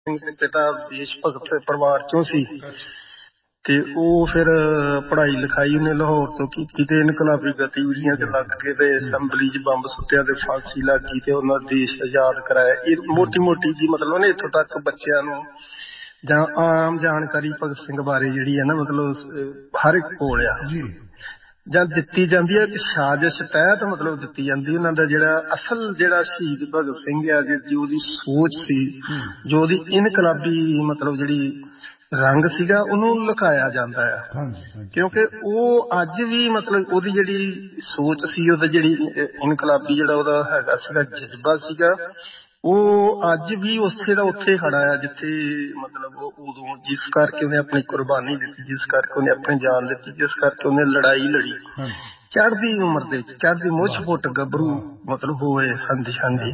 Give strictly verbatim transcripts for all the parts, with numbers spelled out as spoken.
ਦੇ ਪਿਤਾ ਦੇਸ਼ ਭਗਤ ਪਰਿਵਾਰ ਚੋਂ ਸੀ ਤੇ ਉਹ ਫਿਰ ਪੜ੍ਹਾਈ ਲਿਖਾਈ ਉਹਨੇ ਲਾਹੌਰ ਤੋਂ ਕੀਤੀ ਤੇ ਇਨਕਲਾਬੀ ਗਤੀਵਿਧੀਆਂ ਚ ਲੱਗ ਕੇ ਤੇ ਅਸੈਂਬਲੀ ਚ ਬੰਬ ਸੁੱਟਿਆ ਤੇ ਫਾਂਸੀ ਲੱਗ ਗਈ ਤੇ ਉਹਨਾਂ ਦੇਸ਼ ਆਜ਼ਾਦ ਕਰਾਇਆ। ਇਹ ਮੋਟੀ ਮੋਟੀ ਜੀ ਮਤਲਬ ਉਹਨੇ ਇੱਥੋਂ ਤੱਕ ਬੱਚਿਆਂ ਨੂੰ ਜਾਂ ਆਮ ਜਾਣਕਾਰੀ ਭਗਤ ਸਿੰਘ ਬਾਰੇ ਜਿਹੜੀ ਹੈ ਨਾ ਮਤਲਬ ਹਰ ਇੱਕ ਕੋਲ ਆ ਜਾਂ ਦਿੱਤੀ ਜਾਂਦੀ ਹੈ। ਇੱਕ ਸਾਜ਼ਿਸ਼ ਤਹਿਤ ਮਤਲਬ ਦਿੱਤੀ ਜਾਂਦੀ। ਉਹਨਾਂ ਦਾ ਜਿਹੜਾ ਅਸਲ ਜਿਹੜਾ ਸ਼ਹੀਦ ਭਗਤ ਸਿੰਘ ਆ ਜੋ ਉਹਦੀ ਸੋਚ ਸੀ, ਜੋ ਉਹਦੀ ਇਨਕਲਾਬੀ ਮਤਲਬ ਜਿਹੜੀ ਰੰਗ ਸੀਗਾ ਉਹਨੂੰ ਲੁਕਾਇਆ ਜਾਂਦਾ ਆ, ਕਿਉਂਕਿ ਉਹ ਅੱਜ ਵੀ ਮਤਲਬ ਉਹਦੀ ਜਿਹੜੀ ਸੋਚ ਸੀ, ਉਹਦਾ ਜਿਹੜੀ ਇਨਕਲਾਬੀ ਜਿਹੜਾ ਉਹਦਾ ਹੈਗਾ ਸੀਗਾ ਜਜ਼ਬਾ ਸੀਗਾ, ਉਹ ਅੱਜ ਵੀ ਉਸੇ ਦਾ ਉੱਥੇ ਖੜਾ ਆ ਜਿੱਥੇ ਮਤਲਬ ਉਦੋਂ ਜਿਸ ਕਰਕੇ ਉਹਨੇ ਆਪਣੀ ਕੁਰਬਾਨੀ ਦਿੱਤੀ, ਜਿਸ ਕਰਕੇ ਉਹਨੇ ਆਪਣੀ ਜਾਨ ਦਿੱਤੀ, ਜਿਸ ਕਰਕੇ ਉਹਨੇ ਲੜਾਈ ਲੜੀ ਚੜ੍ਹਦੀ ਉਮਰ ਦੇ ਵਿੱਚ, ਚੜ੍ਹਦੀ ਮੁੱਛ ਫੁੱਟ ਗੱਭਰੂ ਮਤਲਬ ਹੋਏ। ਹਾਂਜੀ ਹਾਂਜੀ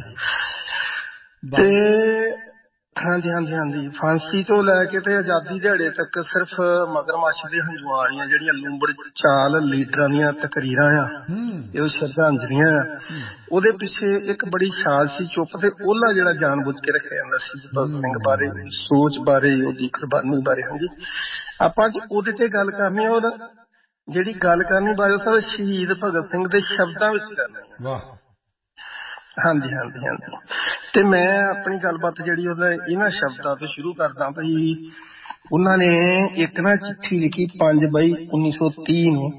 ਤੇ ਹਾਂਜੀ ਹਾਂਜੀ ਹਾਂਜੀ ਫਾਂਸੀ ਤੋਂ ਲੈ ਕੇ ਤੇ ਆਜ਼ਾਦੀ ਦਿਹਾੜੇ ਤੱਕ ਸਿਰਫ ਮਗਰਮੱਛ ਦੇ ਹੰਝੂਆਂ ਵਾਲੀਆਂ ਜਿਹੜੀਆਂ ਲੂੰਬੜ ਚਾਲ ਲੀਡਰਾਂ ਦੀਆਂ ਤਕਰੀਰਾਂ ਆ, ਇਹ ਸ਼ਰਧਾਂਜਲੀਆਂ ਆ, ਉਹਦੇ ਪਿੱਛੇ ਇੱਕ ਬੜੀ ਸਾਜ਼ਿਸ਼ੀ ਚੁੱਪ ਤੇ ਉਹਲਾ ਜਿਹੜਾ ਜਾਣ ਬੁੱਝ ਕੇ ਰੱਖਿਆ ਜਾਂਦਾ ਸੀ ਭਗਤ ਸਿੰਘ ਬਾਰੇ, ਉਹਦੀ ਸੋਚ ਬਾਰੇ, ਉਹਦੀ ਕੁਰਬਾਨੀ ਬਾਰੇ। ਹਾਂਜੀ ਆਪਾਂ ਅੱਜ ਉਹਦੇ ਤੇ ਗੱਲ ਕਰਨੀ ਆ, ਔਰ ਜਿਹੜੀ ਗੱਲ ਕਰਨੀ ਬਾਰੇ ਸਰ ਸ਼ਹੀਦ ਭਗਤ ਸਿੰਘ ਦੇ ਸ਼ਬਦਾਂ ਵਿੱਚ ਕਰਨੀ ਆ। ਹਾਂਜੀ ਹਾਂਜੀ ਹਾਂਜੀ ਤੇ ਮੈਂ ਆਪਣੀ ਗੱਲਬਾਤ ਜਿਹੜੀ ਉਹਦਾ ਇਹਨਾਂ ਸ਼ਬਦਾਂ ਤੋਂ ਸ਼ੁਰੂ ਕਰਦਾ ਵੀ ਉਹਨਾਂ ਨੇ ਇੱਕ ਨਾ ਚਿੱਠੀ ਲਿਖੀ ਪੰਜ ਬਈ ਉੱਨੀ ਸੌ ਤੀਹ ਨੂੰ,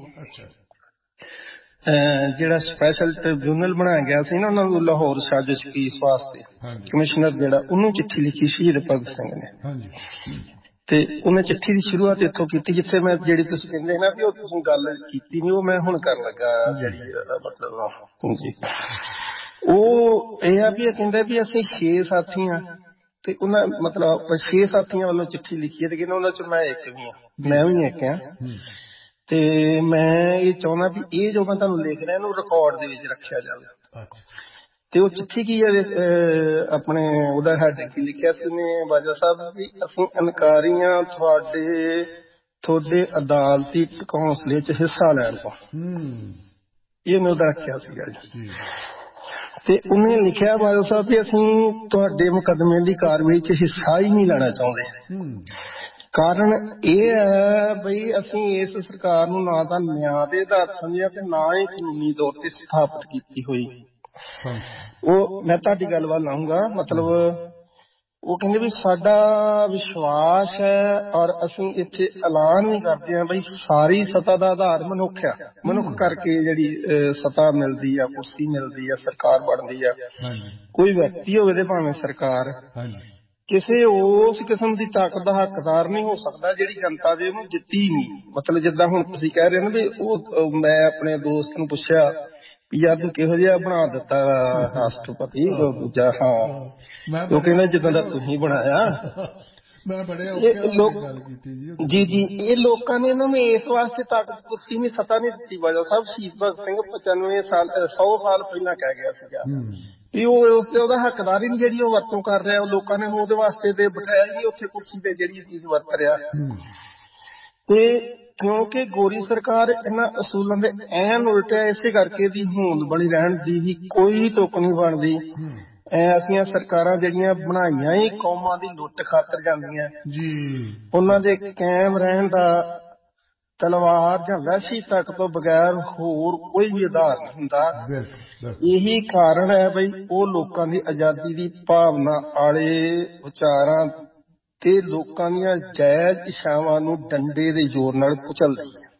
ਜਿਹੜਾ ਸਪੈਸ਼ਲ ਟ੍ਰਿਬਿਊਨਲ ਬਣਾਇਆ ਗਿਆ ਸੀ ਨਾ ਉਹਨਾਂ ਨੂੰ ਲਾਹੌਰ ਸਾਜ਼ਿਸ਼ ਕੇਸ ਵਾਸਤੇ, ਕਮਿਸ਼ਨਰ ਜਿਹੜਾ, ਉਹਨੂੰ ਚਿੱਠੀ ਲਿਖੀ ਸ਼ਹੀਦ ਭਗਤ ਸਿੰਘ ਨੇ। ਤੇ ਉਹਨੇ ਚਿੱਠੀ ਦੀ ਸ਼ੁਰੂਆਤ ਇੱਥੋਂ ਕੀਤੀ ਜਿੱਥੇ ਮੈਂ ਜਿਹੜੀ ਤੁਸੀਂ ਕਹਿੰਦੇ ਨਾ ਵੀ ਉਹ ਤੁਸੀਂ ਗੱਲ ਕੀਤੀ ਨੀ, ਉਹ ਮੈਂ ਹੁਣ ਕਰਨ ਲੱਗਾ ਜਿਹੜੀ ਮਤਲਬ ਜੀ ਉਹ ਇਹ ਆ ਵੀ ਇਹ ਕਹਿੰਦਾ ਵੀ ਅਸੀਂ ਛੇ ਸਾਥੀ ਆ ਤੇ ਉਹਨਾਂ ਮਤਲਬ ਛੇ ਸਾਥੀਆਂ ਵੱਲੋਂ ਚਿੱਠੀ ਲਿਖੀ ਹੈ ਤੇ ਕਹਿੰਦਾ ਉਹਨਾਂ ਚ ਮੈਂ ਇੱਕ ਵੀ ਆ, ਮੈਂ ਵੀ ਇੱਕ ਆ। ਤੇ ਮੈਂ ਇਹ ਚਾਹੁੰਦਾ ਵੀ ਇਹ ਜੋ ਮੈਂ ਤੁਹਾਨੂੰ ਲਿਖ ਰਿਹਾ ਇਹਨੂੰ ਰਿਕਾਰਡ ਦੇ ਵਿੱਚ ਰੱਖਿਆ ਜਾਵੇ। ਤੇ ਉਹ ਚਿੱਠੀ ਕੀ ਹੈ ਆਪਣੇ ਉਹਦਾ ਹੈਡ ਕੀ ਲਿਖਿਆ ਸੀ ਉਹਨੇ ਬਾਜਵਾ ਸਾਹਿਬ ਵੀ ਅਸੀਂ ਇਨਕਾਰੀ ਹਾਂ ਤੁਹਾਡੇ ਤੁਹਾਡੇ ਅਦਾਲਤੀ ਹੌਸਲੇ ਚ ਹਿੱਸਾ ਲੈਣ ਤੋਂ, ਇਹ ਮੈਂ ਉਹਦਾ ਰੱਖਿਆ ਸੀਗਾ ਜੀ। ਤੇ ਉਹਨੇ ਲਿਖਿਆ ਬਾਜਵਾ ਸਾਹਿਬ ਵੀ ਅਸੀਂ ਤੁਹਾਡੇ ਮੁਕੱਦਮੇ ਦੀ ਕਾਰਵਾਈ ਚ ਹਿੱਸਾ ਹੀ ਨਹੀਂ ਲੈਣਾ ਚਾਹੁੰਦੇ। ਕਾਰਨ ਇਹ ਹੈ ਬਈ ਅਸੀਂ ਇਸ ਸਰਕਾਰ ਨੂੰ ਨਾ ਤਾਂ ਨਿਆਂ ਦੇ ਆਧਾਰ ਸਮਝਿਆ ਤੇ ਨਾ ਹੀ ਕਾਨੂੰਨੀ ਤੌਰ ਤੇ ਸਥਾਪਿਤ ਕੀਤੀ ਹੋਈ। ਉਹ ਮੈਂ ਤੁਹਾਡੀ ਗੱਲ ਵੱਲ ਆਊਂਗਾ। ਮਤਲਬ ਉਹ ਕਹਿੰਦੇ ਵੀ ਸਾਡਾ ਵਿਸ਼ਵਾਸ ਹੈ ਔਰ ਅਸੀਂ ਇੱਥੇ ਐਲਾਨ ਵੀ ਕਰਦੇ ਹਾਂ ਬਈ ਸਾਰੀ ਸੱਤਾ ਦਾ ਆਧਾਰ ਮਨੁੱਖ ਆ, ਮਨੁੱਖ ਕਰਕੇ ਜਿਹੜੀ ਸੱਤਾ ਮਿਲਦੀ ਆ, ਕੁਰਸੀ ਮਿਲਦੀ ਆ, ਸਰਕਾਰ ਬਣਦੀ ਆ। ਕੋਈ ਵਿਅਕਤੀ ਹੋਵੇ ਤੇ ਭਾਵੇਂ ਸਰਕਾਰ, ਕਿਸੇ ਉਸ ਕਿਸਮ ਦੀ ਤਾਕਤ ਦਾ ਹੱਕਦਾਰ ਨਹੀਂ ਹੋ ਸਕਦਾ ਜਿਹੜੀ ਜਨਤਾ ਦੇ ਉਹਨੂੰ ਦਿੱਤੀ ਨਹੀਂ। ਮਤਲਬ ਜਿੱਦਾਂ ਹੁਣ ਤੁਸੀਂ ਕਹਿ ਰਹੇ ਹੋ ਵੀ ਉਹ ਮੈਂ ਆਪਣੇ ਦੋਸਤ ਨੂੰ ਪੁੱਛਿਆ ਵੀ ਯਾਰ ਤੂੰ ਕਿਹੋ ਜਿਹਾ ਬਣਾ ਦਿੱਤਾ ਰਾਸ਼ਟਰਪਤੀ ਦੂਜਾ, ਹਾਂ ਉਹ ਕਹਿੰਦਾ ਜਿੱਦਾਂ ਦਾ ਤੁਸੀਂ ਬਣਾਇਆ। ਜੀ ਜੀ ਇਹ ਲੋਕਾਂ ਨੇ ਇਹਨਾਂ ਨੂੰ ਇਸ ਵਾਸਤੇ ਤਾਕਤ ਕੁਰਸੀ ਨਹੀਂ ਸੱਤਾ ਨਹੀਂ ਦਿੱਤੀ। ਬਾਜਵਾ ਸਾਹਿਬ ਸ਼ਹੀਦ ਭਗਤ ਸਿੰਘ ਪਚਾਨਵੇਂ ਸਾਲ ਸੌ ਸਾਲ ਪਹਿਲਾਂ ਕਹਿ ਗਿਆ ਸੀਗਾ ਵੀ ਉਹ ਉਸ ਤੇ ਉਹਦਾ ਹੱਕਦਾਰ ਹੀ ਨਹੀਂ ਜਿਹੜੀ ਉਹ ਵਰਤੋਂ ਕਰ ਰਿਹਾ। ਉਹ ਲੋਕਾਂ ਨੇ ਉਹਦੇ ਵਾਸਤੇ ਤੇ ਬਿਠਾਇਆ ਹੀ ਉੱਥੇ ਕੁਰਸੀ ਤੇ ਜਿਹੜੀ ਚੀਜ਼ ਵਰਤ ਰਿਹਾ। ਤੇ ਕਿਉਂਕਿ ਗੋਰੀ ਸਰਕਾਰ ਇਹਨਾਂ ਅਸੂਲਾਂ ਦੇ ਐਨ ਉਲਟਿਆ, ਇਸੇ ਕਰਕੇ ਦੀ ਹੋਂਦ ਬਣੀ ਰਹਿਣ ਦੀ ਵੀ ਕੋਈ ਤੁੱਕ ਨਹੀਂ ਬਣਦੀ। ਐਸੀਆਂ ਸਰਕਾਰਾਂ ਜਿਹੜੀਆਂ ਬਣਾਈਆਂ ਹੀ ਕੌਮਾਂ ਦੀ ਲੁੱਟ ਖਾਤਰ ਜਾਂਦੀਆਂ, ਉਹਨਾਂ ਦੇ ਕਾਇਮ ਰਹਿਣ ਦਾ ਤਲਵਾਰ ਜਾਂ ਵਹਿਸ਼ੀ ਤੱਕ ਤੋਂ ਬਗੈਰ ਹੋਰ ਕੋਈ ਵੀ ਆਧਾਰ ਨਹੀਂ ਹੁੰਦਾ। ਇਹੀ ਕਾਰਨ ਹੈ ਬਈ ਉਹ ਲੋਕਾਂ ਦੀ ਆਜ਼ਾਦੀ ਦੀ ਭਾਵਨਾ ਵਾਲੇ ਵਿਚਾਰਾਂ ਤੇ ਲੋਕਾਂ ਦੀਆਂ ਜਾਇਜ਼ ਇੱਛਾਵਾਂ ਨੂੰ ਡੰਡੇ ਦੇ ਜ਼ੋਰ ਨਾਲ ਕੁਚਲਦੀ ਹੈ।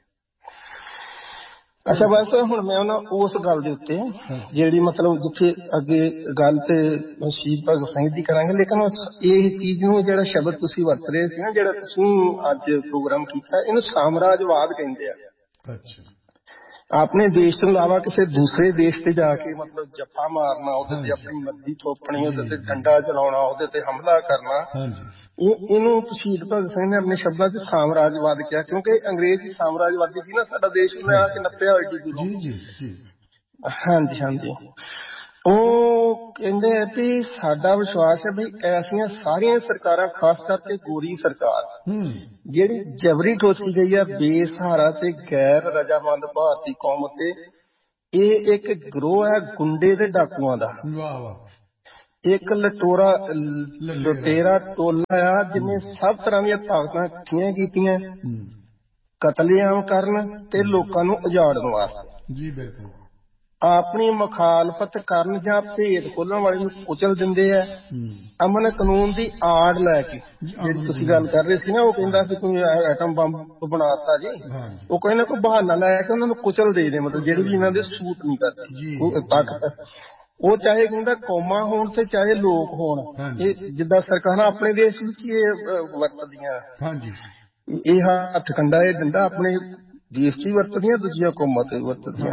ਅੱਛਾ ਬਸ ਹੁਣ ਮੈਂ ਉਹਨਾਂ ਉਸ ਗੱਲ ਦੇ ਉੱਤੇ ਜਿਹੜੀ ਮਤਲਬ ਜਿੱਥੇ ਅੱਗੇ ਗੱਲ ਤੇ ਸ਼ਹੀਦ ਭਗਤ ਸਿੰਘ ਦੀ ਕਰਾਂਗੇ, ਲੇਕਿਨ ਇਹ ਚੀਜ਼ ਨੂੰ ਜਿਹੜਾ ਸ਼ਬਦ ਤੁਸੀਂ ਵਰਤ ਰਹੇ ਸੀ ਨਾ, ਜਿਹੜਾ ਤੁਸੀਂ ਅੱਜ ਪ੍ਰੋਗਰਾਮ ਕੀਤਾ, ਇਹਨੂੰ ਸਾਮਰਾਜਵਾਦ ਕਹਿੰਦੇ ਆ। ਆਪਣੇ ਦੇਸ਼ ਤੋਂ ਇਲਾਵਾ ਕਿਸੇ ਦੂਸਰੇ ਦੇਸ਼ ਤੇ ਜਾ ਕੇ ਮਤਲਬ ਜੱਫਾ ਮਾਰਨਾ, ਉਹਦੇ ਤੇ ਆਪਣੀ ਮਰਜ਼ੀ ਥੋਪਣੀ, ਉਹਦੇ ਤੇ ਡੰਡਾ ਚਲਾਉਣਾ, ਉਹਦੇ ਤੇ ਹਮਲਾ ਕਰਨਾ, ਇਹ ਇਹਨੂੰ ਸ਼ਹੀਦ ਭਗਤ ਸਿੰਘ ਨੇ ਆਪਣੇ ਸ਼ਬਦਾਂ ਚ ਸਾਮਰਾਜਵਾਦ ਕਿਹਾ। ਕਿਉਂਕਿ ਅੰਗਰੇਜ਼ ਸਾਮਰਾਜਵਾਦੀ ਸੀ ਨਾ ਸਾਡਾ ਦੇਸ਼, ਉਹਨੇ ਆ ਕੇ ਨੱਪਿਆ ਹੋਇਆ ਏਡੀ ਦੂਰੋਂ। ਹਾਂਜੀ ਹਾਂਜੀ ਉਹ ਕਹਿੰਦੇ ਆ ਵੀ ਸਾਡਾ ਵਿਸ਼ਵਾਸ ਹੈ ਵੀ ਐਸੀਆਂ ਸਾਰੀਆਂ ਸਰਕਾਰਾਂ, ਖਾਸ ਕਰਕੇ ਗੋਰੀ ਸਰਕਾਰ ਜਿਹੜੀ ਜਬਰੀ ਠੋਸੀ ਗਈ ਆ ਬੇਸਹਾਰਾ ਤੇ ਗੈਰ ਰਜਾਮੰਦ ਭਾਰਤੀ ਕੌਮ ਤੇ, ਇਹ ਇੱਕ ਗਰੋਹ ਹੈ ਗੁੰਡੇ ਤੇ ਡਾਕੂਆਂ ਦਾ। ਇੱਕ ਲਟੋਰਾ ਲੁਟੇਰਾ ਟੋਲਾ ਆ ਜਿਹਨੇ ਸਭ ਤਰ੍ਹਾਂ ਦੀਆਂ ਤਾਕਤਾਂ ਇਕੱਠੀਆਂ ਕੀਤੀਆਂ ਕਤਲੇਆਮ ਕਰਨ ਤੇ ਲੋਕਾਂ ਨੂੰ ਉਜਾੜਨ ਵਾਸਤੇ। ਜੀ ਬਿਲਕੁਲ। ਆਪਣੀ ਮੁਖਾਲਫਤ ਕਰਨ ਜਾਂ ਭੇਦ ਖੋਲਣ ਵਾਲੇ ਨੂੰ ਕੁਚਲ ਦਿੰਦੇ ਆ ਅਮਨ ਕਾਨੂੰਨ ਦੀ ਆੜ ਲੈ ਕੇ। ਜਿਹੜੀ ਤੁਸੀਂ ਗੱਲ ਕਰ ਰਹੇ ਸੀ ਨਾ, ਉਹ ਕਹਿੰਦਾ ਕਿ ਕੋਈ ਐਟਮ ਬੰਬ ਬਣਾਤਾ ਜੀ, ਉਹ ਕੋਈ ਨਾ ਕੋਈ ਬਹਾਨਾ ਲੈ ਕੇ ਉਹਨਾਂ ਨੂੰ ਕੁਚਲ ਦੇ ਦੇ, ਮਤਲਬ ਜਿਹੜੀ ਵੀ ਇਹਨਾਂ ਦੇ ਸੂਟ ਨਹੀਂ ਕਰਦੀ ਤਾਕਤ, ਉਹ ਚਾਹੇ ਕਹਿੰਦਾ ਕੌਮਾਂ ਹੋਣ ਤੇ ਚਾਹੇ ਲੋਕ ਹੋਣ। ਇਹ ਜਿੱਦਾਂ ਸਰਕਾਰਾਂ ਆਪਣੇ ਦੇਸ਼ ਵਿੱਚ ਇਹ ਵਰਤਦੀਆਂ, ਇਹ ਹੱਥ ਕੰਡਾ ਇਹ ਡੰਡਾ ਆਪਣੇ ਦੇਸ਼ ਚ ਹੀ ਵਰਤਦੀਆਂ, ਦੂਜੀਆਂ ਕੌਮਾਂ ਤੇ ਵਰਤਦੀਆਂ।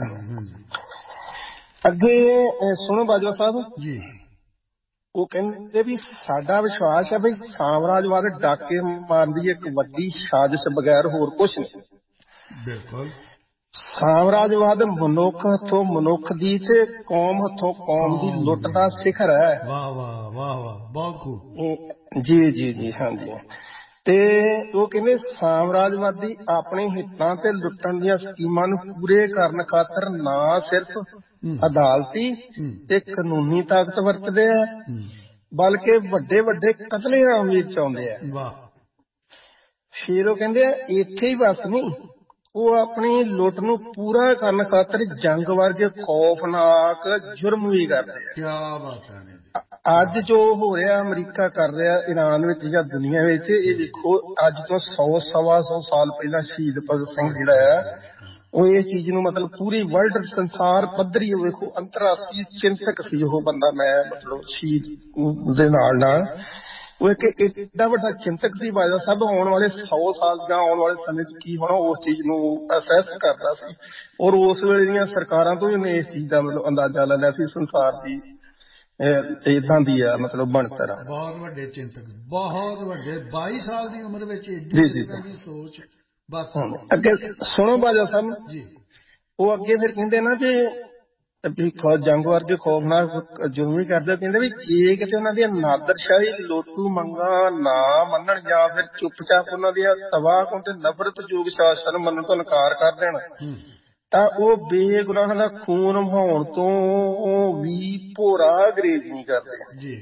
ਅੱਗੇ ਸੁਣੋ ਬਾਜਵਾ ਸਾਹਿਬ ਜੀ, ਉਹ ਕਹਿੰਦੇ ਵੀ ਸਾਡਾ ਵਿਸ਼ਵਾਸ ਹੈ ਬਈ ਸਾਮਰਾਜਵਾਦ ਡਾਕੇ ਮਾਰਨ ਦੀ ਇੱਕ ਵੱਡੀ ਸਾਜ਼ਿਸ਼ ਬਗੈਰ ਹੋਰ ਕੁਛ ਨਹੀਂ। ਬਿਲਕੁਲ। ਸਾਮਰਾਜਵਾਦ ਮਨੁੱਖ ਹੱਥੋਂ ਮਨੁੱਖ ਦੀ ਤੇ ਕੌਮ ਹੱਥੋਂ ਕੌਮ ਦੀ ਲੁੱਟ ਦਾ ਸਿਖਰ ਹੈ। ਵਾਹ ਵਾਹ ਵਾਹ ਵਾਹ, ਬਹੁਤ ਖੂਬ। ਜੀ ਜੀ ਜੀ ਹਾਂਜੀ। ਤੇ ਉਹ ਕਹਿੰਦੇ ਸਾਮਰਾਜਵਾਦੀ ਆਪਣੇ ਹਿੱਤਾਂ ਤੇ ਲੁੱਟਣ ਦੀਆਂ ਸਕੀਮਾਂ ਨੂੰ ਪੂਰੇ ਕਰਨ ਖਾਤਰ ਨਾ ਸਿਰਫ ਅਦਾਲਤੀ ਤੇ ਕਾਨੂੰਨੀ ਤਾਕਤ ਵਰਤਦੇ ਆ, ਬਲਕਿ ਵੱਡੇ ਵੱਡੇ ਕਤਲੇਆਮ ਵੀ ਚਾਹੁੰਦੇ ਆ। ਫਿਰ ਉਹ ਕਹਿੰਦੇ ਆ ਇੱਥੇ ਹੀ ਬਸ ਨਹੀਂ, ਉਹ ਆਪਣੀ ਲੁੱਟ ਨੂੰ ਪੂਰਾ ਕਰਨ ਖਾਤਰ ਜੰਗ ਵਰਗੇ ਖੌਫਨਾਕ ਜੁਰਮ ਵੀ ਕਰਦੇ ਆ। ਕਿਆ ਬਾਤ ਹੈ। ਅੱਜ ਜੋ ਹੋ ਰਿਹਾ ਅਮਰੀਕਾ ਕਰ ਰਿਹਾ ਈਰਾਨ ਵਿੱਚ ਜਾਂ ਦੁਨੀਆ ਵਿੱਚ, ਇਹ ਦੇਖੋ ਅੱਜ ਤੋਂ ਸੌ ਸਵਾ ਸੌ ਸਾਲ ਪਹਿਲਾਂ ਸ਼ਹੀਦ ਭਗਤ ਸਿੰਘ ਜਿਹੜਾ ਆ ਉਹ ਇਹ ਚੀਜ਼ ਨੂੰ ਮਤਲਬ ਪੂਰੀ ਵਰਲਡ ਸੰਸਾਰ ਪੱਧਰੀ ਵੇਖੋ ਅੰਤਰਰਾਸ਼ਟਰੀ ਚਿੰਤਕ ਸੀ ਉਹ ਬੰਦਾ। ਮੈਂ ਮਤਲਬ ਸ਼ਹੀਦ ਦੇ ਨਾਲ ਨਾਲ ਉਹ ਇੱਕ ਏਡਾ ਵੱਡਾ ਚਿੰਤਕ ਸੀ ਬਾਜਵਾ ਸਾਹਿਬ। ਆਉਣ ਵਾਲੇ ਸੌ ਸਾਲ ਜਾਂ ਆਉਣ ਵਾਲੇ ਸਮੇਂ ਚ ਕੀ ਹੋਣਾ ਉਸ ਚੀਜ਼ ਨੂੰ ਅਸੈਸ ਕਰਦਾ ਸੀ, ਔਰ ਉਸ ਵੇਲੇ ਦੀਆਂ ਸਰਕਾਰਾਂ ਤੋਂ ਉਹਨੇ ਇਸ ਚੀਜ਼ ਦਾ ਮਤਲਬ ਅੰਦਾਜ਼ਾ ਲੈ ਲਿਆ ਸੀ ਸੰਸਾਰ ਦੀ ਏਦਾਂ ਦੀ ਆ ਮਤਲਬ ਬਣਤਰ। ਬਹੁਤ ਵੱਡੇ ਚਿੰਤਕ, ਬਹੁਤ ਵੱਡੇ, ਬਾਈ ਸਾਲ ਦੀ ਉਮਰ ਵਿੱਚ ਏਡੀ ਸੋਚ। ਬਸ ਅੱਗੇ ਸੁਣੋ ਬਾਜਵਾ ਸਾਹਿਬ ਜੀ, ਉਹ ਅੱਗੇ ਫਿਰ ਕਹਿੰਦੇ ਨਾ ਵੀ ਜੰਗ ਵਰਗੇ ਖੌਫਨਾਕ ਜੁਰਮ ਵੀ ਕਰਦੇ। ਕਹਿੰਦੇ ਵੀ ਜੇ ਕਿਤੇ ਉਹਨਾਂ ਦੀਆਂ ਨਾਦਰਸ਼ਾਹੀ ਲੋਟੂ ਮੰਗਾਂ ਨਾ ਮੰਨਣ ਜਾਂ ਫਿਰ ਚੁੱਪਚਾਪ ਉਹਨਾਂ ਦੀਆਂ ਤਬਾਹ ਤੇ ਨਫ਼ਰਤਯੋਗ ਸ਼ਾਸਨ ਮੰਨਣ ਤੋਂ ਇਨਕਾਰ ਕਰ ਦੇਣ ਤਾਂ ਉਹ ਬੇਗੁਨਾਹਾਂ ਦਾ ਖੂਨ ਵਹਾਉਣ ਤੋਂ ਵੀ ਭੋਰਾ ਗਰੇਜ ਨਹੀਂ ਕਰਦੇ।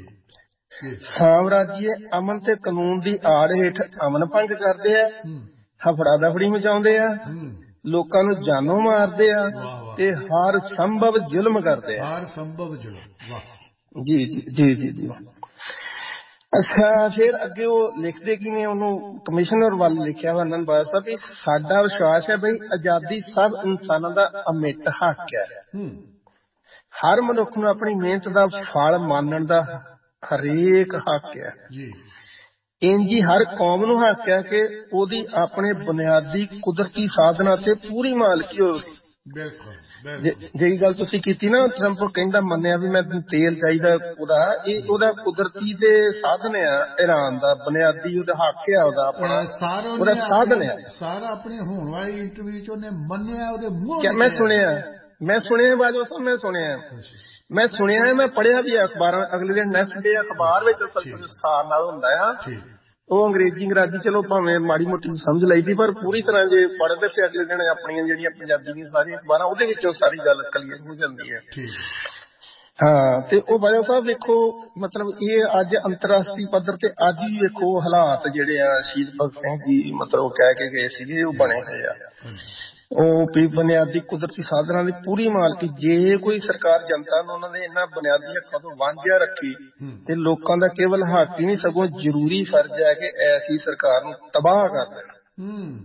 ਸਾਮਰਾਜੀ ਅਮਨ ਤੇ ਕਾਨੂੰਨ ਦੀ ਆੜ ਹੇਠ ਅਮਨ ਭੰਗ ਕਰਦੇ ਆ, ਹਫੜਾ ਦਫੜੀ ਮਚਾਉਂਦੇ ਆ, ਲੋਕਾਂ ਨੂੰ ਜਾਨੋਂ ਮਾਰਦੇ ਆ ਤੇ ਹਰ ਸੰਭਵ ਜ਼ੁਲਮ ਕਰਦੇ ਆ। ਹਰ ਸੰਭਵ ਜ਼ੁਲਮ। ਜੀ ਜੀ ਜੀ ਜੀ ਜੀ। ਅੱਛਾ, ਫਿਰ ਅੱਗੇ ਉਹ ਲਿਖਦੇ ਕੀ ਨੇ, ਉਹਨੂੰ ਕਮਿਸ਼ਨਰ ਵੱਲ ਲਿਖਿਆ ਵਾ ਨੰਦ ਬਾਜਵਾ ਸਾਹਿਬ ਵੀ ਸਾਡਾ ਵਿਸ਼ਵਾਸ ਹੈ ਬਈ ਆਜ਼ਾਦੀ ਸਭ ਇਨਸਾਨਾਂ ਦਾ ਅਮਿੱਟ ਹੱਕ ਹੈ। ਹਰ ਮਨੁੱਖ ਨੂੰ ਆਪਣੀ ਮਿਹਨਤ ਦਾ ਫਲ ਮਾਣਨ ਦਾ ਹਰੇਕ ਹੱਕ ਹੈ। ਇੰਝ ਹੀ ਹਰ ਕੌਮ ਨੂੰ ਹੱਕ ਹੈ ਕਿ ਉਹਦੀ ਆਪਣੇ ਬੁਨਿਆਦੀ ਕੁਦਰਤੀ ਸਾਧਨਾਂ ਤੇ ਪੂਰੀ ਮਾਲਕੀ ਹੋਵੇ। ਬਿਲਕੁਲ। ਜਿਹੜੀ ਗੱਲ ਤੁਸੀਂ ਕੀਤੀ ਨਾ, ਟਰੰਪ ਕਹਿੰਦਾ ਮੰਨਿਆ ਵੀ ਮੈਂ ਤੇਲ ਚਾਹੀਦਾ, ਉਹਦਾ ਇਹ ਉਹਦਾ ਕੁਦਰਤੀ ਦੇ ਸਾਧਨ ਆ, ਈਰਾਨ ਦਾ ਬੁਨਿਆਦੀ ਉਹਦਾ ਹੱਕ ਆ, ਉਹਦਾ ਆਪਣਾ ਉਹਦਾ ਸਾਧਨ ਆ। ਸਾਰਾ ਆਪਣੇ ਹੋਣ ਵਾਲੀ ਇੰਟਰਵਿਊ ਚ ਉਹਨੇ ਮੰਨਿਆ, ਉਹਦੇ ਮੂੰਹ ਮੈਂ ਸੁਣਿਆ ਮੈਂ ਸੁਣਿਆ ਬਾਜਵਾ ਸਾਹਿਬ, ਮੈਂ ਸੁਣਿਆ ਮੈਂ ਸੁਣਿਆ ਮੈਂ ਪੜ੍ਹਿਆ ਵੀ ਅਖਬਾਰਾਂ। ਅਗਲੇ ਦਿਨ ਨੈਕਸਟ ਡੇ ਅਖਬਾਰ ਵਿੱਚ ਅਸਲ ਵਿਸਥਾਰ ਨਾਲ ਹੁੰਦਾ ਆ। ਉਹ ਅੰਗਰੇਜ਼ੀ ਅੰਗਰਾਜੀ ਚਲੋ ਭਾਵੇਂ ਮਾੜੀ ਮੋਟੀ ਸਮਝ ਲਈਦੀ, ਪਰ ਪੂਰੀ ਤਰ੍ਹਾਂ ਜੇ ਪੜ੍ਹਦੇ ਤੇ ਅਗਲੇ ਦਿਨ ਆਪਣੀਆਂ ਜਿਹੜੀਆਂ ਪੰਜਾਬੀ ਦੀਆਂ ਸਾਰੀਆਂ ਅਖਬਾਰਾਂ ਉਹਦੇ ਵਿੱਚ ਉਹ ਸਾਰੀ ਗੱਲ ਕਲੀਅਰ ਹੋ ਜਾਂਦੀ ਹੈ। ਹਾਂ, ਤੇ ਉਹ ਬਾਜਵਾ ਸਾਹਿਬ ਵੇਖੋ ਮਤਲਬ ਇਹ ਅੱਜ ਅੰਤਰਰਾਸ਼ਟਰੀ ਪੱਧਰ ਤੇ ਅੱਜ ਵੀ ਵੇਖੋ ਹਾਲਾਤ ਜਿਹੜੇ ਆ ਸ਼ਹੀਦ ਭਗਤ ਸਿੰਘ ਜੀ ਮਤਲਬ ਕਹਿ ਕੇ ਗਏ ਸੀਗੇ ਉਹ ਬਣੇ ਹੋਏ ਆ। ਉਹ ਵੀ ਬੁਨਿਆਦੀ ਕੁਦਰਤੀ ਸਾਧਨਾਂ ਦੀ ਪੂਰੀ ਮਾਲਕੀ। ਜੇ ਕੋਈ ਸਰਕਾਰ ਜਨਤਾ ਨੂੰ ਉਹਨਾਂ ਦੇ ਇਹਨਾਂ ਬੁਨਿਆਦੀ ਹੱਕਾਂ ਤੋਂ ਵਾਂਝਿਆ ਰੱਖੀ ਤੇ ਲੋਕਾਂ ਦਾ ਕੇਵਲ ਹੱਕ ਹੀ ਨਹੀਂ ਸਗੋਂ ਜ਼ਰੂਰੀ ਫਰਜ਼ ਹੈ ਕਿ ਐਸੀ ਸਰਕਾਰ ਨੂੰ ਤਬਾਹ ਕਰ ਦੇਣਾ।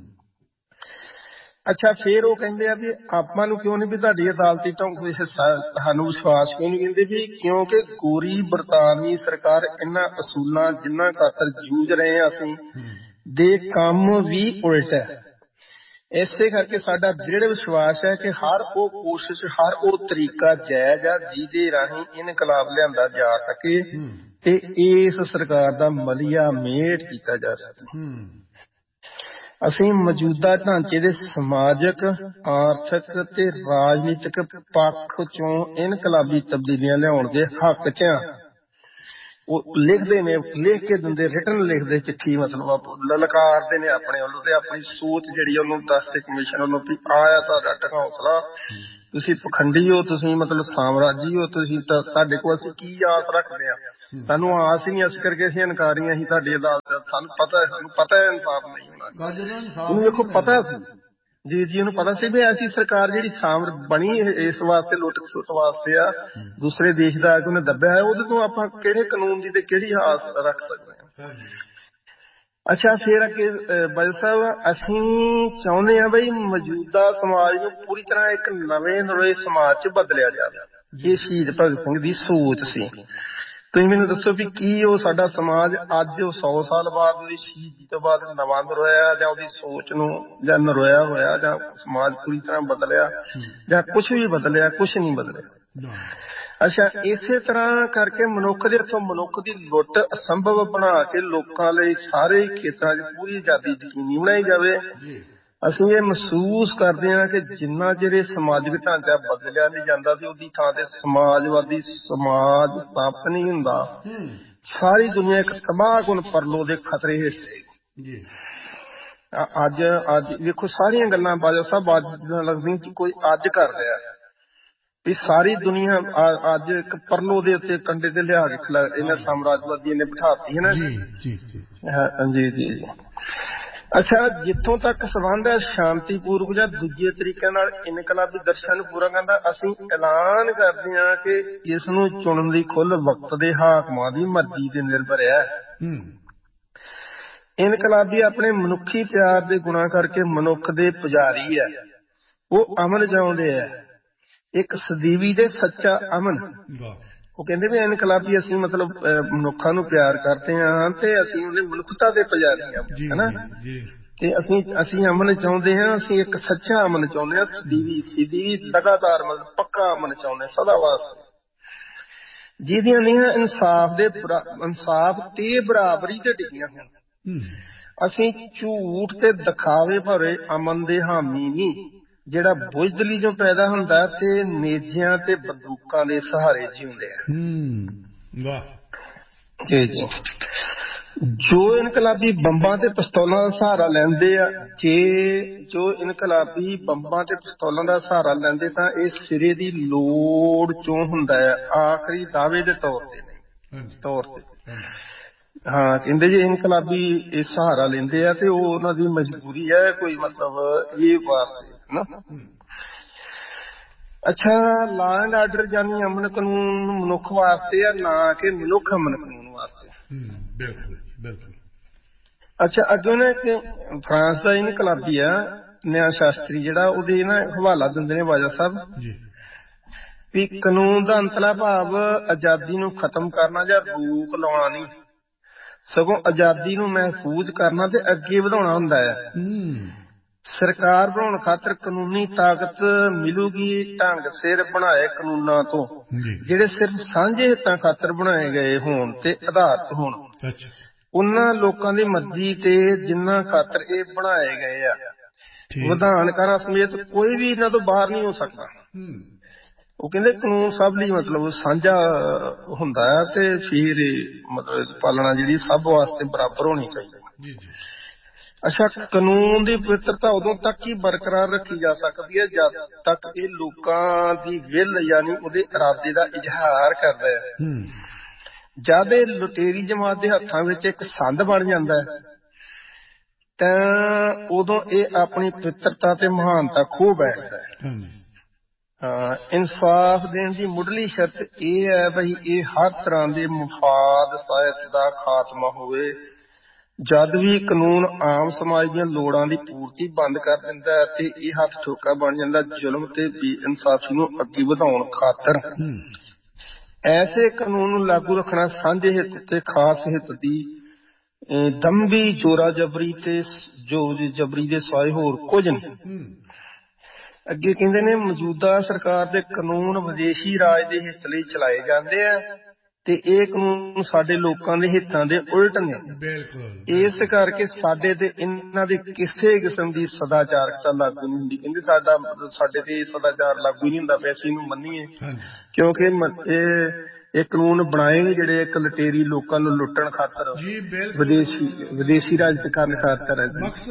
ਅੱਛਾ, ਫੇਰ ਉਹ ਕਹਿੰਦੇ ਆ ਵੀ ਆਪਾਂ ਨੂੰ ਕਿਉਂ ਨਹੀਂ ਵੀ ਤੁਹਾਡੀ ਅਦਾਲਤੀ ਢੰਗ ਵਿੱਚ ਸਾਨੂੰ ਵਿਸ਼ਵਾਸ ਕਿਉਂ ਨਹੀਂ ਕਹਿੰਦੇ ਵੀ ਕਿਉਂਕਿ ਗੋਰੀ ਬਰਤਾਨਵੀ ਸਰਕਾਰ ਇਹਨਾਂ ਅਸੂਲਾਂ ਜਿਨ੍ਹਾਂ ਖਾਤਰ ਜੂਝ ਰਹੇ ਹਾਂ ਅਸੀਂ ਦੇ ਕੰਮ ਵੀ ਉਲਟ ਹੈ। ਇਸੇ ਕਰਕੇ ਸਾਡਾ ਦ੍ਰਿੜ ਵਿਸ਼ਵਾਸ ਹੈ ਕਿ ਹਰ ਉਹ ਕੋਸ਼ਿਸ਼, ਹਰ ਉਹ ਤਰੀਕਾ ਜਾਇਜ਼ ਆ ਜਿਹਦੇ ਰਾਹੀਂ ਇਨਕਲਾਬ ਲਿਆਂਦਾ ਜਾ ਸਕੇ ਤੇ ਇਸ ਸਰਕਾਰ ਦਾ ਮਲੀਆ ਮੇਟ ਕੀਤਾ ਜਾ ਸਕੇ। ਅਸੀਂ ਮੌਜੂਦਾ ਢਾਂਚੇ ਦੇ ਸਮਾਜਿਕ, ਆਰਥਿਕ ਤੇ ਰਾਜਨੀਤਿਕ ਪੱਖ ਚੋਂ ਇਨਕਲਾਬੀ ਤਬਦੀਲੀਆਂ ਲਿਆਉਣ ਦੇ ਹੱਕ ਚ ਆ। ਉਹ ਲਿਖਦੇ ਨੇ, ਲਿਖ ਕੇ ਦਿੰਦੇ, ਰਿਟਨ ਲਿਖਦੇ ਚਿੱਠੀ, ਮਤਲਬ ਲਲਕਾਰਦੇ ਨੇ ਆਪਣੇ ਵੱਲੋਂ ਤੇ ਆਪਣੀ ਸੋਚ ਜਿਹੜੀ ਉਹਨੂੰ ਦੱਸਦੇ ਕਮਿਸ਼ਨ ਵੱਲੋਂ ਵੀ ਆਇਆ ਤੁਹਾਡਾ ਹੌਸਲਾ ਤੁਸੀਂ ਪਖੰਡੀ ਹੋ, ਤੁਸੀਂ ਮਤਲਬ ਸਾਮਰਾਜੀ ਹੋ, ਤੁਸੀਂ ਤੁਹਾਡੇ ਕੋਲ ਅਸੀਂ ਕੀ ਆਸ ਰੱਖਦੇ ਆ? ਸਾਨੂੰ ਆਸ ਹੀ ਨਹੀਂ, ਇਸ ਕਰਕੇ ਅਸੀਂ ਇਨਕਾਰੀਆਂ ਹੀ ਤੁਹਾਡੀ ਅਦਾਲਤ। ਸਾਨੂੰ ਪਤਾ ਸਾਨੂੰ ਪਤਾ ਹੈ ਇਨਸਾਫ ਨਹੀਂ ਹੋਣਾ। ਉਹਨੂੰ ਵੇਖੋ ਪਤਾ ਸੀ ਜੀ ਜੀ ਉਹਨੂੰ ਪਤਾ ਸੀ ਵੀ ਐਸੀ ਸਰਕਾਰ ਜਿਹੜੀ ਸਾਮਰ ਬਣੀ ਇਸ ਵਾਸਤੇ ਲੁੱਟ ਖਸੁੱਟ ਵਾਸਤੇ ਆ, ਦੂਸਰੇ ਦੇਸ਼ ਦਾ ਆ ਕੇ ਉਹਨੇ ਦੱਬਿਆ ਹੈ, ਉਹਦੇ ਤੋਂ ਆਪਾਂ ਕਿਹੜੇ ਕਾਨੂੰਨ ਦੀ ਤੇ ਕਿਹੜੀ ਆਸ ਰੱਖ ਸਕਦੇ ਹਾਂ? ਅੱਛਾ, ਫਿਰ ਅੱਗੇ ਬਾਜਵਾ ਸਾਹਿਬ, ਅਸੀਂ ਚਾਹੁੰਦੇ ਹਾਂ ਬਈ ਮੌਜੂਦਾ ਸਮਾਜ ਨੂੰ ਪੂਰੀ ਤਰ੍ਹਾਂ ਇੱਕ ਨਵੇਂ ਨਵੇਂ ਸਮਾਜ ਚ ਬਦਲਿਆ ਜਾਵੇ। ਇਹ ਸ਼ਹੀਦ ਭਗਤ ਸਿੰਘ ਦੀ ਸੋਚ ਸੀ। ਤੁਸੀਂ ਮੈਨੂੰ ਦੱਸੋ ਵੀ ਕੀ ਉਹ ਸਾਡਾ ਸਮਾਜ ਅੱਜ ਸੌ ਸਾਲ ਬਾਅਦ ਉਹਦੀ ਸ਼ਹੀਦੀ ਤੋਂ ਬਾਅਦ ਨਵਾਂ ਨਰੋਇਆ, ਜਾਂ ਉਹਦੀ ਸੋਚ ਨੂੰ ਜਾਂ ਨਰੋਇਆ ਹੋਇਆ, ਜਾਂ ਸਮਾਜ ਪੂਰੀ ਤਰ੍ਹਾਂ ਬਦਲਿਆ, ਜਾਂ ਕੁਛ ਵੀ ਬਦਲਿਆ? ਕੁਛ ਨਹੀਂ ਬਦਲਿਆ। ਅੱਛਾ, ਇਸੇ ਤਰ੍ਹਾਂ ਕਰਕੇ ਮਨੁੱਖ ਦੇ ਹੱਥੋਂ ਮਨੁੱਖ ਦੀ ਲੁੱਟ ਅਸੰਭਵ ਬਣਾ ਕੇ ਲੋਕਾਂ ਲਈ ਸਾਰੇ ਖੇਤਰਾਂ 'ਚ ਪੂਰੀ ਆਜ਼ਾਦੀ ਯਕੀਨੀ ਬਣਾਈ ਜਾਵੇ। ਅਸੀਂ ਇਹ ਮਹਿਸੂਸ ਕਰਦੇ ਹਾਂ ਕਿ ਜਿੰਨਾ ਚਿਰ ਇਹ ਸਮਾਜਿਕ ਢਾਂਚਾ ਬਦਲਿਆ ਨਹੀਂ ਜਾਂਦਾ ਤੇ ਉਹਦੀ ਥਾਂ ਤੇ ਸਮਾਜਵਾਦੀ ਸਮਾਜ ਸਥਾਪਿਤ ਨਹੀਂ ਹੁੰਦਾ, ਸਾਰੀ ਦੁਨੀਆ ਇੱਕ ਤਬਾਹਕੁਨ ਪਰਲੋ ਦੇ ਖਤਰੇ ਹੇਠ। ਅੱਜ ਅੱਜ ਵੇਖੋ ਸਾਰੀਆਂ ਗੱਲਾਂ ਬਾਜਵਾ ਸਾਹਿਬ ਅੱਜ ਲੱਗਦੀਆਂ ਕੋਈ ਅੱਜ ਕਰ ਰਿਹਾ ਵੀ ਸਾਰੀ ਦੁਨੀਆ ਅੱਜ ਇੱਕ ਪਰਲੋ ਦੇ ਉੱਤੇ ਕੰਡੇ ਤੇ ਲਿਆ ਕੇ ਖਿਲਾ ਇਹਨਾਂ ਸਾਮਰਾਜਵਾਦੀਆਂ ਨੇ ਬਿਠਾਤੀ ਹੈ ਨਾ। ਜੀ ਜੀ ਜੀ। ਅੱਛਾ, ਜਿੱਥੋਂ ਤੱਕ ਸੰਬੰਧ ਹੈ ਸ਼ਾਂਤੀਪੂਰਵਕ ਜਾਂ ਦੂਜੇ ਤਰੀਕਿਆਂ ਨਾਲ ਇਨਕਲਾਬੀ ਦਰਸ਼ਨ ਨੂੰ ਪੂਰਾ ਕਰਨ ਦਾ, ਅਸੀਂ ਐਲਾਨ ਕਰਦੇ ਹਾਂ ਕਿ ਇਸ ਨੂੰ ਚੁਣਨ ਦੀ ਖੁੱਲ੍ਹ ਵਕਤ ਦੇ ਹਾਕਮਾਂ ਦੀ ਮਰਜ਼ੀ ਤੇ ਨਿਰਭਰ ਹੈ। ਇਨਕਲਾਬੀ ਆਪਣੇ ਮਨੁੱਖੀ ਪਿਆਰ ਦੇ ਗੁਣਾਂ ਕਰਕੇ ਮਨੁੱਖ ਦੇ ਪੁਜਾਰੀ ਹੈ। ਉਹ ਅਮਨ ਚਾਹੁੰਦੇ ਹੈ, ਇੱਕ ਸਦੀਵੀ ਤੇ ਸੱਚਾ ਅਮਨ। ਉਹ ਕਹਿੰਦੇ ਵੀ ਇਨਕਲਾਬੀ ਅਸੀਂ ਮਤਲਬ ਮਨੁੱਖਾਂ ਨੂੰ ਪਿਆਰ ਕਰਦੇ ਹਾਂ ਤੇ ਅਸੀਂ ਉਹਦੇ ਮਨੁੱਖਤਾ ਦੇ ਪੁਜਾਰੀ ਹਾਂ, ਹਨਾ। ਤੇ ਅਸੀਂ ਅਸੀਂ ਅਮਨ ਚਾਹੁੰਦੇ ਹਾਂ, ਅਸੀਂ ਇੱਕ ਸੱਚਾ ਅਮਨ ਚਾਹੁੰਦੇ ਹਾਂ, ਸਦੀਵੀ ਸਦੀਵੀ ਲਗਾਤਾਰ ਮਤਲਬ ਪੱਕਾ ਅਮਨ ਚਾਹੁੰਦੇ ਹਾਂ ਸਦਾ ਵਾਸਤੇ, ਜਿਹਦੀਆਂ ਨੀਹਾਂ ਇਨਸਾਫ ਦੇ ਇਨਸਾਫ ਤੇ ਬਰਾਬਰੀ ਤੇ ਟਿਕੀਆਂ ਹੋਣ। ਅਸੀਂ ਝੂਠ ਤੇ ਦਿਖਾਵੇ ਭਰੇ ਅਮਨ ਦੇ ਹਾਮੀ ਨਹੀਂ, ਜਿਹੜਾ ਬੁਜ਼ਦਿਲੀ ਜੋ ਪੈਦਾ ਹੁੰਦਾ ਤੇ ਨੇਜਿਆਂ ਤੇ ਬੰਦੂਕਾਂ ਦੇ ਸਹਾਰੇ ਜਿਉਂਦੇ ਆ। ਜੀ ਜੀ। ਜੋ ਇਨਕਲਾਬੀ ਬੰਬਾਂ ਤੇ ਪਿਸਤੌਲਾਂ ਦਾ ਸਹਾਰਾ ਲੈਂਦੇ ਆ, ਜੇ ਜੋ ਇਨਕਲਾਬੀ ਬੰਬਾਂ ਤੇ ਪਿਸਤੌਲਾਂ ਦਾ ਸਹਾਰਾ ਲੈਂਦੇ ਤਾਂ ਇਹ ਸਿਰੇ ਦੀ ਲੋੜ ਚੋਂ ਹੁੰਦਾ ਹੈ, ਆਖਰੀ ਦਾਅਵੇ ਦੇ ਤੌਰ ਤੇ ਨਹੀਂ ਤੌਰ ਤੇ। ਹਾਂ, ਕਹਿੰਦੇ ਜੇ ਇਨਕਲਾਬੀ ਇਹ ਸਹਾਰਾ ਲੈਂਦੇ ਆ ਤੇ ਉਹ ਉਹਨਾਂ ਦੀ ਮਜਬੂਰੀ ਹੈ, ਕੋਈ ਮਤਲਬ ਇਹ ਵਾਸਤੇ ਨਾ। ਅੱਛਾ, ਲਾ ਐਂਡ ਆਰਡਰ ਯਾਨੀ ਅਮਨ ਕਾਨੂੰਨ ਮਨੁੱਖ ਵਾਸਤੇ ਆ, ਨਾ ਕਿ ਮਨੁੱਖ ਅਮਨ ਕਾਨੂੰਨ ਵਾਸਤੇ। ਬਿਲਕੁਲ ਬਿਲਕੁਲ। ਅੱਛਾ, ਅੱਗੇ ਨਾ ਇੱਕ ਫਰਾਂਸ ਦਾ ਇਨਕਲਾਬੀ ਆ ਨਿਆਂ ਸ਼ਾਸਤਰੀ ਜਿਹੜਾ, ਉਹਦੇ ਨਾ ਹਵਾਲਾ ਦਿੰਦੇ ਨੇ ਬਾਜਵਾ ਸਾਹਿਬ ਵੀ ਕਾਨੂੰਨ ਦਾ ਅੰਤਲਾ ਭਾਵ ਆਜ਼ਾਦੀ ਨੂੰ ਖਤਮ ਕਰਨਾ ਜਾਂ ਰੋਕ ਲਾਉਣਾ ਨਹੀਂ, ਸਗੋਂ ਆਜ਼ਾਦੀ ਨੂੰ ਮਹਿਫੂਜ਼ ਕਰਨਾ ਤੇ ਅੱਗੇ ਵਧਾਉਣਾ ਹੁੰਦਾ ਹੈ। ਸਰਕਾਰ ਬਣਾਉਣ ਖਾਤਰ ਕਾਨੂੰਨੀ ਤਾਕਤ ਮਿਲੂਗੀ ਢੰਗ ਸਿਰ ਬਣਾਏ ਕਾਨੂੰਨਾਂ ਤੋਂ, ਜਿਹੜੇ ਸਿਰਫ ਸਾਂਝੇ ਹਿੱਤਾਂ ਖਾਤਰ ਬਣਾਏ ਗਏ ਹੋਣ ਤੇ ਆਧਾਰਿਤ ਹੋਣ, ਉਹਨਾਂ ਲੋਕਾਂ ਦੀ ਮਰਜ਼ੀ ਤੇ ਜਿਨ੍ਹਾਂ ਖਾਤਰ ਇਹ ਬਣਾਏ ਗਏ ਆ। ਵਿਧਾਨਕਾਰਾਂ ਸਮੇਤ ਕੋਈ ਵੀ ਇਹਨਾਂ ਤੋਂ ਬਾਹਰ ਨਹੀਂ ਹੋ ਸਕਦਾ। ਉਹ ਕਹਿੰਦੇ ਕਾਨੂੰਨ ਸਭ ਲਈ ਮਤਲਬ ਸਾਂਝਾ ਹੁੰਦਾ ਹੈ ਤੇ ਫਿਰ ਮਤਲਬ ਪਾਲਣਾ ਜਿਹੜੀ ਸਭ ਵਾਸਤੇ ਬਰਾਬਰ ਹੋਣੀ ਚਾਹੀਦੀ। ਅੱਛਾ, ਕਾਨੂੰਨ ਦੀ ਪਵਿੱਤਰਤਾ ਉਦੋਂ ਤੱਕ ਹੀ ਬਰਕਰਾਰ ਰੱਖੀ ਜਾ ਸਕਦੀ ਹੈ ਜਦ ਤੱਕ ਇਹ ਲੋਕਾਂ ਦੀ ਵਿਲ ਯਾਨੀ ਉਹਦੇ ਇਰਾਦੇ ਦਾ ਇਜ਼ਹਾਰ ਕਰਦਾ ਹੈ। ਜਦ ਇਹ ਲੁਟੇਰੀ ਜਮਾਤ ਦੇ ਹੱਥਾਂ ਵਿੱਚ ਇੱਕ ਸੰਦ ਬਣ ਜਾਂਦਾ ਹੈ ਤਾਂ ਉਦੋਂ ਇਹ ਆਪਣੀ ਪਵਿੱਤਰਤਾ ਤੇ ਮਹਾਨਤਾ ਖੋ ਬੈਠਦਾ ਹੈ। ਹਾਂ, ਇਨਸਾਫ ਦੇਣ ਦੀ ਮੁੱਢਲੀ ਸ਼ਰਤ ਇਹ ਹੈ ਬਈ ਇਹ ਹਰ ਤਰ੍ਹਾਂ ਦੇ ਮੁਫਾਦ ਸਾਹਿਤ ਦਾ ਖਾਤਮਾ ਹੋਵੇ। ਜਦ ਵੀ ਕਾਨੂੰਨ ਆਮ ਸਮਾਜ ਦੀਆਂ ਲੋੜਾਂ ਦੀ ਪੂਰਤੀ ਬੰਦ ਕਰ ਦਿੰਦਾ ਹੈ ਤੇ ਇਹ ਹੱਥ ਠੋਕਾ ਬਣ ਜਾਂਦਾ ਜ਼ੁਲਮ ਤੇ ਬੇਇਨਸਾਫੀ ਨੂੰ ਅੱਗੇ ਵਧਾਉਣ ਖਾਤਰ। ਐਸੇ ਕਾਨੂੰਨ ਨੂੰ ਲਾਗੂ ਰੱਖਣਾ ਸਾਂਝੇ ਹਿੱਤ ਤੇ ਖਾਸ ਹਿੱਤ ਦੀ ਦੰਭੀ ਜੋਰਾ ਜਬਰੀ ਤੇ ਜ਼ੋਰ ਜਬਰੀ ਦੇ ਸਿਵਾਏ ਹੋਰ ਕੁਝ ਨਹੀਂ। ਅੱਗੇ ਕਹਿੰਦੇ ਨੇ ਮੌਜੂਦਾ ਸਰਕਾਰ ਦੇ ਕਾਨੂੰਨ ਵਿਦੇਸ਼ੀ ਰਾਜ ਦੇ ਹਿੱਤ ਲਈ ਚਲਾਏ ਜਾਂਦੇ ਆ ਤੇ ਇਹ ਕਾਨੂੰਨ ਸਾਡੇ ਲੋਕਾਂ ਦੇ ਹਿੱਤਾਂ ਦੇ ਉਲਟ ਨੇ। ਇਸ ਕਰਕੇ ਸਾਡੇ ਤੇ ਇਹਨਾਂ ਦੀ ਕਿਸੇ ਕਿਸਮ ਦੀ ਸਦਾਚਾਰਕਤਾ ਲਾਗੂ ਨਹੀਂ ਹੁੰਦੀ। ਕਹਿੰਦੇ ਸਾਡਾ ਸਾਡੇ ਤੇ ਸਦਾਚਾਰ ਲਾਗੂ ਨਹੀਂ ਹੁੰਦਾ, ਪੈਸੇ ਨੂੰ ਮੰਨੀਏ, ਕਿਉਂਕਿ ਇਹ ਇਹ ਕਾਨੂੰਨ ਬਣਾਏ ਨੇ ਜਿਹੜੇ ਇੱਕ ਲਟੇਰੀ ਲੋਕਾਂ ਨੂੰ ਲੁੱਟਣ ਖਾਤਰ, ਵਿਦੇਸ਼ੀ ਵਿਦੇਸ਼ੀ ਰਾਜ ਕਰਨ ਖਾਤਰ ਹੈ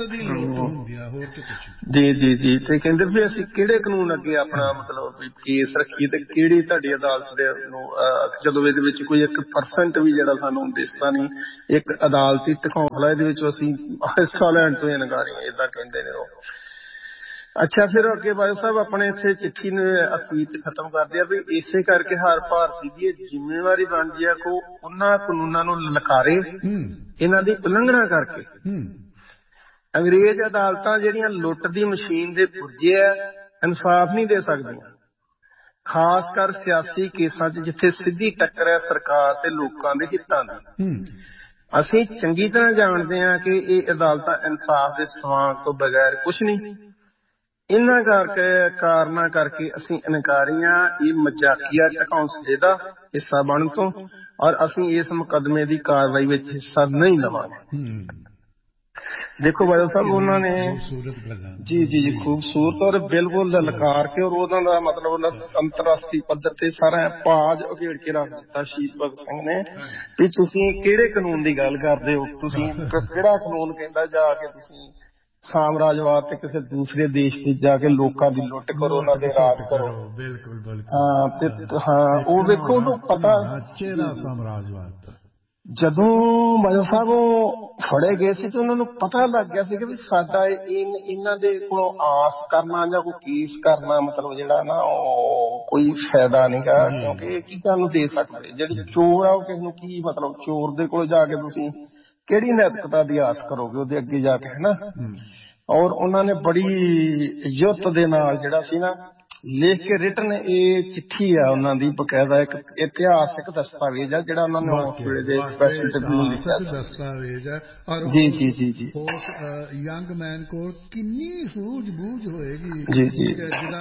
ਜੀ ਜੀ ਜੀ। ਤੇ ਕਹਿੰਦੇ ਵੀ ਅਸੀਂ ਕਿਹੜੇ ਕਾਨੂੰਨ ਅੱਗੇ ਆਪਣਾ ਮਤਲਬ ਕੇਸ ਰੱਖੀਏ ਤੇ ਕਿਹੜੀ ਤੁਹਾਡੀ ਅਦਾਲਤ ਦੇ ਨੂੰ ਜਦੋਂ ਇਹਦੇ ਵਿੱਚ ਕੋਈ ਇੱਕ ਪਰਸੈਂਟ ਵੀ ਜਿਹੜਾ ਸਾਨੂੰ ਦਿਸਦਾ ਨਹੀਂ, ਇੱਕ ਅਦਾਲਤੀ ਢਕੌਂਸਲਾ ਇਹਦੇ ਵਿੱਚ ਅਸੀਂ ਹਿੱਸਾ ਲੈਣ ਤੋਂ ਇਨਕਾਰੀ ਏਦਾਂ ਕਹਿੰਦੇ ਨੇ ਉਹ। ਅੱਛਾ, ਫਿਰ ਅੱਗੇ ਬਾਦਲ ਸਾਹਿਬ ਆਪਣੇ ਇੱਥੇ ਚਿੱਠੀ ਨੂੰ ਅਖੀਰ ਚ ਖਤਮ ਕਰਦੇ ਆ ਵੀ ਇਸੇ ਕਰਕੇ ਹਰ ਭਾਰਤੀ ਦੀ ਇਹ ਜ਼ਿੰਮੇਵਾਰੀ ਬਣਦੀ ਆ ਕਿ ਉਹਨਾਂ ਕਾਨੂੰਨਾਂ ਨੂੰ ਲਲਕਾਰੇ, ਇਹਨਾਂ ਦੀ ਉਲੰਘਣਾ ਕਰਕੇ। ਅੰਗਰੇਜ਼ ਅਦਾਲਤਾਂ ਜਿਹੜੀਆਂ ਲੁੱਟ ਦੀ ਮਸ਼ੀਨ ਦੇ ਪੁਰਜੇ ਆ, ਇਨਸਾਫ ਨਹੀਂ ਦੇ ਸਕਦੀਆਂ, ਖਾਸ ਕਰ ਸਿਆਸੀ ਕੇਸਾਂ ਚ ਜਿੱਥੇ ਸਿੱਧੀ ਟੱਕਰ ਹੈ ਸਰਕਾਰ ਤੇ ਲੋਕਾਂ ਦੇ ਹਿੱਤਾਂ ਦੀ। ਅਸੀਂ ਚੰਗੀ ਤਰ੍ਹਾਂ ਜਾਣਦੇ ਹਾਂ ਕਿ ਇਹ ਅਦਾਲਤਾਂ ਇਨਸਾਫ ਦੇ ਸਵਾਂਗ ਤੋਂ ਬਗੈਰ ਕੁਛ ਨਹੀਂ। ਇਹਨਾਂ ਕਰਕੇ ਕਾਰਨਾਂ ਕਰਕੇ ਅਸੀਂ ਇਨਕਾਰੀ ਹਾਂ ਇਹ ਮਜ਼ਾਕੀਆ ਢਕੌਂਸਲੇ ਦਾ ਹਿੱਸਾ ਬਣਨ ਤੋਂ, ਔਰ ਅਸੀਂ ਇਸ ਮੁਕੱਦਮੇ ਦੀ ਕਾਰਵਾਈ ਵਿੱਚ ਹਿੱਸਾ ਨਹੀਂ ਲਵਾਂਗੇ। ਦੇਖੋ ਬਾਦਲ ਸਾਹਿਬ ਉਹਨਾਂ ਨੇ ਜੀ ਜੀ ਜੀ ਖੂਬਸੂਰਤ ਔਰ ਬਿਲਕੁਲ ਲਲਕਾਰ ਕੇ, ਔਰ ਉਹਨਾਂ ਦਾ ਮਤਲਬ ਉਹਨਾਂ ਅੰਤਰਰਾਸ਼ਟਰੀ ਪੱਧਰ ਤੇ ਸਾਰਾ ਭਾਜ ਉਘੇੜ ਕੇ ਰੱਖ ਦਿੱਤਾ ਸ਼ਹੀਦ ਭਗਤ ਸਿੰਘ ਨੇ ਵੀ ਤੁਸੀਂ ਕਿਹੜੇ ਕਾਨੂੰਨ ਦੀ ਗੱਲ ਕਰਦੇ ਹੋ, ਤੁਸੀਂ ਕਿਹੜਾ ਕਾਨੂੰਨ ਕਹਿੰਦਾ ਜਾ ਕੇ ਤੁਸੀਂ ਸਾਮਰਾਜਵਾਦ ਤੇ ਕਿਸੇ ਦੂਸਰੇ ਦੇਸ਼ ਵਿੱਚ ਜਾ ਕੇ ਲੋਕਾਂ ਦੀ ਲੁੱਟ ਕਰੋ, ਉਹਨਾਂ ਦੇ ਰਾਜ ਕਰੋ। ਬਿਲਕੁਲ ਹਾਂ ਤੇ ਹਾਂ ਉਹ ਵੇਖੋ ਉਹਨੂੰ ਪਤਾ ਸਾਮਰਾਜਵਾਦ ਜਦੋਂ ਬਾਦਲ ਸਾਹਿਬ ਉਹ ਫੜੇ ਗਏ ਸੀ ਤੇ ਉਹਨਾਂ ਨੂੰ ਪਤਾ ਲੱਗ ਗਿਆ ਸੀ ਕਿ ਵੀ ਸਾਡਾ ਇਹਨਾਂ ਦੇ ਕੋਲੋਂ ਆਸ ਕਰਨਾ ਜਾਂ ਕੋਈ ਕੇਸ ਕਰਨਾ ਮਤਲਬ ਜਿਹੜਾ ਨਾ ਉਹ ਕੋਈ ਫਾਇਦਾ ਨਹੀਂ ਗਾ, ਕਿਉਂਕਿ ਇਹ ਕੀ ਤੁਹਾਨੂੰ ਦੇ ਸਕਦੇ। ਜਿਹੜੀ ਚੋਰ ਆ ਉਹ ਕਿਸੇ ਨੂੰ ਕੀ ਮਤਲਬ, ਚੋਰ ਦੇ ਕੋਲ ਜਾ ਕੇ ਤੁਸੀਂ ਕਿਹੜੀ ਨੈਤਿਕਤਾ ਦੀ ਆਸ ਕਰੋਗੇ ਉਹਦੇ ਅੱਗੇ ਜਾ ਕੇ, ਹਨਾ। ਔਰ ਉਹਨਾਂ ਨੇ ਬੜੀ ਯੁੱਤ ਦੇ ਨਾਲ ਜਿਹੜਾ ਸੀ ਨਾ ਲਿਖ ਕੇ ਰਿਟਨ ਇਹ ਚਿੱਠੀ ਆ ਉਹਨਾਂ ਦੀ, ਬਕਾਇਦਾ ਇੱਕ ਇਤਿਹਾਸਿਕ ਦਸਤਾਵੇਜ਼ ਆ ਜਿਹੜਾ ਉਹਨਾਂ ਨੇ ਉਸ ਵੇਲੇ ਦੇ ਸਪੈਸ਼ਲ ਟ੍ਰਿਬਿਊਨਲ ਲਿਖਿਆ ਦਸਤਾਵੇਜ਼ ਹੈ। ਜੀ ਜੀ ਜੀ ਜੀ ਉਸ ਯੰਗ ਮੈਨ ਕੋਲ ਕਿੰਨੀ ਸੂਝ ਬੂਝ ਹੋਏਗੀ ਜੀ ਜੀ।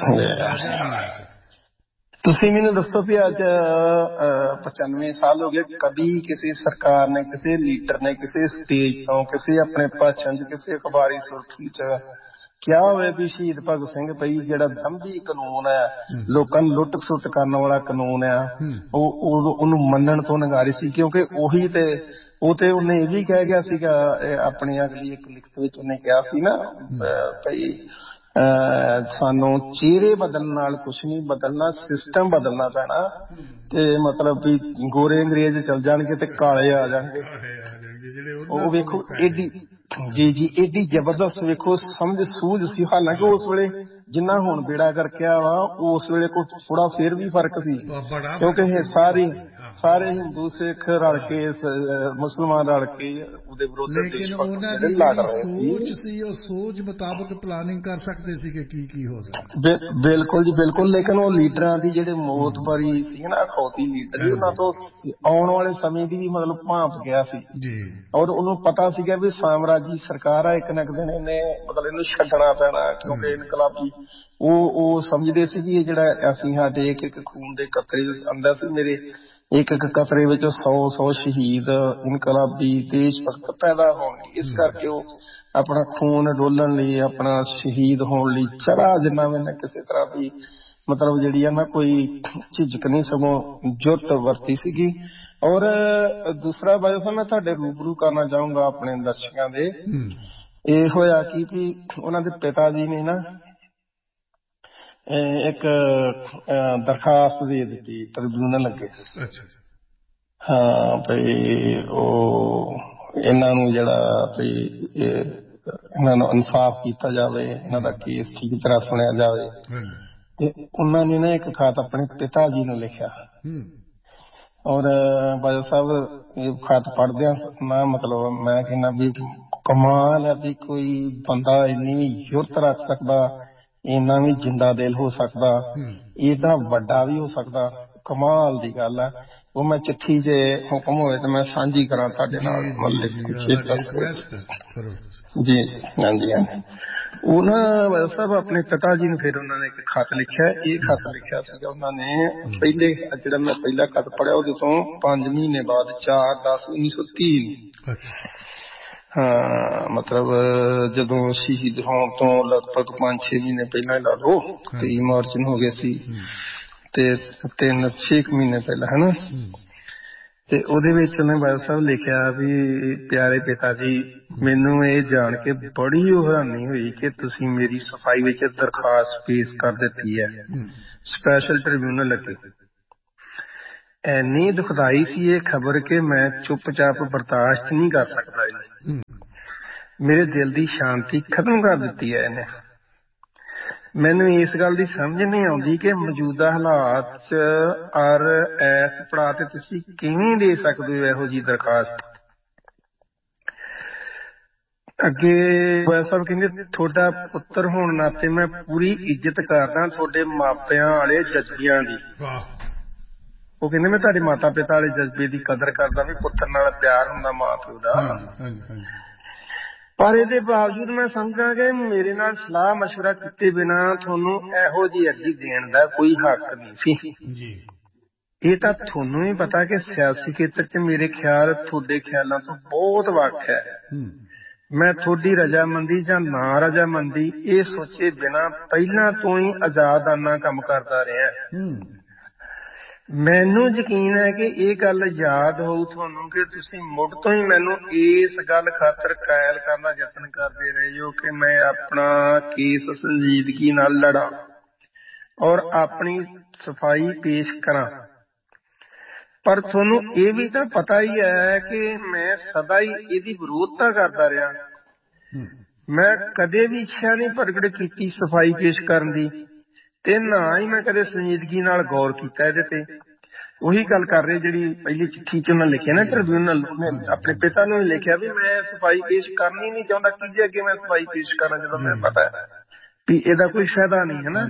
ਤੁਸੀਂ ਮੈਨੂੰ ਦੱਸੋ ਵੀ ਅੱਜ ਪਚਾਨਵੇਂ ਸਾਲ ਹੋ ਗਏ, ਕਦੀ ਕਿਸੇ ਸਰਕਾਰ ਨੇ, ਕਿਸੇ ਲੀਡਰ ਨੇ ਕਿਸੇ ਸਟੇਜ ਤੋਂ, ਕਿਸੇ ਆਪਣੇ ਭਾਸ਼ਣ ਚ, ਕਿਸੇ ਅਖਬਾਰੀ ਸੁਰਖੀ ਚ ਕਿਹਾ ਹੋਵੇ ਵੀ ਸ਼ਹੀਦ ਭਗਤ ਸਿੰਘ ਬਈ ਜਿਹੜਾ ਦੰਭੀ ਕਾਨੂੰਨ ਹੈ, ਲੋਕਾਂ ਨੂੰ ਲੁੱਟ ਖਸੁੱਟ ਕਰਨ ਵਾਲਾ ਕਾਨੂੰਨ ਆ, ਉਹ ਉਹਨੂੰ ਮੰਨਣ ਤੋਂ ਨਗਾਰੀ ਸੀ। ਕਿਉਂਕਿ ਉਹੀ ਤੇ ਉਹ ਤੇ ਉਹਨੇ ਇਹ ਵੀ ਕਹਿ ਗਿਆ ਸੀਗਾ ਆਪਣੀ ਅਗਲੀ ਇੱਕ ਲਿਖਤ ਵਿੱਚ, ਉਹਨੇ ਕਿਹਾ ਸੀ ਨਾ ਭਈ ਸਾਨੂੰ ਚਿਹਰੇ ਬਦਲਣ ਨਾਲ ਕੁਛ ਨਹੀਂ ਬਦਲਣਾ, ਸਿਸਟਮ ਬਦਲਣਾ ਪੈਣਾ। ਤੇ ਮਤਲਬ ਵੀ ਗੋਰੇ ਅੰਗਰੇਜ਼ ਚਲ ਜਾਣਗੇ ਤੇ ਕਾਲੇ ਆ ਜਾਣਗੇ। ਉਹ ਵੇਖੋ ਏਡੀ ਜੀ ਜੀ ਏਡੀ ਜ਼ਬਰਦਸਤ ਵੇਖੋ ਸਮਝ ਸੂਝ ਸੀ। ਹਾਲਾਂਕਿ ਉਸ ਵੇਲੇ ਜਿੰਨਾ ਹੁਣ ਬੇੜਾ ਕਰਕੇ ਵਾ ਉਸ ਵੇਲੇ ਕੋਈ ਥੋੜਾ ਫੇਰ ਵੀ ਫਰਕ ਸੀ, ਕਿਉਂਕਿ ਇਹ ਸਾਰੀ ਸਾਰੇ ਹਿੰਦੂ ਸਿੱਖ ਰਲ ਕੇ ਮੁਸਲਮਾਨ ਰਲ ਕੇ ਉਹਦੇ ਵਿਰੁੱਧ ਲੇਕਿਨ ਉਹਨਾਂ ਦੀ ਜਿਹੜੀ ਸੋਚ ਸੀ ਉਹ ਸੋਚ ਮੁਤਾਬਕ ਪਲਾਨਿੰਗ ਕਰ ਸਕਦੇ ਸੀ ਕਿ ਕੀ ਕੀ ਹੋ ਸਕਦਾ। ਬਿਲਕੁਲ ਜੀ ਬਿਲਕੁਲ। ਲੇਕਿਨ ਉਹ ਲੀਡਰਾਂ ਦੀ ਜਿਹੜੇ ਮੌਤਬਾਰੀ ਸੀ ਨਾ, ਅਖੌਤੀ ਲੀਡਰ ਸੀ, ਉਹਨਾਂ ਤੋਂ ਆਉਣ ਵਾਲੇ ਸਮੇਂ ਦੀ ਵੀ ਮਤਲਬ ਭਾਂਪ ਗਿਆ ਸੀ ਜੀ। ਔਰ ਉਹਨੂੰ ਪਤਾ ਸੀਗਾ ਵੀ ਸਾਮਰਾਜੀ ਸਰਕਾਰ ਆ, ਇੱਕ ਨਾ ਇੱਕ ਦਿਨ ਇਹਨੇ ਮਤਲਬ ਇਹਨੂੰ ਛੱਡਣਾ ਪੈਣਾ, ਕਿਉਂਕਿ ਇਨਕਲਾਬੀ ਉਹ ਉਹ ਸਮਝਦੇ ਸੀ ਕਿ ਇਹ ਜਿਹੜਾ ਅਸੀਂ ਸਾਡੇ ਇੱਕ ਇੱਕ ਖੂਨ ਦੇ ਕਤਰੇ ਆਂਦਾ ਸੀ, ਮੇਰੇ ਇੱਕ ਇੱਕ ਕਤਰੇ ਵਿੱਚ ਸੌ ਸੌ ਸ਼ਹੀਦ ਇਨਕਲਾਬੀ ਦੇਸ਼ ਭਗਤ ਪੈਦਾ ਹੋਣਗੇ। ਇਸ ਕਰਕੇ ਉਹ ਆਪਣਾ ਖੂਨ ਡੋਲਣ ਲਈ, ਆਪਣਾ ਸ਼ਹੀਦ ਹੋਣ ਲਈ ਚੜਾ ਜਿੰਨਾ ਵੀ ਨਾ ਕਿਸੇ ਤਰ੍ਹਾਂ ਦੀ ਮਤਲਬ ਜਿਹੜੀ ਆ ਨਾ ਕੋਈ ਝਿਜਕ ਨਹੀਂ, ਸਗੋਂ ਜੁੱਟ ਵਰਤੀ ਸੀਗੀ। ਔਰ ਦੂਸਰਾ ਬਾਰੇ ਮੈਂ ਤੁਹਾਡੇ ਰੂਬਰੂ ਕਰਨਾ ਚਾਹੂੰਗਾ ਆਪਣੇ ਦਰਸ਼ਕਾਂ ਦੇ, ਇਹ ਹੋਇਆ ਕਿ ਵੀ ਉਹਨਾਂ ਦੇ ਪਿਤਾ ਜੀ ਨੇ ਨਾ ਇੱਕ ਦਰਖਾਸਤ ਦੇ ਦਿੱਤੀ ਟ੍ਰਿਬਿਊਨਲ ਅੱਗੇ, ਹਾਂ ਭਈ ਉਹ ਇਹਨਾਂ ਨੂੰ ਜਿਹੜਾ ਭਈ ਇਹਨਾਂ ਨੂੰ ਇਨਸਾਫ ਕੀਤਾ ਜਾਵੇ, ਇਹਨਾਂ ਦਾ ਕੇਸ ਠੀਕ ਤਰ੍ਹਾਂ ਸੁਣਿਆ ਜਾਵੇ। ਤੇ ਉਹਨਾਂ ਨੇ ਨਾ ਇੱਕ ਖਤ ਆਪਣੇ ਪਿਤਾ ਜੀ ਨੂੰ ਲਿਖਿਆ। ਔਰ ਬਾਦਲ ਸਾਹਿਬ ਇਹ ਖਤ ਪੜ੍ਹਦਿਆਂ ਨਾ ਮਤਲਬ ਮੈਂ ਕਹਿੰਦਾ ਵੀ ਕਮਾਲ ਹੈ ਵੀ ਕੋਈ ਬੰਦਾ ਇੰਨੀ ਵੀ ਯੁਰਤ ਰੱਖ ਸਕਦਾ, ਇੰਨਾ ਵੀ ਜਿੰਦਾ ਦਿਲ ਹੋ ਸਕਦਾ, ਇਹਦਾ ਵੱਡਾ ਵੀ ਹੋ ਸਕਦਾ, ਕਮਾਲ ਦੀ ਗੱਲ ਹੈ। ਉਹ ਮੈਂ ਚਿੱਠੀ ਜੇ ਹੁਕਮ ਹੋਵੇ ਤੇ ਮੈਂ ਸਾਂਝੀ ਕਰਾਂ ਤੁਹਾਡੇ ਨਾਲ ਜੀ। ਹਾਂਜੀ ਹਾਂਜੀ। ਉਹ ਨਾ ਸਾਹਿਬ ਆਪਣੇ ਪਿਤਾ ਜੀ ਨੂੰ ਫਿਰ ਉਹਨਾਂ ਨੇ ਇੱਕ ਖਤ ਲਿਖਿਆ। ਇਹ ਖਤ ਲਿਖਿਆ ਸੀਗਾ ਉਹਨਾਂ ਨੇ ਪਹਿਲੇ, ਜਿਹੜਾ ਮੈਂ ਪਹਿਲਾ ਖਤ ਪੜ੍ਹਿਆ ਉਹਦੇ ਤੋਂ ਪੰਜ ਮਹੀਨੇ ਬਾਅਦ, ਚਾਰ ਦਸ ਉੱਨੀ ਸੌ ਤੀਹ ਹਾਂ ਮਤਲਬ ਜਦੋਂ ਸ਼ਹੀਦ ਹੋਣ ਤੋਂ ਲਗਭਗ ਪੰਜ ਛੇ ਮਹੀਨੇ ਪਹਿਲਾਂ ਲਾ ਲਓ, ਤੇਈ ਮਾਰਚ ਨੂੰ ਹੋ ਗਏ ਸੀ। ਤੇ ਤਿੰਨ ਛੇ ਕੁ ਮਹੀਨੇ ਪਹਿਲਾਂ ਹਨਾ। ਤੇ ਉਹਦੇ ਵਿੱਚ ਉਹਨੇ ਬਾਦਲ ਸਾਹਿਬ ਲਿਖਿਆ ਵੀ ਪਿਆਰੇ ਪਿਤਾ ਜੀ, ਮੈਨੂੰ ਇਹ ਜਾਣ ਕੇ ਬੜੀ ਹੈਰਾਨੀ ਹੋਈ ਕਿ ਤੁਸੀਂ ਮੇਰੀ ਸਫਾਈ ਵਿੱਚ ਦਰਖਾਸਤ ਪੇਸ਼ ਕਰ ਦਿੱਤੀ ਹੈ ਸਪੈਸ਼ਲ ਟ੍ਰਿਬਿਊਨਲ ਅੱਗੇ। ਐਨੀ ਦੁਖਦਾਈ ਸੀ ਇਹ ਖਬਰ ਕਿ ਮੈਂ ਚੁੱਪਚਾਪ ਬਰਦਾਸ਼ਤ ਨਹੀਂ ਕਰ ਸਕਦਾ ਜੀ। ਮੇਰੇ ਦਿਲ ਦੀ ਸ਼ਾਂਤੀ ਖਤਮ ਕਰ ਦਿੱਤੀ ਹੈ ਇਹਨੇ। ਮੈਨੂੰ ਇਸ ਗੱਲ ਦੀ ਸਮਝ ਨਹੀਂ ਆਉਂਦੀ ਕਿ ਮੌਜੂਦਾ ਹਾਲਾਤ ਚ ਔਰ ਇਸ ਪੜਾਅ ਤੇ ਤੁਸੀਂ ਕਿਵੇਂ ਦੇ ਸਕਦੇ ਹੋ ਇਹੋ ਜਿਹੀ ਦਰਖਾਸਤ। ਅੱਗੇ ਸਾਹਿਬ ਕਹਿੰਦੇ ਤੁਹਾਡਾ ਪੁੱਤਰ ਹੋਣ ਨਾਤੇ ਮੈਂ ਪੂਰੀ ਇੱਜ਼ਤ ਕਰਦਾ ਤੁਹਾਡੇ ਮਾਪਿਆਂ ਵਾਲੇ ਜਜ਼ਬਿਆਂ ਦੀ। ਉਹ ਕਹਿੰਦੇ ਮੈਂ ਤੁਹਾਡੇ ਮਾਤਾ ਪਿਤਾ ਵਾਲੇ ਜਜ਼ਬੇ ਦੀ ਕਦਰ ਕਰਦਾ ਵੀ ਪੁੱਤਰ ਨਾਲ ਪਿਆਰ ਹੁੰਦਾ ਮਾਂ ਪਿਓ ਦਾ। ਪਰ ਇਹਦੇ ਬਾਵਜੂਦ ਮੈਂ ਸਮਝਾਂ ਕਿ ਮੇਰੇ ਨਾਲ ਸਲਾਹ ਮਸ਼ਵਰਾ ਕੀਤੇ ਬਿਨਾਂ ਤੁਹਾਨੂੰ ਇਹੋ ਜਿਹੀ ਅਰਜ਼ੀ ਦੇਣ ਦਾ ਕੋਈ ਹੱਕ ਨਹੀਂ ਸੀ। ਇਹ ਤਾਂ ਤੁਹਾਨੂੰ ਵੀ ਪਤਾ ਕਿ ਸਿਆਸੀ ਖੇਤਰ ਚ ਮੇਰੇ ਖਿਆਲ ਤੁਹਾਡੇ ਖਿਆਲਾਂ ਤੋਂ ਬਹੁਤ ਵੱਖ ਹੈ। ਮੈਂ ਤੁਹਾਡੀ ਰਜਾਮੰਦੀ ਜਾਂ ਨਾ ਰਜਾਮੰਦੀ ਇਹ ਸੋਚੇ ਬਿਨਾਂ ਪਹਿਲਾਂ ਤੋਂ ਹੀ ਆਜ਼ਾਦਾਨਾ ਕੰਮ ਕਰਦਾ ਰਿਹਾ। ਮੈਨੂੰ ਯਕੀਨ ਹੈ ਕਿ ਇਹ ਗੱਲ ਯਾਦ ਹੋਊ ਤੁਹਾਨੂੰ ਕਿ ਤੁਸੀਂ ਮੁੱਢ ਤੋਂ ਹੀ ਮੈਨੂੰ ਇਸ ਗੱਲ ਖਾਤਰ ਕਾਇਲ ਕਰਨ ਦਾ ਯਤਨ ਕਰਦੇ ਰਹੇ ਹੋ ਕਿ ਮੈਂ ਆਪਣਾ ਕੇਸ ਸੰਜੀਦਗੀ ਨਾਲ ਲੜਾਂ ਔਰ ਆਪਣੀ ਸਫਾਈ ਪੇਸ਼ ਕਰਾਂ। ਪਰ ਤੁਹਾਨੂੰ ਇਹ ਵੀ ਤਾਂ ਪਤਾ ਹੀ ਹੈ ਕਿ ਮੈਂ ਸਦਾ ਹੀ ਇਹਦੀ ਵਿਰੋਧਤਾ ਕਰਦਾ ਰਿਹਾ। ਮੈਂ ਕਦੇ ਵੀ ਇੱਛਾ ਨਹੀਂ ਪ੍ਰਗਟ ਕੀਤੀ ਸਫਾਈ ਪੇਸ਼ ਕਰਨ ਦੀ ਤੇ ਨਾ ਹੀ ਮੈਂ ਕਦੇ ਸੰਜੀਦਗੀ ਨਾਲ ਗੌਰ ਕੀਤਾ ਇਹਦੇ ਤੇ। ਉਹੀ ਗੱਲ ਕਰ ਰਹੇ ਜਿਹੜੀ ਪਹਿਲੀ ਚਿੱਠੀ ਚ ਉਹਨਾਂ ਲਿਖਿਆ ਨਾ ਟ੍ਰਿਬਿਊਨਲ, ਆਪਣੇ ਪਿਤਾ ਨੂੰ ਲਿਖਿਆ ਵੀ ਮੈਂ ਸਫਾਈ ਪੇਸ਼ ਕਰਨੀ ਨਹੀਂ ਚਾਹੁੰਦਾ, ਕਿਹਦੇ ਅੱਗੇ ਮੈਂ ਸਫਾਈ ਪੇਸ਼ ਕਰਾਂ ਜਦੋਂ ਮੈਨੂੰ ਪਤਾ ਵੀ ਇਹਦਾ ਕੋਈ ਫਾਇਦਾ ਨਹੀਂ ਹੈ ਨਾ।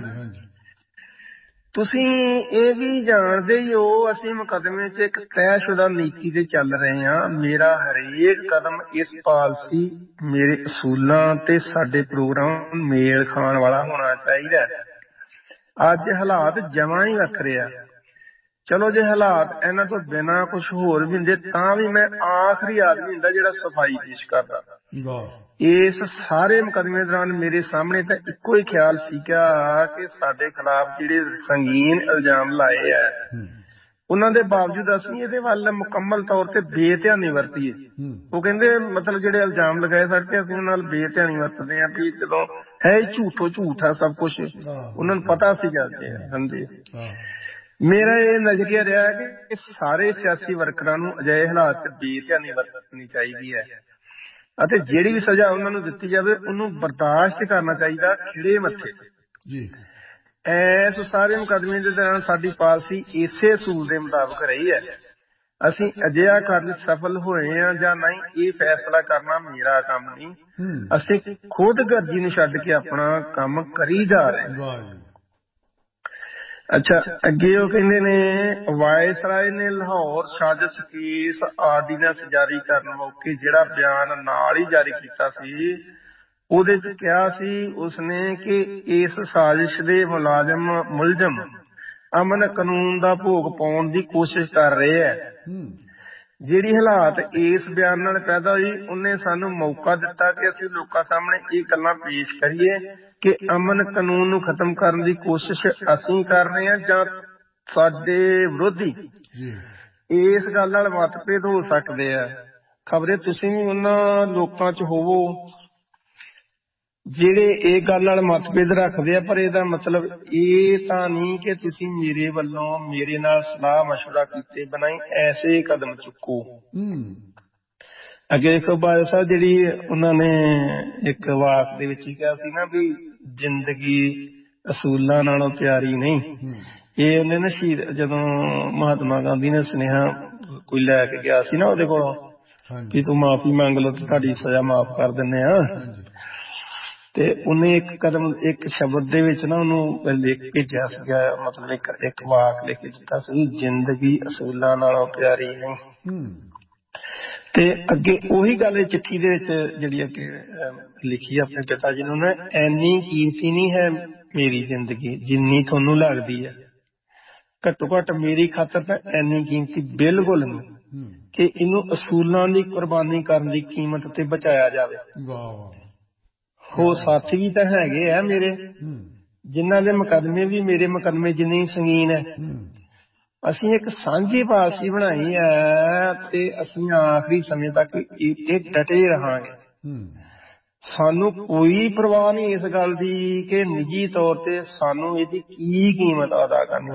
ਤੁਸੀਂ ਇਹ ਵੀ ਜਾਣਦੇ ਹੀ ਹੋ ਅਸੀਂ ਮੁਕੱਦਮੇ ਚ ਇੱਕ ਤੈਅਸ਼ੁਦਾ ਨੀਤੀ ਤੇ ਚੱਲ ਰਹੇ ਹਾਂ। ਮੇਰਾ ਹਰੇਕ ਕਦਮ ਇਸ ਪਾਲਸੀ ਮੇਰੇ ਅਸੂਲਾਂ ਤੇ ਸਾਡੇ ਪ੍ਰੋਗਰਾਮ ਮੇਲ ਖਾਣ ਵਾਲਾ ਹੋਣਾ ਚਾਹੀਦਾ। ਅੱਜ ਹਾਲਾਤ ਜਮਾਂ ਹੀ ਵੱਖਰੇ ਆ। ਚਲੋ ਜੇ ਹਾਲਾਤ ਇਹਨਾਂ ਤੋਂ ਬਿਨਾਂ ਕੁਛ ਹੋਰ ਵੀ ਹੁੰਦੇ ਤਾਂ ਵੀ ਮੈਂ ਆਖਰੀ ਆਦਮੀ ਹੁੰਦਾ ਜਿਹੜਾ ਸਫਾਈ ਪੇਸ਼ ਕਰਦਾ। ਇਸ ਸਾਰੇ ਮੁਕੱਦਮੇ ਦੌਰਾਨ ਮੇਰੇ ਸਾਹਮਣੇ ਤਾਂ ਇੱਕੋ ਹੀ ਖਿਆਲ ਸੀਗਾ ਕਿ ਸਾਡੇ ਖਿਲਾਫ ਜਿਹੜੇ ਸੰਗੀਨ ਇਲਜ਼ਾਮ ਲਾਏ ਆ ਉਹਨਾਂ ਦੇ ਬਾਵਜੂਦ ਅਸੀਂ ਇਹਦੇ ਵੱਲ ਮੁਕੰਮਲ ਤੌਰ ਤੇ ਬੇਧਿਆਨੀ ਵਰਤੀਏ। ਉਹ ਕਹਿੰਦੇ ਮਤਲਬ ਜਿਹੜੇ ਇਲਜ਼ਾਮ ਲਗਾਏ ਸਾਡੇ ਤੇ ਅਸੀਂ ਉਹਨਾਂ ਨਾਲ ਬੇਧਿਆਨੀ ਵਰਤਦੇ ਹਾਂ ਵੀ ਜਦੋਂ ਹੈ ਝੂਠੋ ਝੂਠ ਆ ਸਭ ਕੁਛ। ਉਹਨਾਂ ਨੂੰ ਪਤਾ ਸੀਗਾ ਕਿ ਹਾਂਜੀ। ਮੇਰਾ ਇਹ ਨਜ਼ਰੀਆ ਰਿਹਾ ਹੈ ਕਿ ਸਾਰੇ ਸਿਆਸੀ ਵਰਕਰਾਂ ਨੂੰ ਅਜਿਹੇ ਹਾਲਾਤ ਚ ਬੇਧਿਆਨੀ ਵਰਤਣੀ ਚਾਹੀਦੀ ਹੈ ਅਤੇ ਜਿਹੜੀ ਵੀ ਸਜ਼ਾ ਉਹਨਾਂ ਨੂੰ ਦਿੱਤੀ ਜਾਵੇ ਉਹਨੂੰ ਬਰਦਾਸ਼ਤ ਕਰਨਾ ਚਾਹੀਦਾ ਖਿੜੇ ਮੱਥੇ। ਇਸ ਸਾਰੇ ਮੁਕੱਦਮੇ ਦੇ ਦੌਰਾਨ ਸਾਡੀ ਪਾਲਿਸੀ ਇਸੇ ਅਸੂਲ ਦੇ ਮੁਤਾਬਕ ਰਹੀ ਹੈ। ਅਸੀਂ ਅਜਿਹਾ ਕਰਨ ਸਫਲ ਹੋਏ ਹਾਂ ਜਾਂ ਨਹੀਂ ਇਹ ਫੈਸਲਾ ਕਰਨਾ ਮੇਰਾ ਕੰਮ ਨਹੀਂ। ਅਸੀਂ ਖੁਦ ਗਰਜੀ ਨੂੰ ਛੱਡ ਕੇ ਆਪਣਾ ਕੰਮ ਕਰੀ ਜਾ ਰਹੇ। ਅੱਛਾ ਅੱਗੇ ਉਹ ਕਹਿੰਦੇ ਨੇ ਵਾਇਸਰਾਏ ਨੇ ਲਾਹੌਰ ਸਾਜ਼ਿਸ਼ ਕੇਸ ਆਰਡੀਨੈਂਸ ਜਾਰੀ ਕਰਨ ਮੌਕੇ ਜਿਹੜਾ ਬਿਆਨ ਨਾਲ ਹੀ ਜਾਰੀ ਕੀਤਾ ਸੀ ਉਹਦੇ ਚ ਕਿਹਾ ਸੀ ਉਸਨੇ ਕਿ ਇਸ ਸਾਜ਼ਿਸ਼ ਦੇ ਮੁਲਾਜ਼ਮ ਮੁਲਜ਼ਮ ਅਮਨ ਕਾਨੂੰਨ ਦਾ ਭੋਗ ਪਾਉਣ ਦੀ ਕੋਸ਼ਿਸ਼ ਕਰ ਰਹੇ ਹੈ। ਜਿਹੜੀ ਹਾਲਾਤ ਇਸ ਬਿਆਨ ਨਾਲ ਪੈਦਾ ਹੋਈ ਉਹਨੇ ਸਾਨੂੰ ਮੌਕਾ ਦਿੱਤਾ ਕਿ ਅਸੀਂ ਲੋਕਾਂ ਸਾਹਮਣੇ ਇਹ ਗੱਲਾਂ ਪੇਸ਼ ਕਰੀਏ ਕਿ ਅਮਨ ਕਾਨੂੰਨ ਨੂੰ ਖਤਮ ਕਰਨ ਦੀ ਕੋਸ਼ਿਸ਼ ਅਸੀਂ ਕਰ ਰਹੇ ਹਾਂ ਜਾਂ ਸਾਡੇ ਵਿਰੋਧੀ। ਇਸ ਗੱਲ ਨਾਲ ਮਤਭੇਦ ਹੋ ਸਕਦੇ ਆ। ਖਬਰੇ ਤੁਸੀਂ ਵੀ ਉਹਨਾਂ ਲੋਕਾਂ ਚ ਹੋਵੋ ਜਿਹੜੇ ਇਹ ਗੱਲ ਨਾਲ ਮਤਭੇਦ ਰੱਖਦੇ ਆ, ਪਰ ਇਹਦਾ ਮਤਲਬ ਇਹ ਤਾਂ ਨਹੀਂ ਕਿ ਤੁਸੀਂ ਮੇਰੇ ਵੱਲੋਂ ਮੇਰੇ ਨਾਲ ਸਲਾਹ ਮਸ਼ਵਰਾ ਕੀਤੇ ਬਿਨਾਂ ਹੀ ਐਸੇ ਕਦਮ ਚੁੱਕੋ। ਅੱਗੇ ਦੇਖੋ ਬਾਦਲ ਸਾਹਿਬ ਜਿਹੜੀ ਉਹਨਾਂ ਨੇ ਇੱਕ ਵਾਕ ਦੇ ਵਿੱਚ ਹੀ ਕਿਹਾ ਸੀ ਨਾ ਵੀ ਜ਼ਿੰਦਗੀ ਅਸੂਲਾਂ ਨਾਲੋਂ ਪਿਆਰੀ ਨਹੀਂ। ਇਹ ਉਹਨੇ ਨਾ ਸ਼ਹੀਦ ਜਦੋਂ ਮਹਾਤਮਾ ਗਾਂਧੀ ਨੇ ਸੁਨੇਹਾ ਕੋਈ ਲੈ ਕੇ ਗਿਆ ਸੀ ਨਾ ਉਹਦੇ ਕੋਲੋਂ ਵੀ ਤੂੰ ਮਾਫ਼ੀ ਮੰਗ ਲਓ ਤੇ ਤੁਹਾਡੀ ਸਜ਼ਾ ਮਾਫ਼ ਕਰ ਦਿੰਦੇ ਆ, ਤੇ ਉਹਨੇ ਇੱਕ ਕਦਮ ਇੱਕ ਸ਼ਬਦ ਦੇ ਵਿੱਚ ਨਾ ਉਹਨੂੰ ਲਿਖ ਭੇਜਿਆ ਸੀਗਾ, ਮਤਲਬ ਇੱਕ ਇੱਕ ਵਾਕ ਲਿਖ ਕੇ ਦਿੱਤਾ ਸੀ ਜ਼ਿੰਦਗੀ ਅਸੂਲਾਂ ਨਾਲੋਂ ਪਿਆਰੀ ਨਹੀਂ। ਤੇ ਅੱਗੇ ਉਹੀ ਗੱਲ ਚਿੱਠੀ ਦੇ ਵਿੱਚ ਜਿਹੜੀ ਅੱਗੇ ਲਿਖੀ ਆਪਣੇ ਪਿਤਾ ਜੀ ਨੂੰ ਨਾ, ਐਨੀ ਕੀਮਤੀ ਨਹੀਂ ਹੈ ਮੇਰੀ ਜ਼ਿੰਦਗੀ ਜਿੰਨੀ ਤੁਹਾਨੂੰ ਲੱਗਦੀ ਹੈ। ਘੱਟੋ ਘੱਟ ਮੇਰੀ ਖਾਤਰ ਤਾਂ ਐਨੀ ਕੀਮਤੀ ਬਿਲਕੁਲ ਨਹੀਂ ਕਿ ਇਹਨੂੰ ਅਸੂਲਾਂ ਦੀ ਕੁਰਬਾਨੀ ਕਰਨ ਦੀ ਕੀਮਤ ਤੇ ਬਚਾਇਆ ਜਾਵੇ। ਹੋ ਸਾਥੀ ਵੀ ਤਾਂ ਹੈਗੇ ਆ ਮੇਰੇ ਜਿਨ੍ਹਾਂ ਦੇ ਮੁਕੱਦਮੇ ਵੀ ਮੇਰੇ ਮੁਕੱਦਮੇ ਜਿੰਨੇ ਸੰਗੀਨ ਹੈ, ਅਸੀਂ ਇੱਕ ਸਾਂਝੀ ਪਾਲਸੀ ਬਣਾਈ ਹੈ ਤੇ ਅਸੀਂ ਆਖਰੀ ਸਮੇਂ ਤੱਕ ਇਹ ਡਟੇ ਰਹਾਂਗੇ। ਸਾਨੂੰ ਕੋਈ ਪਰਵਾਹ ਨਹੀਂ ਇਸ ਗੱਲ ਦੀ ਕਿ ਨਿੱਜੀ ਤੌਰ ਤੇ ਸਾਨੂੰ ਇਹਦੀ ਕੀ ਕੀਮਤ ਅਦਾ ਕਰਨੀ।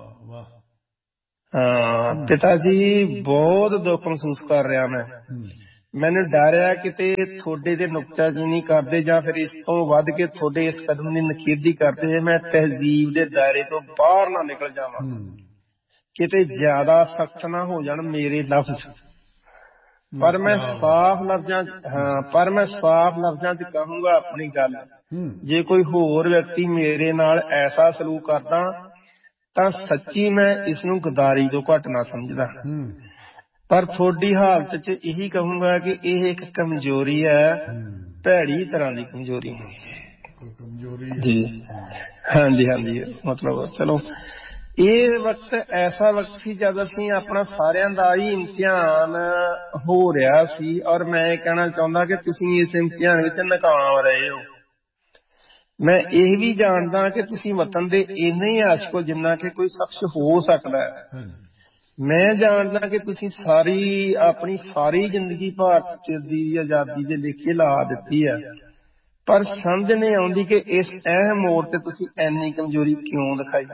ਹਾਂ ਪਿਤਾ ਜੀ, ਬਹੁਤ ਦੁੱਖ ਮਹਿਸੂਸ ਕਰ ਰਿਹਾ ਮੈਂ। ਮੈਨੂੰ ਡਰ ਆ ਕਿਤੇ ਤੁਹਾਡੇ ਤੇ ਨੁਕਤਾਚੀਨੀ ਕਰਦੇ ਜਾਂ ਫਿਰ ਇਸ ਤੋਂ ਵੱਧ ਕੇ ਤੁਹਾਡੇ ਇਸ ਕਦਮ ਦੀ ਨਖੇਦੀ ਕਰਦੇ ਹੋਏ ਮੈਂ ਤਹਿਜ਼ੀਬ ਦੇ ਦਾਇਰੇ ਤੋਂ ਬਾਹਰ ਨਾ ਨਿਕਲ ਜਾਵਾਂ, ਕਿਤੇ ਜ਼ਿਆਦਾ ਸਖਤ ਨਾ ਹੋ ਜਾਣ ਮੇਰੇ ਲਫ਼ਜ਼। ਪਰ ਮੈਂ ਸਾਫ਼ ਲਫ਼ਜ਼ਾਂ ਹਾਂ ਪਰ ਮੈਂ ਸਾਫ਼ ਲਫ਼ਜ਼ਾਂ ਚ ਕਹੂੰਗਾ ਆਪਣੀ ਗੱਲ। ਜੇ ਕੋਈ ਹੋਰ ਵਿਅਕਤੀ ਮੇਰੇ ਨਾਲ ਐਸਾ ਸਲੂਕ ਕਰਦਾ ਤਾਂ ਸੱਚੀ ਮੈਂ ਇਸ ਨੂੰ ਗਦਾਰੀ ਤੋਂ ਘੱਟ ਨਾ ਸਮਝਦਾ। ਪਰ ਤੁਹਾਡੀ ਹਾਲਤ ਚ ਇਹੀ ਕਹੂੰਗਾ ਕਿ ਇਹ ਇੱਕ ਕਮਜ਼ੋਰੀ ਹੈ, ਭੈੜੀ ਤਰ੍ਹਾਂ ਦੀ ਕਮਜ਼ੋਰੀ ਜੀ। ਹਾਂਜੀ ਹਾਂਜੀ, ਮਤਲਬ ਚਲੋ ਇਹ ਵਕਤ ਐਸਾ ਵਕਤ ਸੀ ਜਦ ਅਸੀਂ ਆਪਣਾ ਸਾਰਿਆਂ ਦਾ ਹੀ ਇਮਤਿਹਾਨ ਹੋ ਰਿਹਾ ਸੀ, ਔਰ ਮੈਂ ਇਹ ਕਹਿਣਾ ਚਾਹੁੰਦਾ ਕਿ ਤੁਸੀਂ ਇਸ ਇਮਤਿਹਾਨ ਵਿੱਚ ਨਾਕਾਮ ਰਹੇ ਹੋ। ਮੈਂ ਇਹ ਵੀ ਜਾਣਦਾ ਕਿ ਤੁਸੀਂ ਵਤਨ ਦੇ ਇੰਨੇ ਹੀ ਆਸ਼ਿਕ ਹੋ ਜਿੰਨਾ ਕਿ ਕੋਈ ਸ਼ਖਸ ਹੋ ਸਕਦਾ ਹੈ। ਮੈਂ ਜਾਣਦਾ ਕਿ ਤੁਸੀਂ ਸਾਰੀ ਆਪਣੀ ਸਾਰੀ ਜ਼ਿੰਦਗੀ ਭਾਰਤ ਦੀ ਆਜ਼ਾਦੀ ਦੇ ਲੇਖੇ ਲਾ ਦਿੱਤੀ ਹੈ, ਪਰ ਸਮਝ ਨਹੀਂ ਆਉਂਦੀ ਕਿ ਇਸ ਅਹਿਮ ਮੋੜ ਤੇ ਤੁਸੀਂ ਇੰਨੀ ਕਮਜ਼ੋਰੀ ਕਿਉਂ ਦਿਖਾਈ।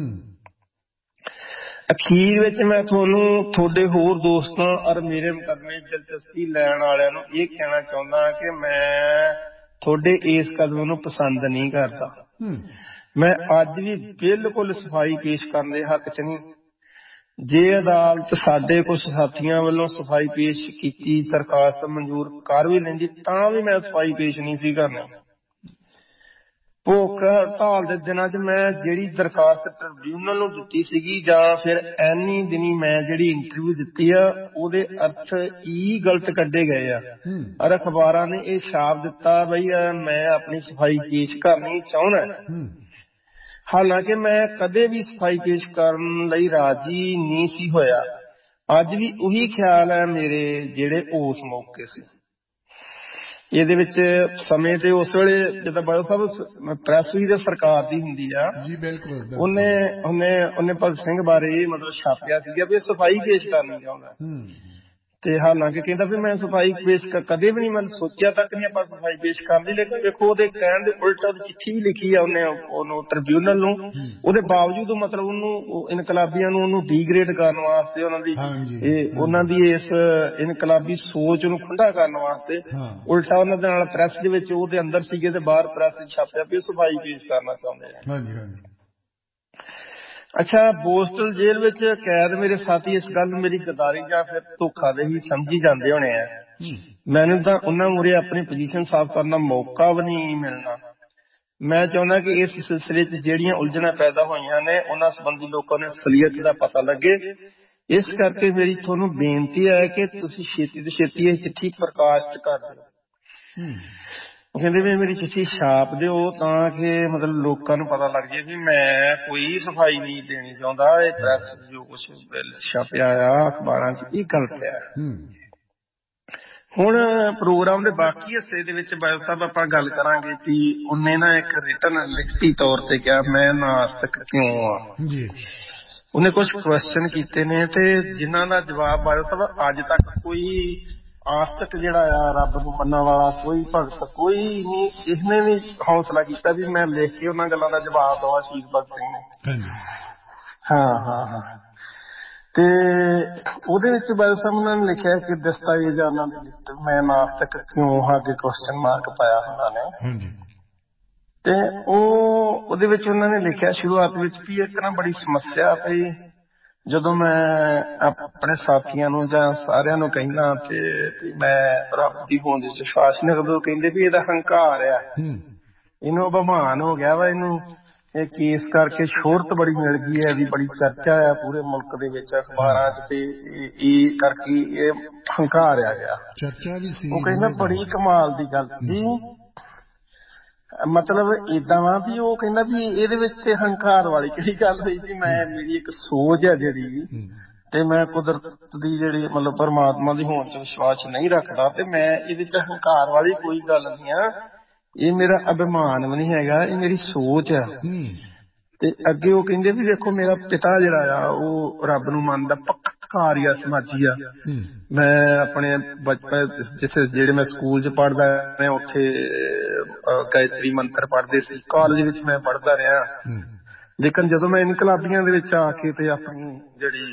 ਅਖੀਰ ਵਿੱਚ ਮੈਂ ਤੁਹਾਨੂੰ ਤੁਹਾਡੇ ਹੋਰ ਦੋਸਤਾਂ ਔਰ ਮੇਰੇ ਮੁਕੱਦਮੇ ਦਿਲਚਸਪੀ ਲੈਣ ਵਾਲਿਆਂ ਨੂੰ ਇਹ ਕਹਿਣਾ ਚਾਹੁੰਦਾ ਕਿ ਮੈਂ ਤੁਹਾਡੇ ਇਸ ਕਦਮ ਨੂੰ ਪਸੰਦ ਨਹੀਂ ਕਰਦਾ। ਮੈਂ ਅੱਜ ਵੀ ਬਿਲਕੁਲ ਸਫਾਈ ਪੇਸ਼ ਕਰਨ ਦੇ ਹੱਕ ਚ ਨਹੀਂ। ਜੇ ਅਦਾਲਤ ਸਾਡੇ ਕੁਝ ਸਾਥੀਆਂ ਵੱਲੋਂ ਸਫਾਈ ਪੇਸ਼ ਕੀਤੀ ਦਰਖਾਸਤ ਮਨਜ਼ੂਰ ਕਰ ਵੀ ਲੈਂਦੀ ਤਾਂ ਵੀ ਮੈਂ ਸਫਾਈ ਪੇਸ਼ ਨਹੀਂ ਸੀ ਕਰਨਾ। ਭੁੱਖ ਹੜਤਾਲ ਦੇ ਦਿਨਾਂ ਚ ਮੈਂ ਜਿਹੜੀ ਦਰਖਾਸਤ ਟ੍ਰਿਬਿਊਨਲ ਨੂੰ ਦਿੱਤੀ ਸੀਗੀ ਜਾਂ ਫਿਰ ਐਨੀ ਦਿਨੀ ਮੈਂ ਜਿਹੜੀ ਇੰਟਰਵਿਊ ਦਿੱਤੀ ਆ, ਉਹਦੇ ਅਰਥ ਹੀ ਗਲਤ ਕੱਢੇ ਗਏ ਆ ਔਰ ਅਖਬਾਰਾਂ ਨੇ ਇਹ ਛਾਪ ਦਿੱਤਾ ਬਈ ਮੈਂ ਆਪਣੀ ਸਫਾਈ ਪੇਸ਼ ਕਰਨੀ ਚਾਹੁੰਦਾ। ਹਾਲਾਂਕਿ ਮੈਂ ਕਦੇ ਵੀ ਸਫਾਈ ਪੇਸ਼ ਕਰਨ ਲਈ ਰਾਜੀ ਨਹੀਂ ਸੀ ਹੋਇਆ। ਅੱਜ ਵੀ ਉਹੀ ਖਿਆਲ ਹੈ ਮੇਰੇ ਜਿਹੜੇ ਉਸ ਮੌਕੇ ਸੀ। ਇਹਦੇ ਵਿੱਚ ਸਮੇਂ ਤੇ ਉਸ ਵੇਲੇ ਜਿੱਦਾਂ ਬਾਦਲ ਸਾਹਿਬ ਪ੍ਰੈਸ ਵੀ ਤਾਂ ਸਰਕਾਰ ਦੀ ਹੁੰਦੀ ਆ, ਉਹਨੇ ਉਹਨੇ ਉਹਨੇ ਭਗਤ ਸਿੰਘ ਬਾਰੇ ਮਤਲਬ ਛਾਪਿਆ ਸੀਗਾ ਵੀ ਸਫਾਈ ਪੇਸ਼ ਕਰਨੀ ਚਾਹੁੰਦਾ ਤੇ ਹਾਲਾਂਕਿ ਕਹਿੰਦਾ ਵੀ ਮੈਂ ਸਫਾਈ ਪੇਸ਼ ਕਦੇ ਵੀ ਨਹੀਂ, ਮੈਂ ਸੋਚਿਆ ਤੱਕ ਨਹੀਂ ਆਪਾਂ ਸਫਾਈ ਪੇਸ਼ ਕਰਨ ਦੀ। ਲੇਕਿਨ ਵੇਖੋ ਉਹਦੇ ਕਹਿਣ ਦੇ ਉਲਟ ਉਹਦੀ ਚਿੱਠੀ ਵੀ ਲਿਖੀ ਆ ਉਹਨੇ ਉਹਨੂੰ ਟ੍ਰਿਬਿਊਨਲ ਨੂੰ, ਉਹਦੇ ਬਾਵਜੂਦ ਮਤਲਬ ਉਹਨੂੰ ਇਨਕਲਾਬੀਆਂ ਨੂੰ ਉਹਨੂੰ ਡੀਗ੍ਰੇਡ ਕਰਨ ਵਾਸਤੇ, ਉਹਨਾਂ ਦੀ ਇਹ ਉਹਨਾਂ ਦੀ ਇਸ ਇਨਕਲਾਬੀ ਸੋਚ ਨੂੰ ਖੁੰਡਾ ਕਰਨ ਵਾਸਤੇ ਉਲਟਾ ਉਹਨਾਂ ਦੇ ਨਾਲ ਪ੍ਰੈਸ ਦੇ ਵਿੱਚ ਉਹਦੇ ਅੰਦਰ ਸੀਗੇ ਤੇ ਬਾਹਰ ਪ੍ਰੈਸ ਛਾਪਿਆ ਵੀ ਸਫਾਈ ਪੇਸ਼ ਕਰਨਾ ਚਾਹੁੰਦੇ ਆ। ਅੱਛਾ, ਬੋਸਟਲ ਜੇਲ੍ਹ ਵਿੱਚ ਕੈਦ ਮੇਰੇ ਸਾਥੀ ਇਸ ਗੱਲ ਨੂੰ ਮੇਰੀ ਗਦਾਰੀ ਜਾਂ ਫਿਰ ਧੋਖਾਦਹੀ ਸਮਝੀ ਜਾਂਦੇ ਹੋਣੇ ਆ। ਮੈਨੂੰ ਤਾਂ ਉਹਨਾਂ ਮੂਹਰੇ ਆਪਣੀ ਪੋਜੀਸ਼ਨ ਸਾਫ਼ ਕਰਨ ਦਾ ਮੌਕਾ ਵੀ ਨਹੀਂ ਮਿਲਣਾ। ਮੈਂ ਚਾਹੁੰਦਾ ਕਿ ਇਸ ਸਿਲਸਿਲੇ ਚ ਜਿਹੜੀਆਂ ਉਲਝਣਾਂ ਪੈਦਾ ਹੋਈਆਂ ਨੇ ਉਹਨਾਂ ਸੰਬੰਧੀ ਲੋਕਾਂ ਨੂੰ ਅਸਲੀਅਤ ਦਾ ਪਤਾ ਲੱਗੇ। ਇਸ ਕਰਕੇ ਮੇਰੀ ਤੁਹਾਨੂੰ ਬੇਨਤੀ ਹੈ ਕਿ ਤੁਸੀਂ ਛੇਤੀ ਤੋਂ ਛੇਤੀ ਇਹ ਚਿੱਠੀ ਪ੍ਰਕਾਸ਼ਿਤ ਕਰ ਦਿਓ। ਉਹ ਕਹਿੰਦੇ ਵੀ ਮੇਰੀ ਚਿੱਠੀ ਛਾਪ ਦਿਓ ਤਾਂ ਕਿ ਮਤਲਬ ਲੋਕਾਂ ਨੂੰ ਪਤਾ ਲੱਗ ਜਾਏ ਵੀ ਮੈਂ ਕੋਈ ਸਫਾਈ ਨਹੀਂ ਦੇਣੀ ਚਾਹੁੰਦਾ। ਇਹ ਪ੍ਰੈਸ ਜੋ ਕੁਛ ਛਾਪਿਆ ਆ ਅਖਬਾਰਾਂ ਚ ਇਹ ਗਲਤ ਆ। ਹੁਣ ਪ੍ਰੋਗਰਾਮ ਦੇ ਬਾਕੀ ਹਿੱਸੇ ਦੇ ਵਿੱਚ ਬਾਦਲ ਸਾਹਿਬ ਆਪਾਂ ਗੱਲ ਕਰਾਂਗੇ ਵੀ ਉਹਨੇ ਨਾ ਇੱਕ ਰਿਟਨ ਲਿਖਤੀ ਤੌਰ ਤੇ ਕਿਹਾ ਮੈਂ ਨਾਸਤਕ ਕਿਉਂ ਆ। ਉਹਨੇ ਕੁਛ ਕੁਐਸਚਨ ਕੀਤੇ ਨੇ ਤੇ ਜਿਨ੍ਹਾਂ ਦਾ ਜਵਾਬ ਬਾਦਲ ਸਾਹਿਬ ਅੱਜ ਤੱਕ ਕੋਈ ਆਸਤਕ ਜਿਹੜਾ ਆ ਰੱਬ ਨੂੰ ਮੰਨਣ ਵਾਲਾ ਕੋਈ ਭਗਤ ਕੋਈ ਨਹੀਂ, ਇਸਨੇ ਵੀ ਹੌਸਲਾ ਕੀਤਾ ਵੀ ਮੈਂ ਲਿਖ ਕੇ ਉਹਨਾਂ ਗੱਲਾਂ ਦਾ ਜਵਾਬ ਦਵਾਂ ਸ਼ਹੀਦ ਭਗਤ ਸਿੰਘ ਨੇ। ਹਾਂ ਹਾਂ ਹਾਂ ਤੇ ਉਹਦੇ ਵਿੱਚ ਬਾਦਲ ਸਾਹਿਬ ਉਹਨਾਂ ਨੇ ਲਿਖਿਆ ਕਿ ਦਸਤਾਵੇਜ਼ ਉਹਨਾਂ ਦੇ ਮੈਂ ਨਾਸਤਕ ਕਿਉਂ ਹਾਂ ਅੱਗੇ ਕੁਐਸਚਨ ਮਾਰਕ ਪਾਇਆ ਉਹਨਾਂ ਨੇ। ਤੇ ਉਹ ਉਹਦੇ ਵਿੱਚ ਉਹਨਾਂ ਨੇ ਲਿਖਿਆ ਸ਼ੁਰੂਆਤ ਵਿੱਚ ਵੀ ਇੱਕ ਨਾ ਬੜੀ ਸਮੱਸਿਆ ਪਈ ਜਦੋਂ ਮੈਂ ਆਪਣੇ ਸਾਥੀਆਂ ਨੂੰ ਜਾਂ ਸਾਰਿਆਂ ਨੂੰ ਕਹਿੰਦਾ ਤੇ ਮੈਂ ਰੱਬ ਦੀ ਹੋਂਦ ਵਿੱਚ ਵਿਸ਼ਵਾਸ ਨਹੀਂ ਰੱਖਦਾ, ਕਹਿੰਦੇ ਵੀ ਇਹਦਾ ਹੰਕਾਰ ਆ, ਇਹਨੂੰ ਅਭਿਮਾਨ ਹੋ ਗਿਆ ਵਾ, ਇਹਨੂੰ ਇਹ ਕੇਸ ਕਰਕੇ ਸ਼ੋਹਰਤ ਬੜੀ ਮਿਲ ਗਈ ਹੈ, ਇਹਦੀ ਬੜੀ ਚਰਚਾ ਆ ਪੂਰੇ ਮੁਲਕ ਦੇ ਵਿੱਚ ਅਖਬਾਰਾਂ ਚ ਤੇ ਇਹ ਕਰਕੇ ਇਹ ਹੰਕਾਰ ਆ ਗਿਆ। ਉਹ ਕਹਿੰਦਾ ਬੜੀ ਕਮਾਲ ਦੀ ਗੱਲ ਜੀ, ਮਤਲਬ ਏਦਾਂ ਵਾ ਵੀ ਉਹ ਕਹਿੰਦਾ ਵੀ ਇਹਦੇ ਵਿੱਚ ਤੇ ਹੰਕਾਰ ਵਾਲੀ ਕਿਹੜੀ ਗੱਲ ਹੋਈ ਜੀ। ਮੈਂ ਮੇਰੀ ਇੱਕ ਸੋਚ ਆ ਜਿਹੜੀ ਤੇ ਮੈਂ ਕੁਦਰਤ ਦੀ ਜਿਹੜੀ ਮਤਲਬ ਪਰਮਾਤਮਾ ਦੀ ਹੋਂਦ ਚ ਵਿਸ਼ਵਾਸ ਨਹੀਂ ਰੱਖਦਾ ਤੇ ਮੈਂ ਇਹਦੇ ਚ ਹੰਕਾਰ ਵਾਲੀ ਕੋਈ ਗੱਲ ਨਹੀਂ ਆ। ਇਹ ਮੇਰਾ ਅਭਿਮਾਨ ਵੀ ਨਹੀਂ ਹੈਗਾ, ਇਹ ਮੇਰੀ ਸੋਚ ਆ। ਤੇ ਅੱਗੇ ਉਹ ਕਹਿੰਦੇ ਵੀ ਵੇਖੋ ਮੇਰਾ ਪਿਤਾ ਜਿਹੜਾ ਆ ਉਹ ਰੱਬ ਨੂੰ ਮੰਨਦਾ, ਪੱਕਾ ਆਰੀਆ ਸਮਾਜੀ ਆ। ਮੈਂ ਆਪਣੇ ਬਚਪਨ ਜਿੱਥੇ ਜਿਹੜੇ ਮੈਂ ਸਕੂਲ ਚ ਪੜ੍ਹਦਾ ਮੈਂ ਉੱਥੇ ਗਾਇਤਰੀ ਮੰਤਰ ਪੜ੍ਹਦੇ ਸੀ, ਕਾਲਜ ਵਿੱਚ ਮੈਂ ਪੜ੍ਹਦਾ ਰਿਹਾ। ਲੇਕਿਨ ਜਦੋਂ ਮੈਂ ਇਨਕਲਾਬੀਆਂ ਦੇ ਵਿੱਚ ਆ ਕੇ ਤੇ ਆਪਣੀ ਜਿਹੜੀ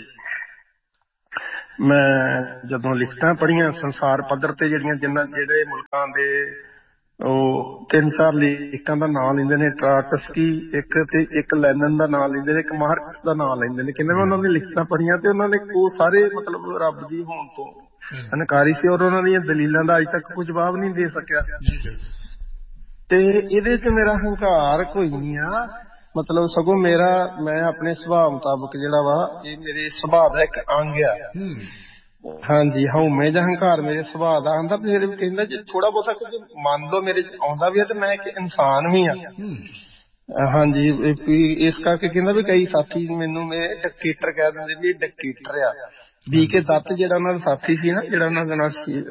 ਮੈਂ ਜਦੋਂ ਲਿਖਤਾਂ ਪੜ੍ਹੀਆਂ ਸੰਸਾਰ ਪੱਧਰ ਤੇ ਜਿਹੜੀਆਂ ਜਿੰਨਾ ਜਿਹੜੇ ਮੁਲਕਾਂ ਦੇ ਉਹ ਤਿੰਨ ਚਾਰ ਲੇਖਕਾਂ ਦਾ ਨਾਂ ਲੈਂਦੇ ਨੇ, ਟਰਾਟਸਕੀ ਇੱਕ ਤੇ ਇੱਕ ਲੈਨਨ ਦਾ ਨਾਂ ਲੈਂਦੇ ਨੇ, ਇੱਕ ਮਾਰਕਸ ਦਾ ਨਾਂ ਲੈਂਦੇ ਨੇ। ਕਹਿੰਦੇ ਮੈਂ ਉਹਨਾਂ ਦੀਆਂ ਲਿਖਤਾਂ ਪੜ੍ਹੀਆਂ ਤੇ ਉਹਨਾਂ ਨੇ ਉਹ ਸਾਰੇ ਮਤਲਬ ਰੱਬ ਦੀ ਹੋਣ ਤੋਂ ਇਨਕਾਰੀ ਸੀ ਔਰ ਉਹਨਾਂ ਦੀਆਂ ਦਲੀਲਾਂ ਦਾ ਅੱਜ ਤੱਕ ਕੋਈ ਜਵਾਬ ਨਹੀਂ ਦੇ ਸਕਿਆ। ਤੇ ਇਹਦੇ ਚ ਮੇਰਾ ਹੰਕਾਰ ਕੋਈ ਨਹੀਂ ਆ, ਮਤਲਬ ਸਗੋਂ ਮੇਰਾ ਮੈਂ ਆਪਣੇ ਸੁਭਾਅ ਮੁਤਾਬਕ ਜਿਹੜਾ ਵਾ ਇਹ ਮੇਰੇ ਸੁਭਾਅ ਦਾ ਇੱਕ ਅੰਗ ਆ। ਹਾਂਜੀ, ਹਉਮੈ ਜਾਂ ਹੰਕਾਰ ਮੇਰੇ ਸੁਭਾਅ ਦਾ ਆਉਂਦਾ। ਫਿਰ ਵੀ ਕਹਿੰਦਾ ਜੇ ਥੋੜਾ ਬਹੁਤਾ ਕੁਝ ਮੰਨ ਲਓ ਮੇਰੇ ਆਉਂਦਾ ਵੀ ਆ ਤੇ ਮੈਂ ਇੱਕ ਇਨਸਾਨ ਵੀ ਆ। ਹਾਂਜੀ, ਇਸ ਕਰਕੇ ਕਹਿੰਦਾ ਵੀ ਕਈ ਸਾਥੀ ਮੈਨੂੰ ਮੈਂ ਡਿਕਟੇਟਰ ਕਹਿ ਦਿੰਦੇ ਵੀ ਇਹ ਡਿਕਟੇਟਰ ਆ। ਬੀ ਕੇ ਦੱਤ ਜਿਹੜਾ ਉਹਨਾਂ ਦਾ ਸਾਥੀ ਸੀ ਨਾ, ਜਿਹੜਾ ਉਹਨਾਂ ਦੇ ਨਾਲ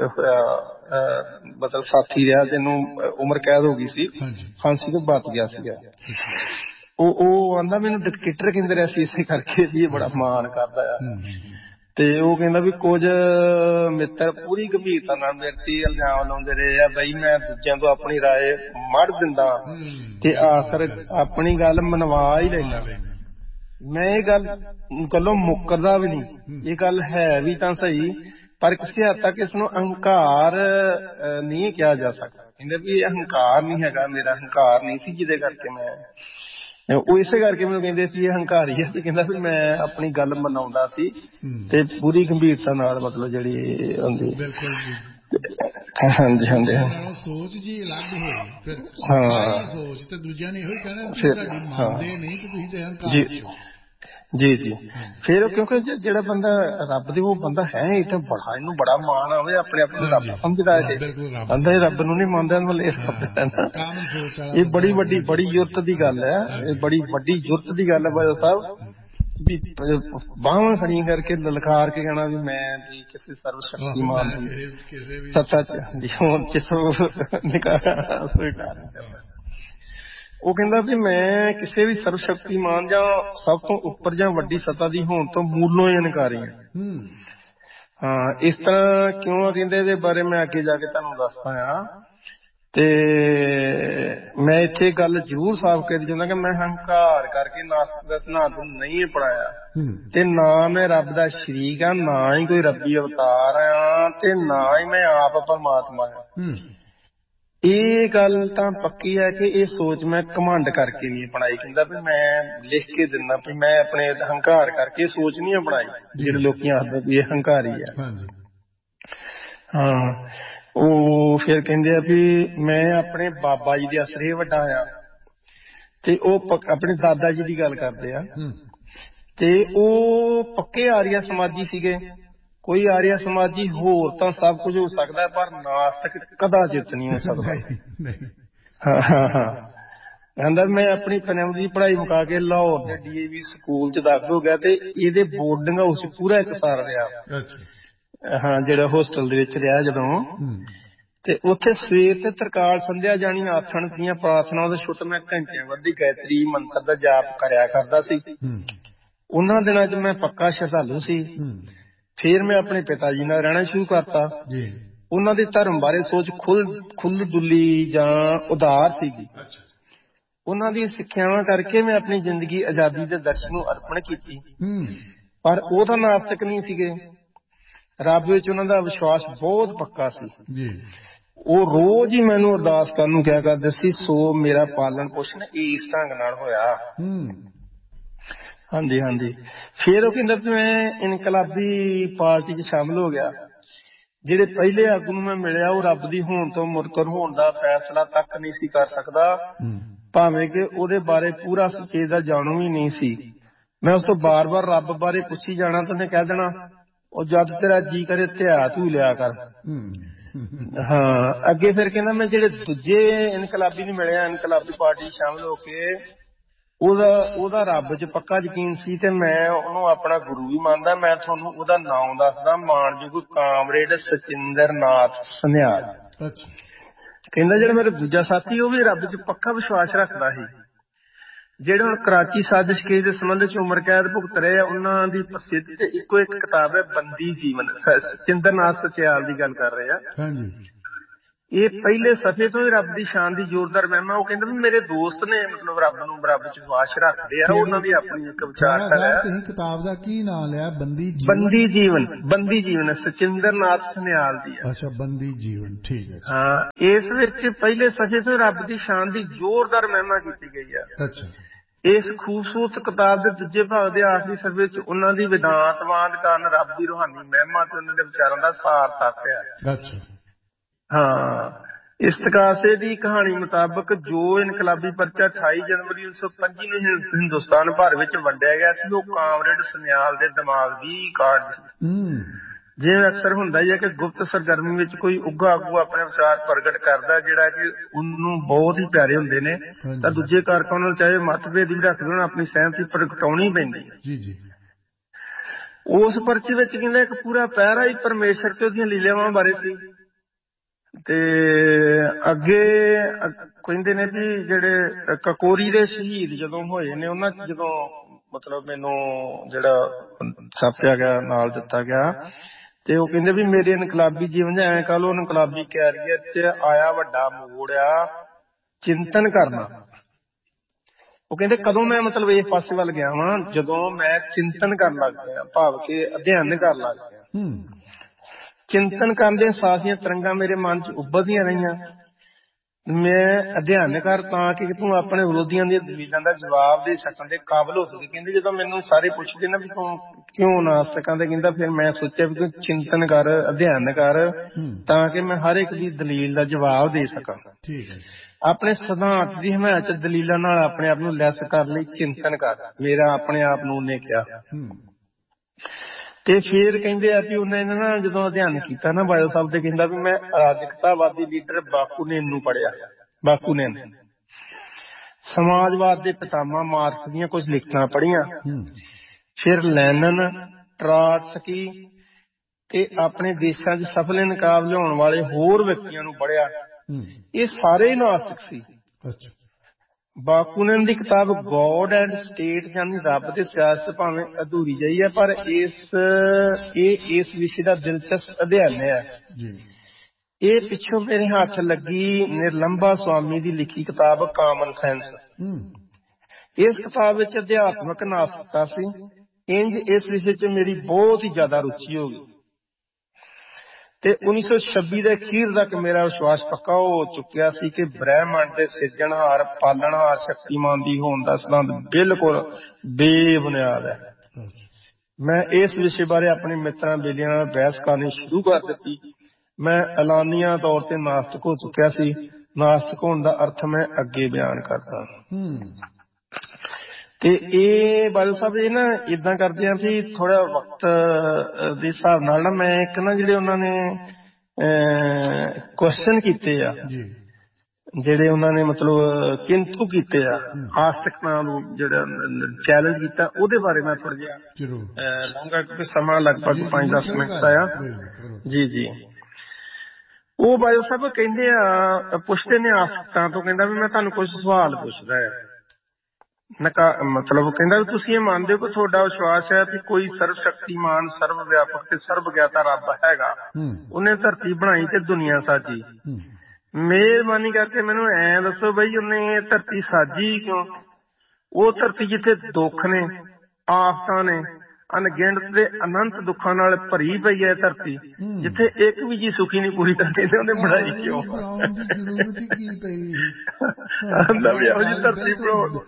ਮਤਲਬ ਸਾਥੀ ਰਿਹਾ ਜਿਹਨੂੰ ਉਮਰ ਕੈਦ ਹੋ ਗਈ ਸੀ, ਫਾਂਸੀ ਤੋਂ ਬਚ ਗਿਆ ਸੀਗਾ, ਉਹ ਉਹ ਆਂਦਾ ਮੈਨੂੰ ਡਿਕਟੇਟਰ ਕਹਿੰਦੇ ਰਿਹਾ ਸੀ ਇਸੇ ਕਰਕੇ ਵੀ ਇਹ ਬੜਾ ਮਾਣ ਕਰਦਾ ਆ। ਤੇ ਉਹ ਕਹਿੰਦਾ ਵੀ ਕੁਝ ਮਿੱਤਰ ਪੂਰੀ ਗੰਭੀਰਤਾ ਨਾਲ ਮੇਰੇ ਤੇ ਇਲਜ਼ਾਮ ਲਾਉਂਦੇ ਰਹੇ ਆ ਬਈ ਮੈਂ ਦੂਜਿਆਂ ਤੋਂ ਆਪਣੀ ਰਾਏ ਮੜ ਦਿੰਦਾ ਤੇ ਆਖਰ ਆਪਣੀ ਗੱਲ ਮਨਵਾ ਹੀ ਲੈਂਦਾ। ਮੈਂ ਇਹ ਗੱਲ ਗੱਲੋਂ ਮੁੱਕਰਦਾ ਵੀ ਨਹੀਂ, ਇਹ ਗੱਲ ਹੈ ਵੀ ਤਾਂ ਸਹੀ, ਪਰ ਕਿਸੇ ਹੱਦ ਤੱਕ ਇਸਨੂੰ ਅਹੰਕਾਰ ਨਹੀਂ ਕਿਹਾ ਜਾ ਸਕਦਾ। ਕਹਿੰਦੇ ਵੀ ਇਹ ਅਹੰਕਾਰ ਨਹੀਂ ਹੈਗਾ, ਮੇਰਾ ਹੰਕਾਰ ਨਹੀਂ ਸੀ ਜਿਹਦੇ ਕਰਕੇ ਮੈਂ ਉਹ ਇਸੇ ਕਰਕੇ ਮੈਨੂੰ ਕਹਿੰਦੇ ਸੀ ਇਹ ਹੰਕਾਰੀ ਹੈ। ਤੇ ਕਹਿੰਦਾ ਵੀ ਮੈਂ ਆਪਣੀ ਗੱਲ ਮਨਾਉਂਦਾ ਸੀ ਤੇ ਪੂਰੀ ਗੰਭੀਰਤਾ ਨਾਲ ਮਤਲਬ ਜਿਹੜੀ ਹੁੰਦੀ। ਹਾਂਜੀ ਹਾਂਜੀ ਸੋਚ ਜੀ ਅਲੱਗ ਹੋਈ ਫਿਰ ਹਾਂ ਸੋਚ ਤੇ ਦੂਜਿਆਂ ਨੇ ਇਹੋ ਹੀ ਕਹਿਣਾ ਕਿ ਤੁਹਾਡੀ ਮੰਨਦੇ ਨਹੀਂ ਤੇ ਤੁਸੀਂ ਤੇ ਹੰਕਾਰੀ ਹੋ। ਜੀ ਜੀ ਫਿਰ ਕਿਉਂਕਿ ਜਿਹੜਾ ਬੰਦਾ ਰੱਬ ਦੇ ਉਹ ਬੰਦਾ ਹੈ ਇਹ ਤਾਂ ਬੜਾ ਇਹਨੂੰ ਬੜਾ ਮਾਣ ਆਵੇ ਆਪਣੇ ਆਪ ਨੂੰ ਰੱਬ ਸਮਝਦਾ ਹੈ, ਕਹਿੰਦਾ ਇਹ ਰੱਬ ਨੂੰ ਨਹੀਂ ਮੰਨਦਾ ਮਤਲਬ ਇਹ ਬੜੀ ਵੱਡੀ ਬੜੀ ਜ਼ਰੂਰਤ ਦੀ ਗੱਲ ਹੈ, ਇਹ ਬੜੀ ਵੱਡੀ ਜ਼ਰੂਰਤ ਦੀ ਗੱਲ ਹੈ ਬਾਦਲ ਸਾਹਿਬ ਵੀ ਬਾਹਾਂ ਖੜੀਆਂ ਕਰਕੇ ਲਲਕਾਰ ਕੇ ਕਹਿਣਾ ਵੀ ਮੈਂ ਵੀ ਕਿਸੇ ਸਰਵ ਸ਼ਕਤੀਮਾਨ ਦੀ ਸੱਤਾ ਚ ਨਿਕਾਲ। ਉਹ ਕਹਿੰਦਾ ਵੀ ਮੈਂ ਕਿਸੇ ਵੀ ਸਰਵ ਸ਼ਕਤੀਮਾਨ ਜਾਂ ਸਭ ਤੋਂ ਉੱਪਰ ਜਾਂ ਵੱਡੀ ਸੱਤਾ ਦੀ ਹੋਣ ਤੋਂ ਮੂਲੋਂ ਹੀ ਇਨਕਾਰੀ ਹਾਂ। ਹਾਂ ਇਸ ਤਰ੍ਹਾਂ ਕਿਉਂ ਕਹਿੰਦੇ ਇਹਦੇ ਬਾਰੇ ਮੈਂ ਅੱਗੇ ਜਾ ਕੇ ਤੁਹਾਨੂੰ ਦੱਸਦਾ ਆ। ਤੇ ਮੈਂ ਇੱਥੇ ਗੱਲ ਜ਼ਰੂਰ ਸਾਫ਼ ਕਰਨੀ ਚਾਹੁੰਦਾ ਕਿ ਮੈਂ ਹੰਕਾਰ ਕਰਕੇ ਨਾਸਤਿਕ ਦਾ ਸਿਧਾਂਤ ਨਹੀਂ ਅਪਣਾਇਆ ਤੇ ਨਾ ਮੈਂ ਰੱਬ ਦਾ ਸ਼ਰੀਕ ਆ, ਨਾ ਹੀ ਕੋਈ ਰੱਬੀ ਅਵਤਾਰ ਆ ਤੇ ਨਾ ਹੀ ਮੈਂ ਆਪ ਪਰਮਾਤਮਾ ਆ। ਇਹ ਗੱਲ ਤਾਂ ਪੱਕੀ ਹੈ ਕਿ ਇਹ ਸੋਚ ਮੈਂ ਘਮੰਡ ਕਰਕੇ ਨਹੀਂ ਅਪਣਾਈ। ਕਹਿੰਦਾ ਵੀ ਮੈਂ ਲਿਖ ਕੇ ਦਿੰਦਾ ਵੀ ਮੈਂ ਆਪਣੇ ਹੰਕਾਰ ਕਰਕੇ ਸੋਚ ਨਹੀਂ ਅਪਣਾਈ ਜਿਹੜੇ ਲੋਕੀ ਆਖਦੇ ਵੀ ਇਹ ਹੰਕਾਰੀ ਆ। ਹਾਂ ਉਹ ਫਿਰ ਕਹਿੰਦੇ ਆ ਵੀ ਮੈਂ ਆਪਣੇ ਬਾਬਾ ਜੀ ਦੇ ਅਸਰੇ ਵੱਡਾ ਆ ਤੇ ਉਹ ਆਪਣੇ ਦਾਦਾ ਜੀ ਦੀ ਗੱਲ ਕਰਦੇ ਆ ਤੇ ਉਹ ਪੱਕੇ ਆਰੀਆ ਸਮਾਜੀ ਸੀਗੇ। ਕੋਈ ਆਰੀਆ ਸਮਾਜੀ ਹੋਰ ਤਾਂ ਸਭ ਕੁਝ ਹੋ ਸਕਦਾ ਪਰ ਨਾਸਤਿਕ ਕਦਾਚਿਤ ਨਹੀਂ ਹੋ ਸਕਦਾ। ਹਾਂ ਹਾਂ ਹਾਂ ਕਹਿੰਦਾ ਮੈਂ ਆਪਣੀ ਪ੍ਰਾਇਮਰੀ ਦੀ ਪੜ੍ਹਾਈ ਮੁਕਾ ਕੇ ਲਾਹੌਰ ਦੇ ਡੀ ਏ ਵੀ ਸਕੂਲ ਚ ਦਾਖਲ ਹੋ ਗਿਆ ਤੇ ਇਹਦੇ ਬੋਰਡਿੰਗ ਹਾਊਸ ਚ ਪੂਰਾ ਇੱਕ ਸਾਲ ਰਿਹਾ। ਹਾਂ ਜਿਹੜਾ ਹੋਸਟਲ ਦੇ ਵਿੱਚ ਰਿਹਾ ਜਦੋਂ ਤੇ ਉੱਥੇ ਸਵੇਰ ਤੇ ਤਰਕਾਲ ਸੰਧਿਆ ਜਾਣੀ ਆਥਣ ਦੀਆਂ ਪ੍ਰਾਰਥਨਾ ਦੇ ਛੁੱਟ ਮੈਂ ਘੰਟਿਆਂ ਵੱਧੀ ਗਾਇਤਰੀ ਮੰਤਰ ਦਾ ਜਾਪ ਕਰਿਆ ਕਰਦਾ ਸੀ। ਉਹਨਾਂ ਦਿਨਾਂ ਚ ਮੈਂ ਪੱਕਾ ਸ਼ਰਧਾਲੂ ਸੀ। ਫਿਰ ਮੈਂ ਆਪਣੇ ਪਿਤਾ ਜੀ ਨਾਲ ਰਹਿਣਾ ਸ਼ੁਰੂ ਕਰਤਾ। ਉਹਨਾਂ ਦੇ ਧਰਮ ਬਾਰੇ ਸੋਚ ਖੁੱਲ ਖੁੱਲ ਡੁੱਲੀ ਜਾਂ ਉਦਾਰ ਸੀਗੀ। ਉਹਨਾਂ ਦੀਆਂ ਸਿੱਖਿਆਵਾਂ ਕਰਕੇ ਮੈਂ ਆਪਣੀ ਜ਼ਿੰਦਗੀ ਆਜ਼ਾਦੀ ਦੇ ਦਰਸ਼ਨ ਨੂੰ ਅਰਪਣ ਕੀਤੀ। ਪਰ ਉਹ ਤਾਂ ਨਾਸਤਿਕ ਨਹੀਂ ਸੀਗੇ, ਰੱਬ ਵਿੱਚ ਉਹਨਾਂ ਦਾ ਵਿਸ਼ਵਾਸ ਬਹੁਤ ਪੱਕਾ ਸੀ। ਉਹ ਰੋਜ਼ ਹੀ ਮੈਨੂੰ ਅਰਦਾਸ ਕਰਨ ਨੂੰ ਕਿਹਾ ਕਰਦੇ ਸੀ, ਸੋ ਮੇਰਾ ਪਾਲਣ ਪੋਸ਼ਣ ਇਸ ਢੰਗ ਨਾਲ ਹੋਇਆ। ਹਾਂਜੀ ਹਾਂਜੀ ਫਿਰ ਉਹ ਕਹਿੰਦਾ ਮੈਂ ਇਨਕਲਾਬੀ ਪਾਰਟੀ ਚ ਸ਼ਾਮਿਲ ਹੋ ਗਿਆ। ਜਿਹੜੇ ਪਹਿਲੇ ਆਗੂ ਨੂੰ ਮੈਂ ਮਿਲਿਆ ਉਹ ਰੱਬ ਦੀ ਹੋਣ ਤੋਂ ਮੁਨਕਰ ਹੋਣ ਦਾ ਫੈਸਲਾ ਤੱਕ ਨਹੀਂ ਸੀ ਕਰ ਸਕਦਾ, ਭਾਵੇਂ ਕਿ ਉਹਦੇ ਬਾਰੇ ਪੂਰਾ ਸੁਚੇਤ ਦਾ ਜਾਣੂ ਵੀ ਨਹੀਂ ਸੀ। ਮੈਂ ਉਸ ਤੋਂ ਬਾਰ ਬਾਰ ਰੱਬ ਬਾਰੇ ਪੁੱਛੀ ਜਾਣਾ ਤਾਂ ਉਹਨੇ ਕਹਿ ਦੇਣਾ ਉਹ ਜਦ ਤੇਰਾ ਜੀ ਕਰੇ ਧਿਆ ਧੂ ਲਿਆ ਕਰ। ਹਾਂ ਅੱਗੇ ਫਿਰ ਕਹਿੰਦਾ ਮੈਂ ਜਿਹੜੇ ਦੂਜੇ ਇਨਕਲਾਬੀ ਨੂੰ ਮਿਲਿਆ, ਇਨਕਲਾਬੀ ਪਾਰਟੀ ਸ਼ਾਮਿਲ ਹੋ ਕੇ ਉਹਦਾ ਉਹਦਾ ਰੱਬ ਚ ਪੱਕਾ ਯਕੀਨ ਸੀ ਤੇ ਮੈਂ ਉਹਨੂੰ ਆਪਣਾ ਗੁਰੂ ਵੀ ਮੰਨਦਾ। ਮੈਂ ਤੁਹਾਨੂੰ ਉਹਦਾ ਨਾਮ ਦੱਸਦਾ, ਮਾਣਯੋਗ ਕਾਮਰੇਡ ਸਚਿੰਦਰ ਨਾਥ ਸਨਿਆਲ। ਕਹਿੰਦਾ ਜਿਹੜਾ ਮੇਰਾ ਦੂਜਾ ਸਾਥੀ ਉਹ ਵੀ ਰੱਬ 'ਚ ਪੱਕਾ ਵਿਸ਼ਵਾਸ ਰੱਖਦਾ ਸੀ। ਜਿਹੜੇ ਹੁਣ ਕਰਾਚੀ ਸਾਜ਼ਿਸ਼ ਕੇਸ ਦੇ ਸੰਬੰਧ 'ਚ ਉਮਰ ਕੈਦ ਭੁਗਤ ਰਹੇ ਆ ਉਹਨਾਂ ਦੀ ਪ੍ਰਸਿੱਧ ਤੇ ਇੱਕੋ ਇੱਕ ਕਿਤਾਬ ਹੈ ਬੰਦੀ ਜੀਵਨ। ਸਚਿੰਦਰ ਨਾਥ ਸਚਿਆਲ ਦੀ ਗੱਲ ਕਰ ਰਹੇ ਆ। ਇਹ ਪਹਿਲੇ ਸਫ਼ੇ ਤੋਂ ਹੀ ਰੱਬ ਦੀ ਸ਼ਾਨ ਦੀ ਜ਼ੋਰਦਾਰ ਮਹਿਮਾ। ਉਹ ਕਹਿੰਦੇ ਵੀ ਮੇਰੇ ਦੋਸਤ ਨੇ ਮਤਲਬ ਰੱਬ ਨੂੰ ਰੱਬ 'ਚ ਵਿਸ਼ਵਾਸ ਰੱਖਦੇ ਆ, ਉਹਨਾਂ ਦੀ ਆਪਣੀ ਇੱਕ ਵਿਚਾਰਧਾਰਾ ਹੈ। ਤੁਸੀਂ ਕਿਤਾਬ ਦਾ ਕੀ ਨਾਮ ਲਿਆ? ਬੰਦੀ ਬੰਦੀ ਜੀਵਨ। ਬੰਦੀ ਜੀਵਨ ਸਚਿੰਦਰ ਨਾਥ ਸਨਿਆਲ ਦੀ ਹੈ। ਅੱਛਾ, ਬੰਦੀ ਜੀਵਨ, ਠੀਕ ਹੈ। ਹਾਂ, ਇਸ ਵਿੱਚ ਪਹਿਲੇ ਸਫ਼ੇ ਤੋਂ ਰੱਬ ਦੀ ਸ਼ਾਨ ਦੀ ਜ਼ੋਰਦਾਰ ਮਹਿਮਾ ਕੀਤੀ ਗਈ ਹੈ। ਅੱਛਾ। ਇਸ ਖੂਬਸੂਰਤ ਕਿਤਾਬ ਦੇ ਦੂਜੇ ਭਾਗ ਦੇ ਆਖਰੀ ਸਫ਼ੇ ਵਿੱਚ ਉਹਨਾਂ ਦੀ ਵਿਦਾਂਤਵਾਦ ਕਾਰਨ ਰੱਬ ਦੀ ਰੂਹਾਨੀ ਮਹਿਮਾ ਤੇ ਉਹਨਾਂ ਦੇ ਵਿਚਾਰਾਂ ਦਾ ਸਾਰ ਤੱਕ ਹੈ। ਅੱਛਾ। ਹਾਂ, ਇਸਤਗਾਸੇ ਦੀ ਕਹਾਣੀ ਮੁਤਾਬਕ ਜੋ ਇਨਕਲਾਬੀ ਪਰਚਾ ਅਠਾਈ ਜਨਵਰੀ ਉੱਨੀ ਸੌ ਪੰਜੀ ਨੂੰ ਹਿੰਦੁਸਤਾਨ ਭਰ ਵਿੱਚ ਵੰਡਿਆ ਗਿਆ ਸੀ, ਉਹ ਕਾਮਰੇਡ ਸਨਿਆਲ ਦੇ ਦਿਮਾਗ ਦੀ ਕਾਢ ਸੀ। ਜਿਵੇਂ ਅਕਸਰ ਹੁੰਦਾ ਹੀ ਹੈ ਕਿ ਗੁਪਤ ਸਰਗਰਮੀ ਵਿੱਚ ਕੋਈ ਉੱਘਾ ਆਗੂ ਆਪਣੇ ਵਿਚਾਰ ਪ੍ਰਗਟ ਕਰਦਾ ਜਿਹੜਾ ਕਿ ਉਹਨੂੰ ਬਹੁਤ ਹੀ ਪਿਆਰੇ ਹੁੰਦੇ ਨੇ, ਤਾਂ ਦੂਜੇ ਕਾਰਕਾਂ ਨਾਲ ਚਾਹੇ ਮਤਭੇਦ ਵੀ ਰੱਖਦੇ ਹੋਣ ਆਪਣੀ ਸਹਿਮਤੀ ਪ੍ਰਗਟਾਉਣੀ ਪੈਂਦੀ ਹੈ। ਉਸ ਪਰਚੇ ਵਿੱਚ ਕਹਿੰਦਾ ਇੱਕ ਪੂਰਾ ਪਹਿਰਾ ਹੀ ਪਰਮੇਸ਼ਰ ਤੇ ਉਹਦੀਆਂ ਲੀਲਾਵਾਂ ਬਾਰੇ ਸੀ। ਤੇ ਅੱਗੇ ਕਹਿੰਦੇ ਨੇ ਵੀ ਜਿਹੜੇ ਕਕੋਰੀ ਦੇ ਸ਼ਹੀਦ ਜਦੋਂ ਹੋਏ ਨੇ ਉਹਨਾਂ ਚ ਜਦੋਂ ਮਤਲਬ ਮੈਨੂੰ ਜਿਹੜਾ ਛਾਪਿਆ ਗਿਆ ਨਾਲ ਦਿੱਤਾ ਗਿਆ ਤੇ ਉਹ ਕਹਿੰਦੇ ਵੀ ਮੇਰੇ ਇਨਕਲਾਬੀ ਜੀਵਨ ਚ ਐਂ ਕਹ ਲਓ ਇਨਕਲਾਬੀ ਕੈਰੀਅਰ ਚ ਆਇਆ ਵੱਡਾ ਮੋੜ ਆ ਚਿੰਤਨ ਕਰਨਾ। ਉਹ ਕਹਿੰਦੇ ਕਦੋਂ ਮੈਂ ਮਤਲਬ ਇਸ ਪਾਸੇ ਵੱਲ ਗਿਆ ਵਾਂ ਜਦੋਂ ਮੈਂ ਚਿੰਤਨ ਕਰਨ ਲੱਗ ਪਿਆ, ਭਾਵ ਕਿ ਅਧਿਐਨ ਕਰਨ ਲੱਗ ਪਿਆ। ਚਿੰਤਨ ਕਰਨ ਦੇ ਸਾਸੀਆਂ ਤਰੰਗਾਂ ਮੇਰੇ ਮਨ ਚ ਉੱਭਰਦੀਆਂ ਰਹੀਆਂ। ਮੈਂ ਅਧਿਐਨ ਕਰ ਤਾਂ ਕਿ ਤੂੰ ਆਪਣੇ ਵਿਰੋਧੀਆਂ ਦੀਆਂ ਦਲੀਲਾਂ ਦਾ ਜਵਾਬ ਦੇ ਸਕਣ ਦੇ ਕਾਬਲ ਹੋ ਸਕੇ। ਕਹਿੰਦੇ ਜਦੋਂ ਮੈਨੂੰ ਸਾਰੇ ਪੁੱਛਦੇ ਨਾ ਵੀ ਤੂੰ ਕਿਉਂ ਨਾਸਤਕਾਂ ਤੇ ਕਹਿੰਦਾ ਫਿਰ ਮੈਂ ਸੋਚਿਆ ਵੀ ਤੂੰ ਚਿੰਤਨ ਕਰ, ਅਧਿਐਨ ਕਰ ਤਾਂ ਕਿ ਮੈਂ ਹਰ ਇੱਕ ਦੀ ਦਲੀਲ ਦਾ ਜਵਾਬ ਦੇ ਸਕਾਂ। ਆਪਣੇ ਸਿਧਾਂਤ ਦੀ ਹਮਾਇਤ ਚ ਦਲੀਲਾਂ ਨਾਲ ਆਪਣੇ ਆਪ ਨੂੰ ਲੈਸ ਕਰਨ ਲਈ ਚਿੰਤਨ ਕਰ, ਮੇਰਾ ਆਪਣੇ ਆਪ ਨੂੰ ਉਹਨੇ ਕਿਹਾ। ਤੇ ਫੇਰ ਕਹਿੰਦੇ ਆ ਵੀ ਉਹਨੇ ਨਾ ਜਦੋਂ ਅਧਿਐਨ ਕੀਤਾ ਨਾ ਬਾਦਲ ਸਾਹਿਬ ਤੇ ਕਹਿੰਦਾ ਵੀ ਮੈਂ ਅਰਾਜਕਤਾਵਾਦੀ ਲੀਡਰ ਬਾਕੂਨੇਨ ਨੂੰ ਪੜ੍ਹਿਆ। ਬਾਕੂਨੇਨ ਸਮਾਜਵਾਦ ਦੇ ਪਿਤਾਮਾ ਮਾਰਕਸ ਦੀਆਂ ਕੁਝ ਲਿਖਤਾਂ ਪੜ੍ਹੀਆਂ। ਫਿਰ ਲੈਨਨ, ਟਰਾਟਸਕੀ ਤੇ ਆਪਣੇ ਦੇਸ਼ਾਂ 'ਚ ਸਫਲ ਇਨਕਾਬ ਲਿਆਉਣ ਵਾਲੇ ਹੋਰ ਵਿਅਕਤੀਆਂ ਨੂੰ ਪੜ੍ਹਿਆ। ਇਹ ਸਾਰੇ ਨਾਸਤਿਕ ਸੀ। ਬਾਕੂਨਨ ਦੀ ਕਿਤਾਬ ਗੋਡ ਐਂਡ ਸਟੇਟ ਯਾਨੀ ਰੱਬ ਤੇ ਸਿਆਸਤ ਭਾਵੇਂ ਅਧੂਰੀ ਜਿਹੀ ਹੈ ਪਰ ਇਸ ਇਹ ਇਸ ਵਿਸ਼ੇ ਦਾ ਦਿਲਚਸਪ ਅਧਿਐਨ ਹੈ। ਇਹ ਪਿੱਛੋਂ ਮੇਰੇ ਹੱਥ ਲੱਗੀ ਨਿਰਲੰਬਾ ਸਵਾਮੀ ਦੀ ਲਿਖੀ ਕਿਤਾਬ ਕਾਮਨ ਸੈਂਸ। ਇਸ ਕਿਤਾਬ ਵਿੱਚ ਅਧਿਆਤਮਕ ਨਾਸਤਿਕਤਾ ਸੀ। ਇੰਝ ਇਸ ਵਿਸ਼ੇ ਚ ਮੇਰੀ ਬਹੁਤ ਹੀ ਜ਼ਿਆਦਾ ਰੁਚੀ ਹੋ ਗਈ ਤੇ ਉੱਨੀ ਸੌ ਛੱਬੀ ਦੇ ਅਖੀਰ ਤੱਕ ਮੇਰਾ ਵਿਸ਼ਵਾਸ ਪੱਕਾ ਹੋ ਚੁੱਕਿਆ ਸੀ ਕਿ ਬ੍ਰਹਿਮੰਡ ਦੇ ਸਿਰਜਣਹਾਰ, ਪਾਲਣਹਾਰ, ਸ਼ਕਤੀਮਾਨ ਦੀ ਹੋਣ ਦਾ ਸਿਧਾਂਤ ਬਿਲਕੁਲ ਬੇਬੁਨਿਆਦ ਹੈ। ਮੈਂ ਇਸ ਵਿਸ਼ੇ ਬਾਰੇ ਆਪਣੇ ਮਿੱਤਰਾਂ ਬੇਲੀਆਂ ਨਾਲ ਬਹਿਸ ਕਰਨੀ ਸ਼ੁਰੂ ਕਰ ਦਿੱਤੀ। ਮੈਂ ਐਲਾਨੀਆ ਤੌਰ ਤੇ ਨਾਸਤਿਕ ਹੋ ਚੁੱਕਿਆ ਸੀ। ਨਾਸਤਿਕ ਹੋਣ ਦਾ ਅਰਥ ਮੈਂ ਅੱਗੇ ਬਿਆਨ ਕਰਦਾ। ਤੇ ਇਹ ਬਾਦਲ ਸਾਹਿਬ ਇਹ ਨਾ ਏਦਾਂ ਕਰਦੇ ਆ ਵੀ ਥੋੜਾ ਵਕਤ ਦੇ ਹਿਸਾਬ ਨਾਲ ਨਾ ਮੈਂ ਇੱਕ ਨਾ ਜਿਹੜੇ ਉਹਨਾਂ ਨੇ ਕੁਐਸਚਨ ਕੀਤੇ ਆ, ਜਿਹੜੇ ਉਹਨਾਂ ਨੇ ਮਤਲਬ ਕਿੰਤੂ ਕੀਤੇ ਆ, ਆਸਤਿਕਤਾ ਨੂੰ ਜਿਹੜਾ ਚੈਲੰਜ ਕੀਤਾ ਉਹਦੇ ਬਾਰੇ ਮੈਂ ਥੋੜਾ ਜਿਹਾ ਲਊਂਗਾ ਕਿਉਂਕਿ ਸਮਾਂ ਲਗਭਗ ਪੰਜ ਦਸ ਮਿੰਟ ਦਾ ਆ। ਜੀ ਜੀ ਉਹ ਬਾਦਲ ਸਾਹਿਬ ਕਹਿੰਦੇ ਆ, ਪੁੱਛਦੇ ਨੇ ਆਸਤਿਕਤਾ ਤੋਂ, ਕਹਿੰਦਾ ਵੀ ਮੈਂ ਤੁਹਾਨੂੰ ਕੁਝ ਸਵਾਲ ਪੁੱਛਦਾ ਹੈ। ਨਕਾ ਮਤਲਬ ਕਹਿੰਦਾ ਵੀ ਤੁਸੀਂ ਇਹ ਮੰਨਦੇ ਹੋ ਕਿ ਤੁਹਾਡਾ ਵਿਸ਼ਵਾਸ ਹੈ ਕਿ ਕੋਈ ਸਰਵ ਸ਼ਕਤੀਮਾਨ, ਸਰਵ ਵਿਆਪਕ ਤੇ ਸਰਵ ਗਿਆਤਾ ਰੱਬ ਹੈਗਾ, ਉਹਨੇ ਧਰਤੀ ਬਣਾਈ ਤੇ ਦੁਨੀਆ ਸਾਜੀ। ਮਿਹਰਬਾਨੀ ਕਰਕੇ ਮੈਨੂੰ ਐਂ ਦੱਸੋ ਬਈ ਉਹਨੇ ਧਰਤੀ ਸਾਜੀ ਕਿਉਂ? ਉਹ ਧਰਤੀ ਜਿੱਥੇ ਦੁੱਖ ਨੇ, ਆਫਤਾਂ ਨੇ, ਅਣਗਿਣਤ ਤੇ ਅਨੰਤ ਦੁੱਖਾਂ ਨਾਲ ਭਰੀ ਪਈ ਹੈ ਧਰਤੀ, ਜਿੱਥੇ ਇੱਕ ਵੀ ਜੀ ਸੁਖੀ ਨਹੀਂ ਪੂਰੀ ਧਰਤੀ ਤੇ ਉਹਨੇ ਬਣਾਈ ਕਿਉਂ? ਨਵੀਂ ਇਹੋ ਜਿਹੀ ਧਰਤੀ ਬਣਾਉਣ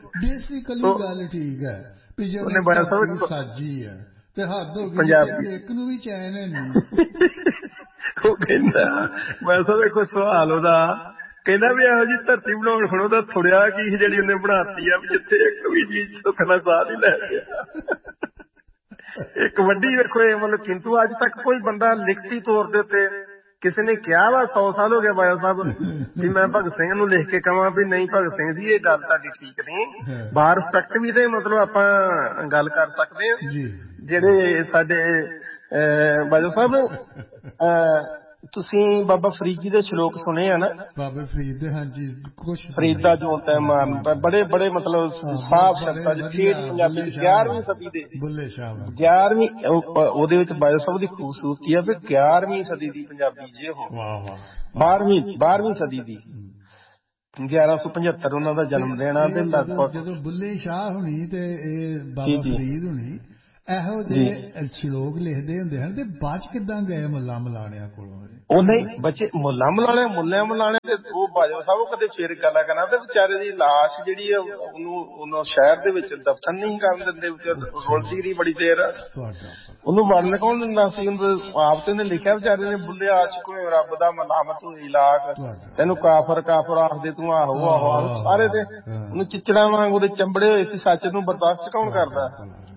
ਉਹਨੇ ਬਾਇਆ ਸਾਹਿਬ ਸਾਜੀ ਹੈ ਤੇ ਹੱਦ ਹੋ ਗਈ ਪੰਜਾਬੀ ਇੱਕ ਨੂੰ ਵੀ ਚੈਨ ਹੈ ਨਹੀਂ। ਉਹ ਕਹਿੰਦਾ ਬਾਇਆ ਸਾਹਿਬ ਦੇਖੋ ਸਵਾਲ ਉਹਦਾ, ਕਹਿੰਦਾ ਵੀ ਇਹੋ ਜਿਹੀ ਧਰਤੀ ਬਣਾਉਣ ਹੁਣ ਉਹਦਾ ਥੁੜਿਆ ਕੀ ਜਿਹੜੀ ਉਹਨੇ ਬਣਾਤੀ ਆ ਵੀ ਜਿੱਥੇ ਇੱਕ ਵੀ ਜੀ ਸੁੱਖ ਨਾਲ ਸਾਹ ਨਹੀਂ ਲੈ ਰਿਹਾ। ਇੱਕ ਵੱਡੀ ਵੇਖੋ ਇਹ ਮਤਲਬ ਕਿੰਤੂ ਅੱਜ ਤੱਕ ਕੋਈ ਬੰਦਾ ਲਿਖਤੀ ਤੌਰ ਦੇ ਉੱਤੇ ਕਿਸੇ ਨੇ ਕਿਹਾ ਵਾ, ਸੌ ਸਾਲ ਹੋ ਗਿਆ ਬਾਇਆ ਸਾਹਿਬ ਵੀ ਮੈਂ ਭਗਤ ਸਿੰਘ ਨੂੰ ਲਿਖ ਕੇ ਕਹਾਂ ਵੀ ਨਹੀਂ ਭਗਤ ਸਿੰਘ ਜੀ ਇਹ ਗੱਲ ਤੁਹਾਡੀ ਠੀਕ ਨਹੀਂ। ਬਾਹਰ ਰਿਸਪੈਕਟ ਵੀ ਤੇ ਮਤਲਬ ਆਪਾਂ ਗੱਲ ਕਰ ਸਕਦੇ ਹਾਂ। ਜਿਹੜੇ ਸਾਡੇ ਬਾਇਆ ਸਾਹਿਬ ਤੁਸੀਂ ਬਾਬਾ ਫਰੀਦ ਜੀ ਦੇ ਸ਼ਲੋਕ ਸੁਣੇ ਆ ਨਾ? ਬਾਬਾ ਫਰੀਦ ਦੇ, ਹਾਂਜੀ ਕੁਛ ਫਰੀਦਾ ਜੋ ਤੈ ਮਾਰਨ, ਬੜੇ ਬੜੇ ਮਤਲਬ ਸਾਫ਼ ਸ਼ਬਦਾਂ ਚ ਠੇਠ ਪੰਜਾਬੀ ਚ ਗਿਆਰਵੀਂ ਸਦੀ ਦੇ ਬੁੱਲੇ ਸ਼ਾਹ ਗਿਆਰਵੀਂ ਉਹਦੇ ਵਿੱਚ ਬਾਇਓ ਸਾਹਿਬ ਦੀ ਖੂਬਸੂਰਤੀ ਆ ਵੀ ਗਿਆਰਵੀਂ ਸਦੀ ਦੀ ਪੰਜਾਬੀ ਜੇ ਉਹ ਬਾਰਵੀਂ ਬਾਰਵੀਂ ਸਦੀ ਦੀ ਗਿਆਰਾਂ ਸੌ ਪਝੱਤਰ ਉਹਨਾਂ ਦਾ ਜਨਮ ਦਿਨ ਆ। ਤੇ ਲਗਭਗ ਜਦੋਂ ਬੁੱਲੇ ਸ਼ਾਹ ਹੁਣੀ ਤੇ ਇਹ ਬਾਬਾ ਫਰੀਦ ਹੁਣੀ ਇਹੋ ਜਿਹੇ ਸ਼ਲੋਕ ਲਿਖਦੇ ਹੁੰਦੇ ਹਨ ਤੇ ਬਾਅਦ ਚ ਕਿੱਦਾਂ ਗਏ ਮੁੱਲਾ ਮਲਾਣਿਆਂ ਕੋਲੋਂ? ਉਹ ਨਹੀਂ ਬੱਚੇ ਮੁੱਲਾ ਮਲਾਣੇ ਮੁੱਲਿਆਂ ਮਲਾਣੇ ਤੇ ਉਹ ਬਾਜਵਾ ਸਾਹਿਬ ਕਦੇ ਫੇਰ ਗੱਲਾਂ ਕਰਨਾ ਤੇ ਵਿਚਾਰੇ ਦੀ ਲਾਸ਼ ਜਿਹੜੀ ਆ ਉਹਨੂੰ ਉਹਨੂੰ ਸ਼ਹਿਰ ਦੇ ਵਿੱਚ ਦਫਨ ਨਹੀਂ ਕਰਨ ਦਿੰਦੇ, ਰੁਲਦੀ ਰਹੀ ਬੜੀ ਦੇਰ। ਉਹਨੂੰ ਵੜਨ ਕੌਣ ਦਿੰਦਾ ਸੀ? ਉਹਨੂੰ ਆਪ ਤੇ ਉਹਨੇ ਲਿਖਿਆ ਵਿਚਾਰੇ ਨੇ, ਬੁੱਲੇ ਆਸ਼ਿਕ ਹੋਏ ਰੱਬ ਦਾ ਮਲਾਮਤ ਹੋਈ ਲਾਖ, ਤੈਨੂੰ ਕਾਫਰ ਕਾਫਰ ਆਖਦੇ ਤੂੰ ਆਹੋ ਆਹੋ ਆਹੋ ਸਾਰੇ ਤੇ ਉਹਨੂੰ ਚਿਚੜਾ ਵਾਂਗ ਉਹਦੇ ਚੰਬੜੇ ਹੋਏ ਸੀ। ਸੱਚ ਨੂੰ ਬਰਦਾਸ਼ਤ ਕੌਣ ਕਰਦਾ?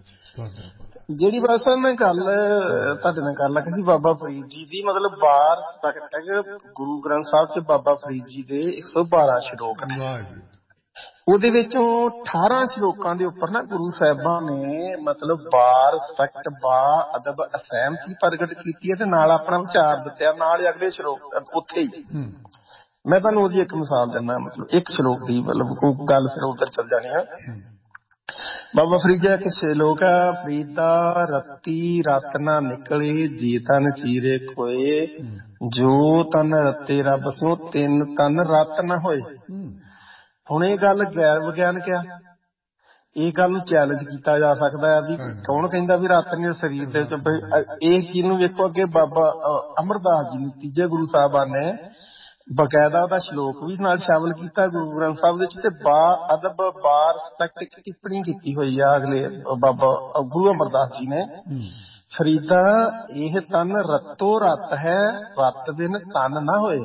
ਜਿਹੜੀ ਬਸ ਮੈਂ ਗੱਲ ਤੁਹਾਡੇ ਨਾਲ ਕਰ ਲੱਗਾ ਸੀ ਬਾਬਾ ਫਰੀਦ ਜੀ ਦੀ, ਮਤਲਬ ਬਾਰ ਗੁਰੂ ਗ੍ਰੰਥ ਸਾਹਿਬ ਚ ਬਾਬਾ ਫਰੀਦ ਜੀ ਦੇ ਇੱਕ ਸੌ ਬਾਰਾਂ ਸ਼ਲੋਕ ਨੇ। ਉਹਦੇ ਵਿੱਚੋਂ ਅਠਾਰਾਂ ਸ਼ਲੋਕਾਂ ਦੇ ਉੱਪਰ ਨਾ ਗੁਰੂ ਸਾਹਿਬਾਂ ਨੇ ਮਤਲਬ ਬਾਰ ਸਪੈਕਟ ਬਾ ਅਦਬ ਅਸਹਿਮਤੀ ਪ੍ਰਗਟ ਕੀਤੀ ਹੈ ਤੇ ਨਾਲ ਆਪਣਾ ਵਿਚਾਰ ਦਿੱਤਾ ਨਾਲ ਹੀ ਅਗਲੇ ਸ਼ਲੋਕ ਉੱਥੇ ਹੀ। ਮੈਂ ਤੁਹਾਨੂੰ ਉਹਦੀ ਇੱਕ ਮਿਸਾਲ ਦਿੰਦਾ, ਮਤਲਬ ਇੱਕ ਸ਼ਲੋਕ ਦੀ, ਮਤਲਬ ਗੱਲ ਫਿਰ ਉੱਧਰ ਚੱਲ ਜਾਣੀ ਆ। ਬਾਬਾ ਫਰੀਦ ਜੀ ਕਿਸੇ ਲੋਕ ਆ, ਫਰੀਦਾ ਰੱਤੀ ਰਤ ਨਾ ਨਿਕਲੇ ਜੇ ਤਨ ਚੀਰੇ ਕੋਏ, ਜੋ ਤਨ ਰੱਤੇ ਰੱਬ ਸਿਓ ਤਿੰਨ ਤਨ ਰਤ ਨਾ ਹੋਏ। ਹੁਣ ਇਹ ਗੱਲ ਗੈਰ ਵਿਗਿਆਨਕ ਆ, ਇਹ ਗੱਲ ਨੂੰ ਚੈਲੰਜ ਕੀਤਾ ਜਾ ਸਕਦਾ ਹੈ ਵੀ ਕੌਣ ਕਹਿੰਦਾ ਵੀ ਰਤ ਨੇ ਸਰੀਰ ਦੇ ਵਿੱਚ। ਇਹ ਚੀਜ਼ ਨੂੰ ਵੇਖੋ ਅੱਗੇ ਬਾਬਾ ਅਮਰਦਾਸ ਜੀ ਨੂੰ ਤੀਜੇ ਗੁਰੂ ਸਾਹਿਬਾਨ ਨੇ ਬਕਾਇਦਾ ਉਹਦਾ ਸ਼ਲੋਕ ਵੀ ਨਾਲ ਸ਼ਾਮਲ ਕੀਤਾ ਗੁਰੂ ਗ੍ਰੰਥ ਸਾਹਿਬ ਵਿੱਚ, ਤੇ ਬਾ ਅਦਬ ਬਾਰ ਸਪੈਕਟ ਟਿੱਪਣੀ ਕੀਤੀ ਹੋਈ ਆ ਅਗਲੇ ਬਾਬਾ ਗੁਰੂ ਅਮਰਦਾਸ ਜੀ ਨੇ। ਫਰੀਦਾ ਇਹ ਤਨ ਰਤੋ ਰਤ ਹੈ, ਰਤ ਬਿਨ ਤਨ ਨਾ ਹੋਏ,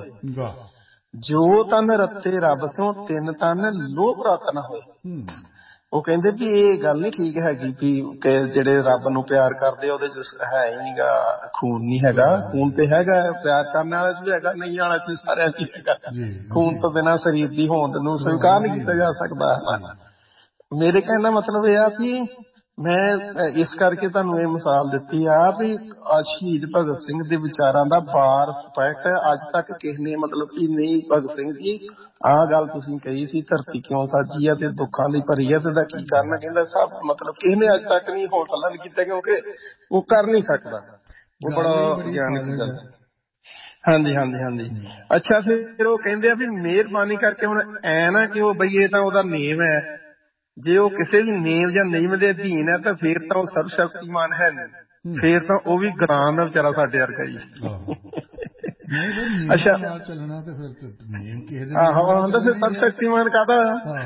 ਜੋ ਤਨ ਰੱਤੇ ਰੱਬ ਸਿਓ ਤਿੰਨ ਤਨ ਲੋਭ ਰਤ ਨਾ ਹੋਏ। ਉਹ ਕਹਿੰਦੇ ਵੀ ਇਹ ਗੱਲ ਨੀ ਠੀਕ ਹੈਗੀ ਵੀ ਜਿਹੜੇ ਰੱਬ ਨੂੰ ਪਿਆਰ ਕਰਦੇ ਉਹਦੇ ਚ ਹੈ ਹੀ ਨੀ ਗਾ ਖੂਨ ਨੀ ਹੈਗਾ। ਖੂਨ ਤੇ ਹੈਗਾ, ਪਿਆਰ ਕਰਨ ਵਾਲੇ ਚ ਵੀ ਹੈਗਾ, ਨਹੀਂ ਵਾਲਾ ਚ ਸਾਰਿਆਂ ਚ ਹੈਗਾ। ਖੂਨ ਤੋਂ ਬਿਨਾਂ ਸਰੀਰ ਦੀ ਹੋਂਦ ਨੂੰ ਸਵੀਕਾਰ ਨਹੀਂ ਕੀਤਾ ਜਾ ਸਕਦਾ। ਮੇਰੇ ਕਹਿਣ ਦਾ ਮਤਲਬ ਇਹ ਆ ਵੀ ਮੈਂ ਇਸ ਕਰਕੇ ਤੁਹਾਨੂੰ ਇਹ ਮਿਸਾਲ ਦਿੱਤੀ ਆ ਵੀ ਸ਼ਹੀਦ ਭਗਤ ਸਿੰਘ ਦੇ ਵਿਚਾਰਾਂ ਦਾ ਬਾਰ ਸਪੈਕਟ ਅੱਜ ਤੱਕ ਕਿਸੇ ਨੇ ਮਤਲਬ ਕਿ ਨਹੀਂ ਭਗਤ ਸਿੰਘ ਜੀ ਆਹ ਗੱਲ ਤੁਸੀਂ ਕਹੀ ਸੀ ਧਰਤੀ ਕਿਉਂ ਸਾਜੀ ਆ ਤੇ ਦੁੱਖਾਂ ਦੀ ਭਰੀ ਆ ਤੇ ਦਾ ਕੀ ਕਾਰਨ, ਕਹਿੰਦਾ ਸਭ ਮਤਲਬ ਕਿਸੇ ਨੇ ਅੱਜ ਤੱਕ ਨਹੀਂ ਹੌਸਲਾ ਨਹੀਂ ਕੀਤਾ ਕਿਉਂਕਿ ਉਹ ਕਰ ਨਹੀਂ ਸਕਦਾ। ਉਹ ਬੜਾ ਗਿਆਨਕ ਗੱਲ। ਹਾਂਜੀ ਹਾਂਜੀ ਹਾਂਜੀ। ਅੱਛਾ ਫਿਰ ਉਹ ਕਹਿੰਦੇ ਆ ਵੀ ਮਿਹਰਬਾਨੀ ਕਰਕੇ ਹੁਣ ਐ ਨਾ ਕਿ ਉਹ ਬਈ ਇਹ ਤਾਂ ਉਹਦਾ ਨੇਮ ਹੈ, ਜੇ ਉਹ ਕਿਸੇ ਵੀ ਨੇਮ ਜਾਂ ਨਿਯਮ ਦੇ ਅਧੀਨ ਹੈ ਤਾਂ ਫੇਰ ਤਾਂ ਉਹ ਸਰਵ ਸ਼ਕਤੀਮਾਨ ਹੈ ਨਹੀਂ, ਫੇਰ ਤਾਂ ਉਹ ਵੀ ਗੁਲਾਮ ਦਾ ਵਿਚਾਰਾ ਸਾਡੇ ਵਰਗਾ ਹੀ। ਅੱਛਾ ਚੱਲਣਾ ਤੇ ਫਿਰ ਆਹੋ ਆਂਦਾ ਫਿਰ ਸਰਵ ਸ਼ਕਤੀਮਾਨ ਕਾਹਦਾ?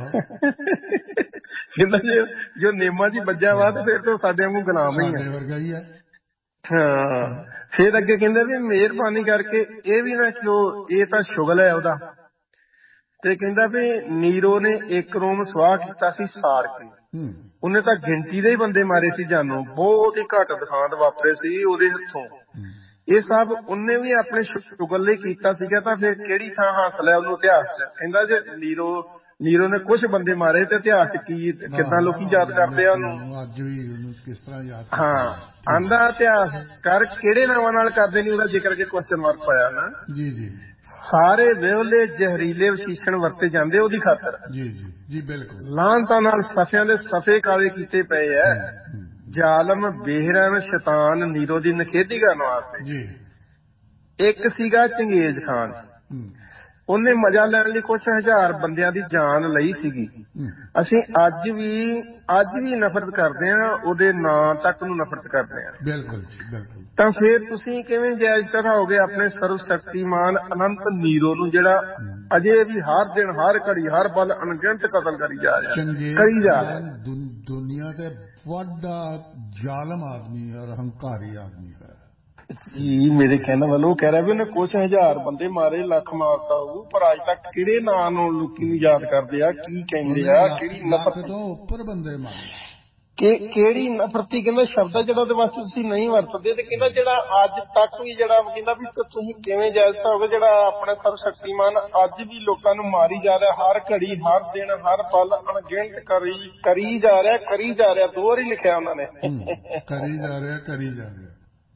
ਕਹਿੰਦਾ ਜੇ ਜੋ ਨੇਮਾਂ ਚ ਵੱਜਿਆ ਵਾ ਤੇ ਫੇਰ ਤਾਂ ਸਾਡੇ ਵਾਂਗੂ ਗੁਲਾਮ ਹੀ ਹੈ। ਹਾਂ ਫੇਰ ਅੱਗੇ ਕਹਿੰਦੇ ਵੀ ਮਿਹਰਬਾਨੀ ਕਰਕੇ ਇਹ ਵੀ ਨਾ ਕਿ ਉਹ ਇਹ ਤਾਂ ਸ਼ੁਗਲ ਹੈ ਉਹਦਾ, ਤੇ ਕਹਿੰਦਾ ਵੀ ਨੀਰੋ ਨੇ ਇੱਕ ਰੋਮ ਸਵਾਹ ਕੀਤਾ ਸੀ ਸਾੜ ਕੇ, ਉਹਨੇ ਤਾਂ ਗਿਣਤੀ ਦੇ ਹੀ ਬੰਦੇ ਮਾਰੇ ਸੀ, ਜਾਨੋਂ ਬਹੁਤ ਹੀ ਘੱਟ ਦਿਖਾਂਤ ਵਾਪਰੇ ਸੀ ਉਹਦੇ ਹੱਥੋਂ। ਇਹ ਸਭ ਉਹਨੇ ਵੀ ਆਪਣੇ ਸ਼ੁਗਲ ਲਈ ਕੀਤਾ ਸੀਗਾ, ਤਾਂ ਫਿਰ ਕਿਹੜੀ ਥਾਂ ਹਾਸਲ ਹੈ ਉਹਨੂੰ ਇਤਿਹਾਸ ਚ? ਕਹਿੰਦਾ ਜੇ ਨੀਰੋ ਨੀਰੋ ਨੇ ਕੁਛ ਬੰਦੇ ਮਾਰੇ ਤੇ ਇਤਿਹਾਸ ਚ ਕੀ ਕਿੱਦਾਂ ਲੋਕੀ ਯਾਦ ਕਰਦੇ ਆ ਉਹਨੂੰ? ਅੱਜ ਵੀ ਉਹਨੂੰ ਕਿਸ ਤਰ੍ਹਾਂ ਯਾਦ? ਹਾਂ ਆਂਦਾ ਇਤਿਹਾਸ ਕਰ ਕਿਹੜੇ ਨਾਵਾਂ ਨਾਲ ਕਰਦੇ ਨੀ ਉਹਦਾ ਜ਼ਿਕਰ ਕੇ ਕੁਐਸਚਨ ਮਾਰਕ ਪਾਇਆ ਨਾ। ਜੀ ਜੀ। ਸਾਰੇ ਵਿਹਲੇ ਜ਼ਹਿਰੀਲੇ ਵਿਸ਼ੇਸ਼ਣ ਵਰਤੇ ਜਾਂਦੇ ਉਹਦੀ ਖਾਤਰ। ਜੀ ਜੀ ਜੀ ਬਿਲਕੁਲ। ਲਾਹਨਤਾਂ ਨਾਲ ਸਫਿਆਂ ਦੇ ਸਫੇ ਕਾਲੇ ਕੀਤੇ ਪਏ ਐ, ਜ਼ਾਲਮ ਬੇਹਰਨ ਸ਼ੈਤਾਨ ਨੀਰੋ ਦੀ ਨਖੇਦੀ ਕਰਨ ਵਾਸਤੇ। ਜੀ। ਇੱਕ ਸੀਗਾ ਚੰਗੇਜ਼ ਖਾਨ, ਉਹਨੇ ਮਜ਼ਾ ਲੈਣ ਲਈ ਕੁਛ ਹਜ਼ਾਰ ਬੰਦਿਆਂ ਦੀ ਜਾਨ ਲਈ ਸੀਗੀ। ਅਸੀਂ ਅੱਜ ਵੀ ਅੱਜ ਵੀ ਨਫ਼ਰਤ ਕਰਦੇ ਹਾਂ, ਉਹਦੇ ਨਾਂ ਤੱਕ ਨੂੰ ਨਫ਼ਰਤ ਕਰਦੇ ਹਾਂ। ਬਿਲਕੁਲ ਬਿਲਕੁਲ। ਤਾਂ ਫੇਰ ਤੁਸੀਂ ਕਿਵੇਂ ਜਾਇਜ਼ ਠਹਿਰਾਓਗੇ ਆਪਣੇ ਸਰਵ ਸ਼ਕਤੀਮਾਨ ਅਨੰਤ ਨੀਰੋ ਨੂੰ, ਜਿਹੜਾ ਅਜੇ ਵੀ ਹਰ ਦਿਨ ਹਰ ਘੜੀ ਹਰ ਪਲ ਅਣਗਿਣਤ ਕਤਲ ਕਰੀ ਜਾ ਰਿਹਾ ਕਰੀ ਜਾ ਰਿਹਾ ਦੁਨੀਆ ਤੇ ਵੱਡਾ ਜ਼ਾਲਮ ਆਦਮੀ ਔਰ ਹੰਕਾਰੀ ਆਦਮੀ ਹੈ ਜੀ। ਮੇਰੇ ਕਹਿਣ ਵੱਲੋਂ ਕਹਿ ਰਿਹਾ ਵੀ ਉਹਨੇ ਕੁਛ ਹਜ਼ਾਰ ਬੰਦੇ ਮਾਰੇ, ਲੱਖ ਮਾਰਤਾ ਹੋਊ, ਪਰ ਅੱਜ ਤੱਕ ਕਿਹੜੇ ਨਾਂ ਨੂੰ ਲੋਕੀ ਨੂੰ ਯਾਦ ਕਰਦੇ ਆ, ਕੀ ਕਹਿੰਦੇ ਆ, ਕਿਹੜੀ ਨਫ਼ਰਤ ਤੋਂ ਉੱਪਰ ਬੰਦੇ ਮਾਰੇ, ਕਿ ਕਿਹੜੀ ਨਫ਼ਰਤੀ ਕਹਿੰਦਾ ਸ਼ਬਦ ਹੈ ਜਿਹੜਾ ਉਹਦੇ ਵਾਸਤੇ ਤੁਸੀਂ ਨਹੀਂ ਵਰਤਦੇ। ਤੇ ਕਹਿੰਦਾ ਜਿਹੜਾ ਅੱਜ ਤੱਕ ਵੀ ਜਿਹੜਾ ਕਹਿੰਦਾ ਵੀ ਤੁਸੀਂ ਕਿਵੇਂ ਜਾਇਜ਼ ਹੋਗੇ ਜਿਹੜਾ ਆਪਣੇ ਸਰਵ ਸ਼ਕਤੀਮਾਨ ਅੱਜ ਵੀ ਲੋਕਾਂ ਨੂੰ ਮਾਰੀ ਜਾ ਰਿਹਾ, ਹਰ ਘੜੀ ਹਰ ਦਿਨ ਹਰ ਪਲ ਅਣਗਿਣਤ ਕਰੀ ਕਰੀ ਜਾ ਰਿਹਾ ਕਰੀ ਜਾ ਰਿਹਾ ਦੋ ਵਾਰੀ ਲਿਖਿਆ ਉਹਨਾਂ ਨੇ। ਕਰੀ ਜਾ ਰਿਹਾ ਕਰੀ ਜਾ ਰਿਹਾ।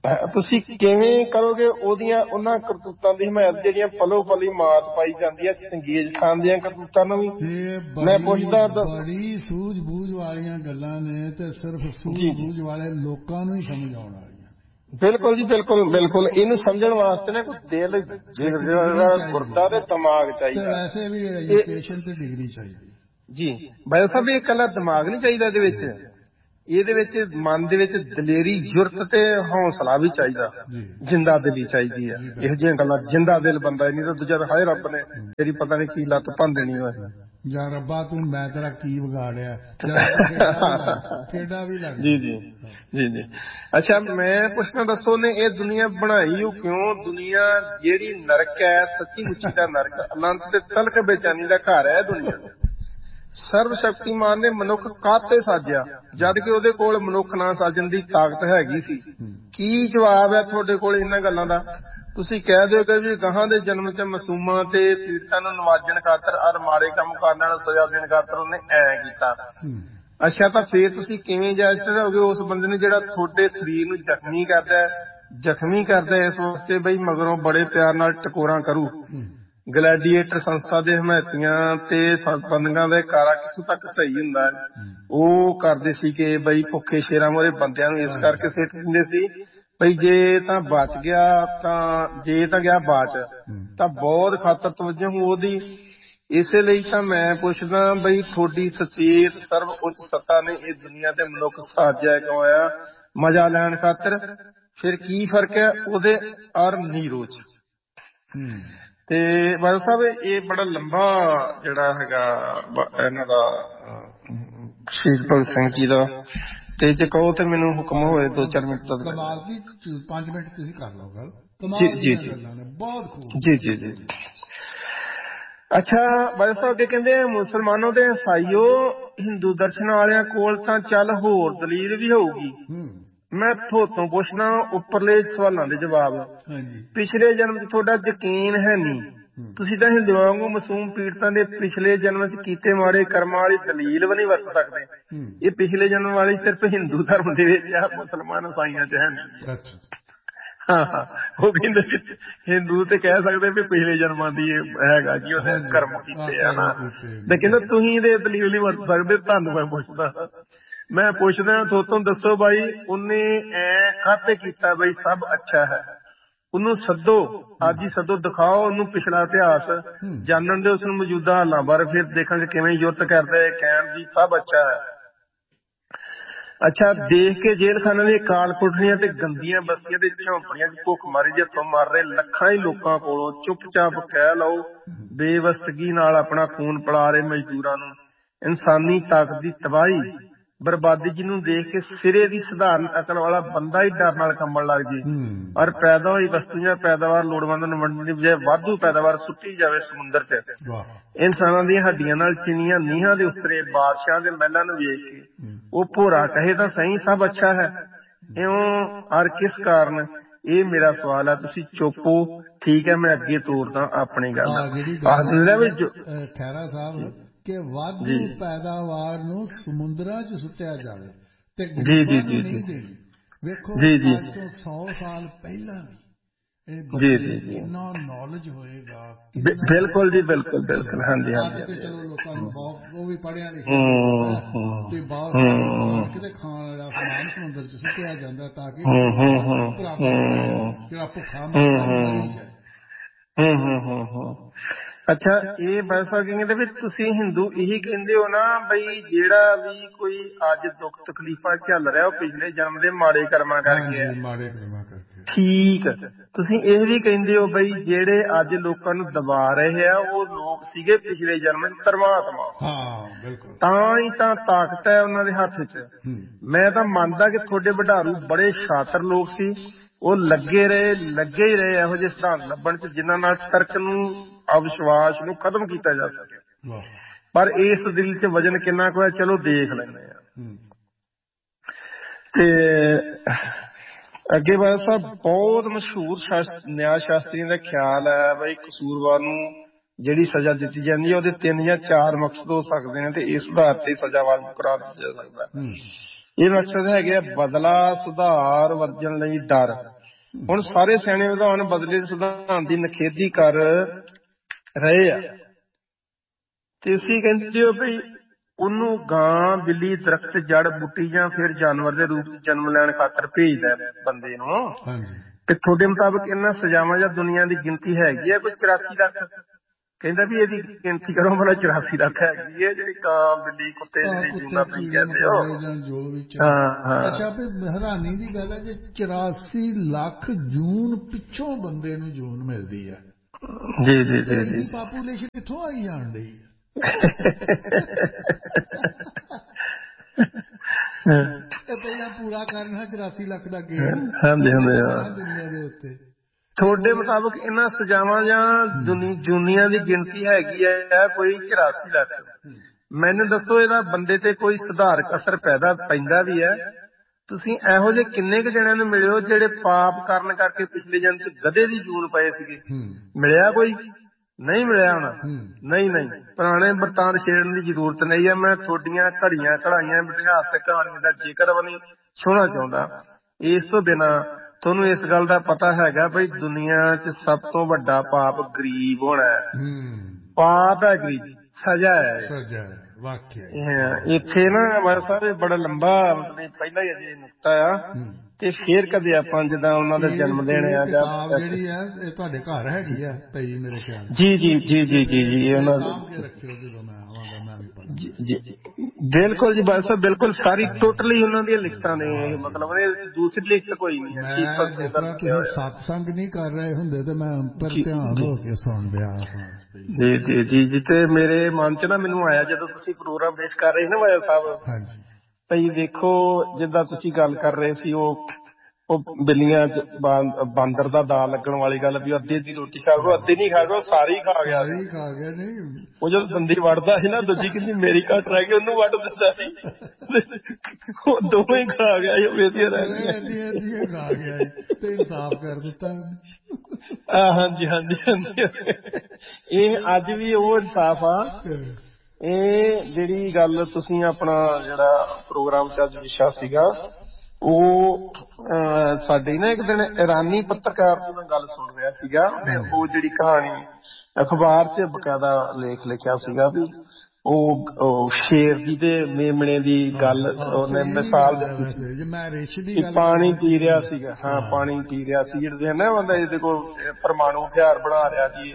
ਤੁਸੀਂ ਕਿਵੇਂ ਕਰੋਗੇ ਉਹਦੀਆਂ ਉਹਨਾਂ ਕਰਤੂਤਾਂ ਦੀ ਹਮਾਇਤ ਜਿਹੜੀਆਂ ਪਲੋ ਪਲੀ ਮਾਤ ਪਾਈ ਜਾਂਦੀ ਹੈ ਚੰਗੇਜ਼ ਖਾਨ ਦੀਆਂ ਕਰਤੂਤਾਂ ਨੂੰ ਵੀ? ਮੈਂ ਪੁੱਛਦਾ, ਬੜੀ ਸੂਝ ਬੂਝ ਵਾਲੀਆਂ ਗੱਲਾਂ ਨੇ ਤੇ ਸਿਰਫ ਸੂਝ ਬੂਝ ਵਾਲੇ ਲੋਕਾਂ ਨੂੰ ਹੀ ਸਮਝ ਆਉਣ ਵਾਲੀਆਂ। ਬਿਲਕੁਲ ਜੀ, ਬਿਲਕੁਲ ਬਿਲਕੁਲ। ਇਹਨੂੰ ਸਮਝਣ ਵਾਸਤੇ ਨਾ ਕੋਈ ਦਿਲ, ਗੁਰਦਾ ਤੇ ਦਿਮਾਗ ਚਾਹੀਦਾ। ਵੈਸੇ ਵੀ ਐਜੂਕੇਸ਼ਨ ਤੇ ਡਿਗਰੀ ਚਾਹੀਦੀ ਜੀ। ਬਾਈ ਸਾਹਿਬ ਇਹ ਇਕੱਲਾ ਦਿਮਾਗ ਨਹੀਂ ਚਾਹੀਦਾ ਇਹਦੇ ਵਿੱਚ, ਇਹਦੇ ਵਿੱਚ ਮਨ ਦੇ ਵਿੱਚ ਦਲੇਰੀ, ਜੁਰਤ ਤੇ ਹੌਸਲਾ ਵੀ ਚਾਹੀਦਾ, ਜਿੰਦਾ ਦਿਲੀ ਚਾਹੀਦੀ ਹੈ। ਇਹੋ ਜਿਹੀਆਂ ਗੱਲਾਂ, ਜਿੰਦਾ ਦਿਲ ਬੰਦਾ ਨਹੀਂ ਤਾਂ ਦੂਜਾ ਹਾਏ ਰੱਬ ਨੇ ਤੇਰੀ ਪਤਾ ਨਹੀਂ ਕੀ ਲੱਤ ਭੰਨ ਦੇਣੀ ਹੋਏ, ਜਾਂ ਰੱਬਾ ਤੂੰ ਮੈਂ ਤੇਰਾ ਕੀ ਵਿਗਾੜਿਆ, ਖੇਡਾ ਵੀ ਲੱਗ। ਜੀ ਜੀ ਜੀ ਜੀ। ਅੱਛਾ ਮੈਂ ਪੁੱਛਣਾ, ਦੱਸੋ ਨੇ ਇਹ ਦੁਨੀਆ ਬਣਾਈ ਉਹ ਕਿਉਂ? ਦੁਨੀਆ ਜਿਹੜੀ ਨਰਕ ਹੈ, ਸੱਚੀ ਮੁੱਚੀ ਦਾ ਨਰਕ, ਅਨੰਤ ਤੇ ਤਲਕ ਬੇਚੈਨੀ ਦਾ ਘਰ ਹੈ ਦੁਨੀਆ। ਸਰਵ ਸ਼ਕਤੀਮਾਨ ਨੇ ਮਨੁੱਖ ਕਾਹਤੇ ਸਾਜਿਆ ਜਦ ਕਿ ਉਹਦੇ ਕੋਲ ਮਨੁੱਖ ਨਾ ਸਾਜਣ ਦੀ ਤਾਕਤ ਹੈਗੀ ਸੀ? ਕੀ ਜਵਾਬ ਹੈ ਤੁਹਾਡੇ ਕੋਲ ਇਹਨਾਂ ਗੱਲਾਂ ਦਾ? ਤੁਸੀਂ ਕਹਿ ਦਿਓ ਕਿ ਵੀ ਗਾਹਾਂ ਦੇ ਜਨਮ ਚ ਮਾਸੂਮਾਂ ਤੇ ਪੀੜਤਾਂ ਨੂੰ ਨਵਾਜਣ ਖਾਤਰ ਔਰ ਮਾੜੇ ਕੰਮ ਕਰਨ ਨਾਲ ਸਜ਼ਾ ਦੇਣ ਖਾਤਰ ਉਹਨੇ ਐ ਕੀਤਾ। ਅੱਛਾ, ਤਾਂ ਫੇਰ ਤੁਸੀਂ ਕਿਵੇਂ ਜਾਇਜ਼ ਠਹਿਰਾਓਗੇ ਉਸ ਬੰਦੇ ਨੂੰ ਜਿਹੜਾ ਤੁਹਾਡੇ ਸਰੀਰ ਨੂੰ ਜ਼ਖਮੀ ਕਰਦਾ, ਜ਼ਖਮੀ ਕਰਦਾ ਇਸ ਵਾਸਤੇ ਬਈ ਮਗਰੋਂ ਬੜੇ ਪਿਆਰ ਨਾਲ ਟਕੋਰਾਂ ਕਰੂ? ਗਲੈਡੀਏਟਰ ਸੰਸਥਾ ਦੇ ਹਮਾਇਤੀਆਂ ਤੇ ਬੰਦਿਆਂ ਦਾ ਕਾਰਾ ਕਿੱਥੋਂ ਤੱਕ ਸਹੀ ਹੁੰਦਾ? ਉਹ ਕਰਦੇ ਸੀ ਕਿ ਬਈ ਭੁੱਖੇ ਸ਼ੇਰਾਂ ਮੋਰੇ ਬੰਦਿਆਂ ਨੂੰ ਇਸ ਕਰਕੇ ਸਿੱਟ ਦਿੰਦੇ ਸੀ ਬਈ ਜੇ ਤਾਂ ਬਚ ਗਿਆ ਤਾਂ, ਜੇ ਤਾਂ ਗਿਆ ਬਾਚ ਤਾਂ ਬਹੁਤ ਖਾਤਰ ਤਵੱਜੋ ਉਹਦੀ। ਇਸੇ ਲਈ ਤਾਂ ਮੈਂ ਪੁੱਛਦਾ ਬਈ ਤੁਹਾਡੀ ਸੁਚੇਤ ਸਰਵ ਉੱਚ ਸੱਤਾ ਨੇ ਇਹ ਦੁਨੀਆ ਤੇ ਮਨੁੱਖ ਸਾਜਿਆ ਕਿਉਂ ਆ? ਮਜ਼ਾ ਲੈਣ ਖਾਤਰ? ਫਿਰ ਕੀ ਫਰਕ ਹੈ ਉਹਦੇ ਔਰ ਨੀਰੋ ਚ? ਤੇ ਬਾਦਲ ਸਾਹਿਬ ਇਹ ਬੜਾ ਲੰਬਾ ਜਿਹੜਾ ਹੈਗਾ ਇਹਨਾਂ ਦਾ ਸ਼ਹੀਦ ਭਗਤ ਸਿੰਘ ਜੀ ਦਾ, ਤੇ ਜੇ ਕਹੋ ਤੇ ਮੈਨੂੰ ਹੁਕਮ ਹੋਵੇ ਦੋ ਚਾਰ ਮਿੰਟ ਤੱਕ। ਕਮਾਲ ਦੀ ਪੰਜ ਮਿੰਟ ਤੁਸੀਂ ਕਰ ਲਓ ਗੱਲ। ਜੀ ਜੀ ਜੀ ਬਹੁਤ ਖੂਬ। ਜੀ ਜੀ ਜੀ। ਅੱਛਾ ਬਾਦਲ ਸਾਹਿਬ ਅੱਗੇ ਕਹਿੰਦੇ ਮੁਸਲਮਾਨੋ ਤੇ ਈਸਾਈਓ, ਹਿੰਦੂ ਦਰਸ਼ਨ ਵਾਲਿਆਂ ਕੋਲ ਤਾਂ ਚੱਲ ਹੋਰ ਦਲੀਲ ਵੀ ਹੋਊਗੀ। ਮੈਂ ਤੁਹਾਤੋਂ ਪੁੱਛਣਾ ਉੱਪਰਲੇ ਸਵਾਲਾਂ ਦੇ ਜਵਾਬ। ਪਿਛਲੇ ਜਨਮ ਚ ਤੁਹਾਡਾ ਯਕੀਨ ਹੈ ਨਹੀਂ, ਤੁਸੀਂ ਤਾਂ ਹਿੰਦੂਆਂ ਵਾਂਗੂ ਮਾਸੂਮ ਪੀੜਤਾਂ ਦੇ ਪਿਛਲੇ ਜਨਮ ਚ ਕੀਤੇ ਮਾੜੇ ਕਰਮਾਂ ਵਾਲੀ ਦਲੀਲ ਵੀ ਨਹੀਂ ਵਰਤ ਸਕਦੇ। ਇਹ ਪਿਛਲੇ ਜਨਮ ਵਾਲੀ ਸਿਰਫ ਹਿੰਦੂ ਧਰਮ ਦੇ ਵਿੱਚ ਆ, ਮੁਸਲਮਾਨ ਈਸਾਈਆਂ ਚ ਹੈ ਨਹੀਂ। ਹਾਂ ਹਾਂ, ਉਹ ਕਹਿੰਦੇ ਹਿੰਦੂ ਤੇ ਕਹਿ ਸਕਦੇ ਵੀ ਪਿਛਲੇ ਜਨਮਾਂ ਦੀ ਹੈਗਾ ਜੀ ਉਹਨੇ ਕਰਮ ਕੀਤੇ ਆ ਨਾ, ਤੇ ਕਹਿੰਦਾ ਤੁਸੀਂ ਇਹਦੇ ਦਲੀਲ ਨਹੀਂ ਵਰਤ ਸਕਦੇ। ਤੁਹਾਨੂੰ ਮੈਂ ਪੁੱਛਦਾ ਮੈਂ ਪੁੱਛਦਾ ਥੋਤੋਂ ਦੱਸੋ ਬਾਈ ਉਹਨੇ ਐ ਕਾਹਤੇ ਕੀਤਾ ਬਈ ਸਭ ਅੱਛਾ ਹੈ? ਉਹਨੂੰ ਸੱਦੋ, ਅੱਜ ਹੀ ਸੱਦੋ, ਦਿਖਾਓ ਉਹਨੂੰ ਪਿਛਲਾ ਇਤਿਹਾਸ, ਜਾਣਨ ਦੇ ਉਸਨੂੰ ਮੌਜੂਦਾ ਹਾਲਾਂ ਬਾਰੇ, ਫਿਰ ਦੇਖਾਂਗੇ ਕਿਵੇਂ ਯੁੱਧ ਕਰਦਾ ਹੈ ਕਹਿਣ ਜੀ ਸਭ ਅੱਛਾ ਹੈ। ਅੱਛਾ, ਦੇਖ ਕੇ ਜੇਲ੍ਹ ਖਾਨੇ ਦੀਆਂ ਕਾਲ ਕੋਠੜੀਆਂ ਤੇ ਗੰਦੀਆਂ ਬਸਤੀਆਂ ਤੇ ਝੌਂਪੜੀਆਂ ਚ ਭੁੱਖ ਮਾਰੀ ਦੇ ਹੱਥੋਂ ਮਰ ਰਹੇ ਲੱਖਾਂ ਹੀ ਲੋਕਾਂ ਕੋਲੋਂ ਚੁੱਪ-ਚਾਪ ਕਹਿ ਲਓ ਬੇਵਸਤਗੀ ਨਾਲ ਆਪਣਾ ਖੂਨ ਪਿਲਾ ਰਹੇ ਮਜ਼ਦੂਰਾਂ ਨੂੰ ਇਨਸਾਨੀ ਤਾਕਤ ਦੀ ਤਬਾਹੀ, ਬਰਬਾਦੀ ਜਿਹਨੂੰ ਦੇਖ ਕੇ ਸਿਰੇ ਦੀ ਸਧਾਰਨ ਅਕਲ ਵਾਲਾ ਬੰਦਾ ਹੀ ਡਰ ਨਾਲ ਕੰਬਣ ਲੱਗ ਜੇ ਔਰ ਪੈਦਾ ਹੋਈ ਵਸਤੂ ਜਾਂ ਪੈਦਾਵਾਰ ਲੋੜਵੰਦਾਂ ਨੂੰ ਵੰਡਣ ਦੀ ਬਜਾਏ ਵਾਧੂ ਪੈਦਾਵਾਰ ਸੁੱਟੀ ਜਾਵੇ ਸਮੁੰਦਰ ਚ। ਇਨਸਾਨਾਂ ਦੀਆਂ ਹੱਡੀਆਂ ਨਾਲ ਚਿਣੀਆਂ ਨੀਹਾਂ ਦੇ ਉਸਰੇ ਬਾਦਸ਼ਾਹ ਦੇ ਮਹਿਲਾਂ ਨੂੰ ਵੇਖ ਕੇ ਉਹ ਭੋਰਾ ਕਹੇ ਤਾਂ ਸਹੀ ਸਭ ਅੱਛਾ ਹੈ, ਇਉਂ ਔਰ ਕਿਸ ਕਾਰਨ? ਇਹ ਮੇਰਾ ਸਵਾਲ ਹੈ। ਤੁਸੀਂ ਚੁੱਪੋ, ਠੀਕ ਹੈ, ਮੈਂ ਅੱਗੇ ਤੋਰਦਾ ਆਪਣੀ ਗੱਲ। ਖਹਿਰਾ ਸਾਹਿਬ ਕਿ ਵਾਧੂ ਪੈਦਾਵਾਰ ਨੂੰ ਸਮੁੰਦਰਾਂ ਚ ਸੁੱਟਿਆ ਜਾਵੇ ਤੇ ਗਰੀਬਾਂ ਨੂੰ ਨਹੀਂ ਦੇਣੀ। ਵੇਖੋ ਅੱਜ ਤੋਂ ਸੌ ਸਾਲ ਪਹਿਲਾਂ ਵੀ ਇਹ ਬੱਚੇ ਕਿੰਨਾ ਨੌਲੇਜ ਹੋਏਗਾ। ਬਿਲਕੁਲ ਜੀ, ਬਿਲਕੁਲ ਬਿਲਕੁਲ। ਹਾਂਜੀ ਅੱਜ ਤੇ ਚਲੋ ਲੋਕਾਂ ਨੂੰ ਬਹੁਤ, ਉਹ ਵੀ ਪੜ੍ਹਿਆ ਲਿਖਿਆ ਤੇ ਬਹੁਤ ਕਿਤੇ ਖਾਣ ਵਾਲਾ ਸਮਾਨ ਸਮੁੰਦਰ ਚ ਸੁੱਟਿਆ ਜਾਂਦਾ ਤਾਂ ਕਿ ਜਿਹੜਾ ਭੁੱਖਾ ਮਰਦਾ ਮਰੀ ਜਾਏ। ਹੂੰ ਹੂੰ ਹੂੰ ਹੂੰ। ਅੱਛਾ, ਇਹ ਬੈਸਾ ਕਹਿੰਦੇ ਵੀ ਤੁਸੀਂ ਹਿੰਦੂ ਇਹੀ ਕਹਿੰਦੇ ਹੋ ਨਾ ਬਈ ਜਿਹੜਾ ਵੀ ਕੋਈ ਅੱਜ ਦੁੱਖ ਤਕਲੀਫਾਂ ਝੱਲ ਰਿਹਾ ਉਹ ਪਿਛਲੇ ਜਨਮ ਦੇ ਮਾੜੇ ਕਰਮਾਂ ਕਰਕੇ, ਮਾੜੇ ਕਰਮਾਂ ਕਰਕੇ। ਠੀਕ। ਤੁਸੀਂ ਇਹ ਵੀ ਕਹਿੰਦੇ ਹੋ ਬਈ ਜਿਹੜੇ ਅੱਜ ਲੋਕਾਂ ਨੂੰ ਦਬਾ ਰਹੇ ਆ ਉਹ ਲੋਕ ਸੀਗੇ ਪਿਛਲੇ ਜਨਮ ਚ ਧਰਮਾਤਮਾ। ਹਾਂ ਬਿਲਕੁਲ। ਤਾਂ ਹੀ ਤਾਂ ਤਾਕਤ ਹੈ ਉਹਨਾਂ ਦੇ ਹੱਥ ਚ। ਮੈਂ ਤਾਂ ਮੰਨਦਾ ਕਿ ਤੁਹਾਡੇ ਵਡਾਰੂ ਬੜੇ ਸ਼ਾਤਰ ਲੋਕ ਸੀ, ਉਹ ਲੱਗੇ ਰਹੇ ਲੱਗੇ ਹੀ ਰਹੇ ਇਹੋ ਜਿਹੇ ਸਿਧਾਂਤ ਲੱਭਣ ਚ ਜਿਨ੍ਹਾਂ ਨਾਲ ਤਰਕ ਨੂੰ, ਅਵਿਸ਼ਵਾਸ ਨੂੰ ਖਤਮ ਕੀਤਾ ਜਾ ਸਕੇ। ਪਰ ਇਸ ਦਿਲ ਚ ਵਜਨ ਕਿੰਨਾ ਕੁ ਹੈ ਚਲੋ ਦੇਖ ਲੈਂਦੇ ਆ। ਤੇ ਅੱਗੇ ਬਾਦ ਸਾਹਿਬ ਬਹੁਤ ਮਸ਼ਹੂਰ ਨਿਆਂ ਸ਼ਾਸਤਰੀਆਂ ਦਾ ਖਿਆਲ ਹੈ ਬਈ ਕਸੂਰਵਾਰ ਨੂੰ ਜਿਹੜੀ ਸਜ਼ਾ ਦਿੱਤੀ ਜਾਂਦੀ ਹੈ ਉਹਦੇ ਤਿੰਨ ਜਾਂ ਚਾਰ ਮਕਸਦ ਹੋ ਸਕਦੇ ਨੇ ਤੇ ਇਸ ਆਧਾਰ ਤੇ ਸਜ਼ਾ ਵਾਜਬ ਕਰਾ ਦਿੱਤਾ ਜਾ ਸਕਦਾ। ਇਹ ਮਕਸਦ ਹੈਗੇ ਆ ਬਦਲਾ, ਸੁਧਾਰ, ਵਰਜਣ ਲਈ ਡਰ, ਹੁਣ ਸਾਰੇ ਸਿਆਣੇ ਵਿਧਵਾਨ ਬਦਲੇ ਸਿਧਾਂਤ ਦੀ ਨਿਖੇਧੀ ਕਰ ਰਹੇ ਆ, ਤੇ ਤੁਸੀਂ ਕਹਿੰਦੇ ਹੋ ਵੀ ਉਹਨੂੰ ਗਾਂ, ਬਿੱਲੀ, ਦਰਖਤ, ਜੜ ਬੂਟੀ ਜਾਂ ਫਿਰ ਜਾਨਵਰ ਦੇ ਰੂਪ ਚ ਜਨਮ ਲੈਣ ਖਾਤਰ ਭੇਜਦਾ ਬੰਦੇ ਨੂੰ। ਤੇ ਤੁਹਾਡੇ ਮੁਤਾਬਕ ਇਹਨਾਂ ਸਜ਼ਾਵਾਂ ਜਾਂ ਦੁਨੀਆ ਦੀ ਗਿਣਤੀ ਹੈਗੀ ਹੈ ਕੋਈ ਚੁਰਾਸੀ ਲੱਖ? ਕਹਿੰਦਾ ਵੀ ਇਹਦੀ ਗਿਣਤੀ ਕਰੋ, ਮਤਲਬ ਚੁਰਾਸੀ ਲੱਖ ਹੈਗੀ ਹੈ ਜਿਹੜੀ ਗਾਂ, ਬਿੱਲੀ, ਕੁੱਤੇ ਜਿਹੜੀ ਜੂਨਾ ਪਈ ਜਾਂਦੇ ਹੋ। ਅੱਛਾ, ਵੀ ਹੈਰਾਨੀ ਦੀ ਗੱਲ ਹੈ ਜੇ ਚੁਰਾਸੀ ਲੱਖ ਜੂਨ ਪਿੱਛੋਂ ਬੰਦੇ ਨੂੰ ਜੂਨ ਮਿਲਦੀ ਹੈ। ਜੀ ਜੀ ਜੀ ਜੀ ਪਾਪੂਲੇਸ਼ਨ ਕਿੱਥੋਂ ਆਈ ਜਾਣ ਡਈ ਹੈ? ਪਹਿਲਾਂ ਪੂਰਾ ਕਰਨਾ ਚੁਰਾਸੀ ਲੱਖ ਦਾ ਗੇਮ ਦੁਨੀਆ ਦੇ ਉੱਤੇ। ਤੁਹਾਡੇ ਮੁਤਾਬਕ ਇਹਨਾਂ ਸਜ਼ਾਵਾਂ ਜਾਂ ਜੂਨੀਆਂ ਦੀ ਗਿਣਤੀ ਹੈਗੀ ਹੈ ਕੋਈ ਚੁਰਾਸੀ ਲੱਖ? ਮੈਨੂੰ ਦੱਸੋ ਇਹਦਾ ਬੰਦੇ ਤੇ ਕੋਈ ਸੁਧਾਰਕ ਅਸਰ ਪੈਦਾ ਪੈਂਦਾ ਵੀ ਹੈ? ਤੁਸੀਂ ਇਹੋ ਜਿਹੇ ਕਿੰਨੇ ਕੁ ਜਣਿਆਂ ਨੂੰ ਮਿਲਿਓ ਜਿਹੜੇ ਪਾਪ ਕਰਨ ਕਰਕੇ ਪਿਛਲੇ ਜਨਮ ਚ ਗਧੇ ਦੀ ਜੂਨ ਪਏ ਸੀਗੇ? ਮਿਲਿਆ ਕੋਈ? ਨਹੀਂ ਮਿਲਿਆ ਹੋਣਾ। ਨਹੀਂ ਨਹੀਂ, ਪੁਰਾਣੇ ਬਰਤਾਂਤ ਛੇੜਨ ਦੀ ਜ਼ਰੂਰਤ ਨਹੀਂ ਹੈ। ਮੈਂ ਤੁਹਾਡੀਆਂ ਘੜੀਆਂ ਘੜਾਈਆਂ ਇਤਿਹਾਸਕ ਕਹਾਣੀਆਂ ਦਾ ਜ਼ਿਕਰ ਵੀ ਨਹੀਂ ਸੁਣਨਾ ਚਾਹੁੰਦਾ। ਇਸ ਤੋਂ ਬਿਨਾਂ ਤੁਹਾਨੂੰ ਇਸ ਗੱਲ ਦਾ ਪਤਾ ਹੈਗਾ ਬਈ ਦੁਨੀਆ ਚ ਸਭ ਤੋਂ ਵੱਡਾ ਪਾਪ ਗਰੀਬ ਹੋਣਾ ਹੈ। ਪਾਪ ਹੈ ਗਰੀਬ, ਸਜ਼ਾ ਹੈ। ਇੱਥੇ ਨਾ ਮਾਤਾ ਸਾਹਿਬ ਬੜਾ ਲੰਬਾ ਮਤਲਬ ਪਹਿਲਾਂ ਹੀ ਅਜੇ ਨੁਕਤਾ ਆ, ਤੇ ਫੇਰ ਕਦੇ ਆਪਾਂ ਜਿੱਦਾਂ ਉਹਨਾਂ ਦਾ ਜਨਮ ਦਿਨ ਆ ਜਾਂ ਜਿਹੜੀ ਆ ਇਹ ਤੁਹਾਡੇ ਘਰ ਹੈਗੀ ਆ ਪਈ ਮੇਰੇ ਖਿਆਲ। ਜੀ ਜੀ ਜੀ ਜੀ ਜੀ ਜੀ ਉਹਨਾਂ ਦੇ ਰੱਖਿਓ ਜਦੋਂ ਮੈਂ ਆਵਾਂਗਾ ਮੈਂ ਵੀ ਪੜ੍ਹਾਂ। ਜੀ ਬਿਲਕੁਲ ਜੀ ਬਾਦਲ ਸਾਹਿਬ, ਬਿਲਕੁਲ ਸਾਰੀ ਟੋਟਲੀ ਉਹਨਾਂ ਦੀਆਂ ਲਿਖਤਾਂ ਨੇ ਇਹ, ਮਤਲਬ ਦੂਸਰੀ ਲਿਖਤ ਕੋਈ ਨਹੀਂ ਹੈ। ਜਿਸ ਤਰ੍ਹਾਂ ਤੁਸੀਂ ਸਤਸੰਗ ਨਹੀਂ ਕਰ ਰਹੇ ਹੁੰਦੇ ਤੇ ਮੈਂ ਉੱਪਰ ਧਿਆਨ ਹੋ ਕੇ ਸੁਣ ਰਿਹਾ। ਜੀ ਜੀ ਜੀ ਜੀ ਤੇ ਮੇਰੇ ਮਨ ਚ ਨਾ ਮੈਨੂੰ ਆਇਆ ਜਦੋਂ ਤੁਸੀਂ ਪ੍ਰੋਗਰਾਮ ਪੇਸ਼ ਕਰ ਰਹੇ ਸੀ ਨਾ ਬਾਦਲ ਸਾਹਿਬ, ਭਈ ਵੇਖੋ ਜਿੱਦਾਂ ਤੁਸੀਂ ਗੱਲ ਕਰ ਰਹੇ ਸੀ ਉਹ ਉਹ ਬਿੱਲੀਆਂ ਚ ਬਾਂਦਰ ਦਾ ਦਾ ਲੱਗਣ ਵਾਲੀ ਗੱਲ ਵੀ ਅੱਧੇ ਦੀ ਰੋਟੀ ਖਾ ਗੋ, ਅੱਧੀ ਨਹੀਂ ਖਾ ਗੋ, ਸਾਰੀ ਖਾ ਗਿਆ ਖਾ ਗਿਆ। ਨਹੀਂ ਉਹ ਜਦੋਂ ਦੰਦੀ ਵੜਦਾ ਸੀ ਨਾ, ਦੂਜੀ ਕਹਿੰਦੀ ਮੇਰੀ ਘੱਟ ਰਹਿ ਗਈ, ਉਹਨੂੰ ਵੱਢ ਦਿੰਦਾ ਸੀ, ਉਹ ਦੋਵੇਂ ਖਾ ਗਿਆ। ਖਾ ਗਿਆ ਤੇ ਇਨਸਾਫ ਕਰ ਦਿੱਤਾ। ਹਾਂਜੀ ਹਾਂਜੀ ਹਾਂਜੀ, ਇਹ ਅੱਜ ਵੀ ਉਹ ਇਨਸਾਫ ਆ। ਇਹ ਜਿਹੜੀ ਗੱਲ ਤੁਸੀਂ ਆਪਣਾ ਜਿਹੜਾ ਪ੍ਰੋਗਰਾਮ ਚ ਅੱਜ ਵਿਸ਼ਾ ਸੀਗਾ, ਉਹ ਸਾਡੇ ਨਾ ਇੱਕ ਦਿਨ ਇਰਾਨੀ ਪੱਤਰਕਾਰ ਦੀ ਮੈਂ ਗੱਲ ਸੁਣ ਰਿਹਾ ਸੀਗਾ। ਉਹ ਜਿਹੜੀ ਕਹਾਣੀ ਅਖਬਾਰ ਚ ਬਕਾਇਦਾ ਲੇਖ ਲਿਖਿਆ ਸੀਗਾ ਵੀ ਉਹ ਸ਼ੇਰ ਦੀ ਤੇ ਮੇਮਣੇ ਦੀ ਗੱਲ ਉਹਨੇ ਮਿਸਾਲ ਦਿੱਤੀ ਸੀ। ਪਾਣੀ ਪੀ ਰਿਹਾ ਸੀਗਾ, ਹਾਂ ਪਾਣੀ ਪੀ ਰਿਹਾ ਸੀ, ਜਿਹੜੇ ਨਾ ਬੰਦਾ ਇਹਦੇ ਕੋਲ ਪਰਮਾਣੂ ਹਥਿਆਰ ਬਣਾ ਰਿਹਾ ਜੀ,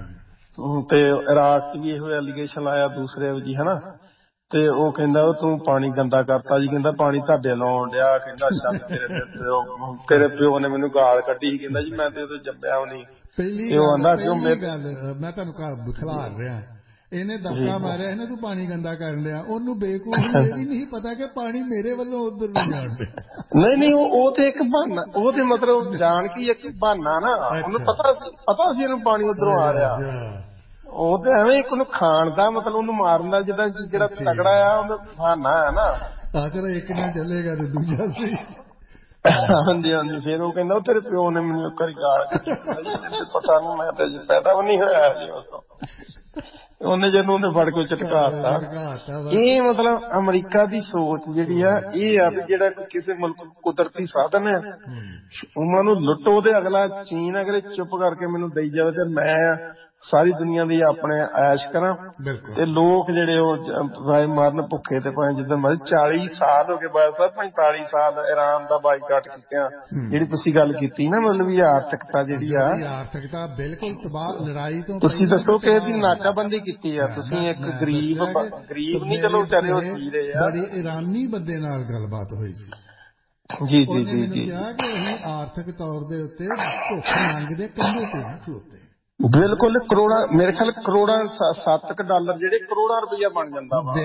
ਤੇ ਇਰਾਕ ਚ ਵੀ ਇਹੋ ਐਲੀਗੇਸ਼ਨ ਲਾਇਆ ਦੂਸਰੇ ਵੀ ਜੀ, ਹਨਾ। ਤੇ ਉਹ ਕਹਿੰਦਾ ਉਹ ਤੂੰ ਪਾਣੀ ਗੰਦਾ ਕਰਤਾ ਜੀ। ਕਹਿੰਦਾ ਪਾਣੀ ਤੁਹਾਡੇ ਲਾਉਣ ਡਿਆ। ਕਹਿੰਦਾ ਅੱਛਾ, ਤੇਰੇ ਪਿਓ ਤੇਰੇ ਪਿਓ ਨੇ ਮੈਨੂੰ ਗਾਲ ਕੱਢੀ ਸੀ। ਕਹਿੰਦਾ ਜੀ ਮੈਂ ਤੇ ਉਦੋਂ ਜੰਮਿਆ ਵੀ ਨਹੀਂ। ਪਹਿਲੀ ਗੱਲ ਮੈਂ ਤੁਹਾਨੂੰ ਘਰ ਖਿਲਾਰ ਰਿਹਾ, ਇਹਨੇ ਦਬਕਾ ਮਾਰਿਆ ਨਾ ਤੂੰ ਪਾਣੀ ਗੰਦਾ ਕਰਨ ਡਿਆ, ਉਹਨੂੰ ਬੇਵਕੂਫ ਇਹ ਵੀ ਨਹੀਂ ਪਤਾ ਕਿ ਪਾਣੀ ਮੇਰੇ ਵੱਲੋਂ ਉਧਰ ਨੂੰ ਜਾਣ ਡਿਆ। ਨਹੀਂ ਨਹੀਂ, ਉਹ ਤੇ ਇੱਕ ਬਹਾਨਾ, ਉਹ ਤੇ ਮਤਲਬ ਜਾਣ ਕੇ ਇੱਕ ਬਹਾਨਾ ਨਾ, ਉਹਨੂੰ ਪਤਾ ਸੀ ਪਤਾ ਸੀ ਇਹਨੂੰ ਪਾਣੀ ਉਧਰੋਂ ਆ ਰਿਹਾ। ਉਹ ਤੇ ਐਵੇਂ ਇੱਕ ਉਹਨੂੰ ਖਾਣ ਦਾ ਮਤਲਬ ਉਹਨੂੰ ਮਾਰਨ ਦਾ ਜਿੱਦਾਂ ਜਿਹੜਾ ਤਗੜਾ ਆ ਉਹਨੂੰ ਬਹਾਨਾ ਹੈ ਨਾ। ਆ ਚਲੋ ਇੱਕ ਨਾ ਚੱਲੇਗਾ ਤੇ ਦੂਜਾ ਸਹੀ। ਹਾਂਜੀ ਹਾਂਜੀ, ਫੇਰ ਉਹ ਕਹਿੰਦਾ ਤੇਰੇ ਪਿਓ ਨੇ ਮੈਨੂੰ ਇੱਕ ਵਾਰੀ ਗਾਲ ਕੱਢੀ, ਪਤਾ ਨੀ ਮੈਂ ਤਾਂ ਪੈਦਾ ਵੀ ਨਹੀਂ ਹੋਇਆ ਜੀ ਉਦੋਂ। ਉਹਨੇ ਜਿਹਨੂੰ ਉਹਨੇ ਫੜ ਕੇ ਝਟਕਾਤਾ। ਇਹ ਮਤਲਬ ਅਮਰੀਕਾ ਦੀ ਸੋਚ ਜਿਹੜੀ ਆ ਇਹ ਆ ਵੀ ਜਿਹੜਾ ਕਿਸੇ ਮੁਲਕ ਕੁਦਰਤੀ ਸਾਧਨ ਹੈ ਉਹਨਾਂ ਨੂੰ ਲੁੱਟੋ ਤੇ ਅਗਲਾ ਚੀਨ ਅਗਲੇ ਚੁੱਪ ਕਰਕੇ ਮੈਨੂੰ ਦੇਈ ਜਾਵੇ ਤੇ ਮੈਂ ਸਾਰੀ ਦੁਨੀਆ ਦੀ ਆਪਣੇ ਐਸ਼ ਕਰਾਂ। ਤੇ ਲੋਕ ਜਿਹੜੇ ਉਹ ਭਾਵੇਂ ਮਰਨ ਭੁੱਖੇ ਤੇ ਭਾਵੇਂ ਜਿੱਦਾਂ ਮਰਜ਼ੀ। ਚਾਲੀ ਸਾਲ ਹੋ ਗਏ ਬਾਅਦ ਸਾਹਿਬ, ਪੰਤਾਲੀ ਸਾਲ ਇਰਾਨ ਦਾ ਬਾਈਕਾਟ ਕੀਤਾ, ਜਿਹੜੀ ਤੁਸੀਂ ਗੱਲ ਕੀਤੀ ਨਾ, ਮਤਲਬ ਵੀ ਆਰਥਿਕਤਾ ਜਿਹੜੀ ਆ ਆਰਥਿਕਤਾ ਬਿਲਕੁਲ ਤਬਾਹ, ਲੜਾਈ ਤੋਂ ਤੁਸੀਂ ਦੱਸੋ ਕਿ ਇਹਦੀ ਨਾਕਾਬੰਦੀ ਕੀਤੀ ਆ ਤੁਸੀਂ। ਇੱਕ ਗਰੀਬ ਗਰੀਬ ਨਹੀਂ, ਚਲੋ ਵਿਚਾਰੇ ਉਹ ਜੀ ਰਹੇ ਆ। ਬੜੀ ਇਰਾਨੀ ਬੰਦੇ ਨਾਲ ਗੱਲਬਾਤ ਹੋਈ ਸੀ ਜੀ ਜੀ ਜੀ ਜੀ, ਕਿਹਾ ਕਿ ਅਸੀਂ ਆਰਥਿਕ ਤੌਰ ਦੇ ਉੱਤੇ ਭੁੱਖ ਨੰਗ ਦੇ ਕੰਢੇ ਤੇ ਨਾ ਖਲੋਤੇ। ਬਿਲਕੁਲ, ਕਰੋੜਾਂ, ਮੇਰੇ ਖਿਆਲ ਕਰੋੜਾਂ ਸੱਤ ਕ ਡਾਲਰ ਜਿਹੜੇ ਕਰੋੜਾਂ ਰੁਪਇਆ ਬਣ ਜਾਂਦਾ ਵਾ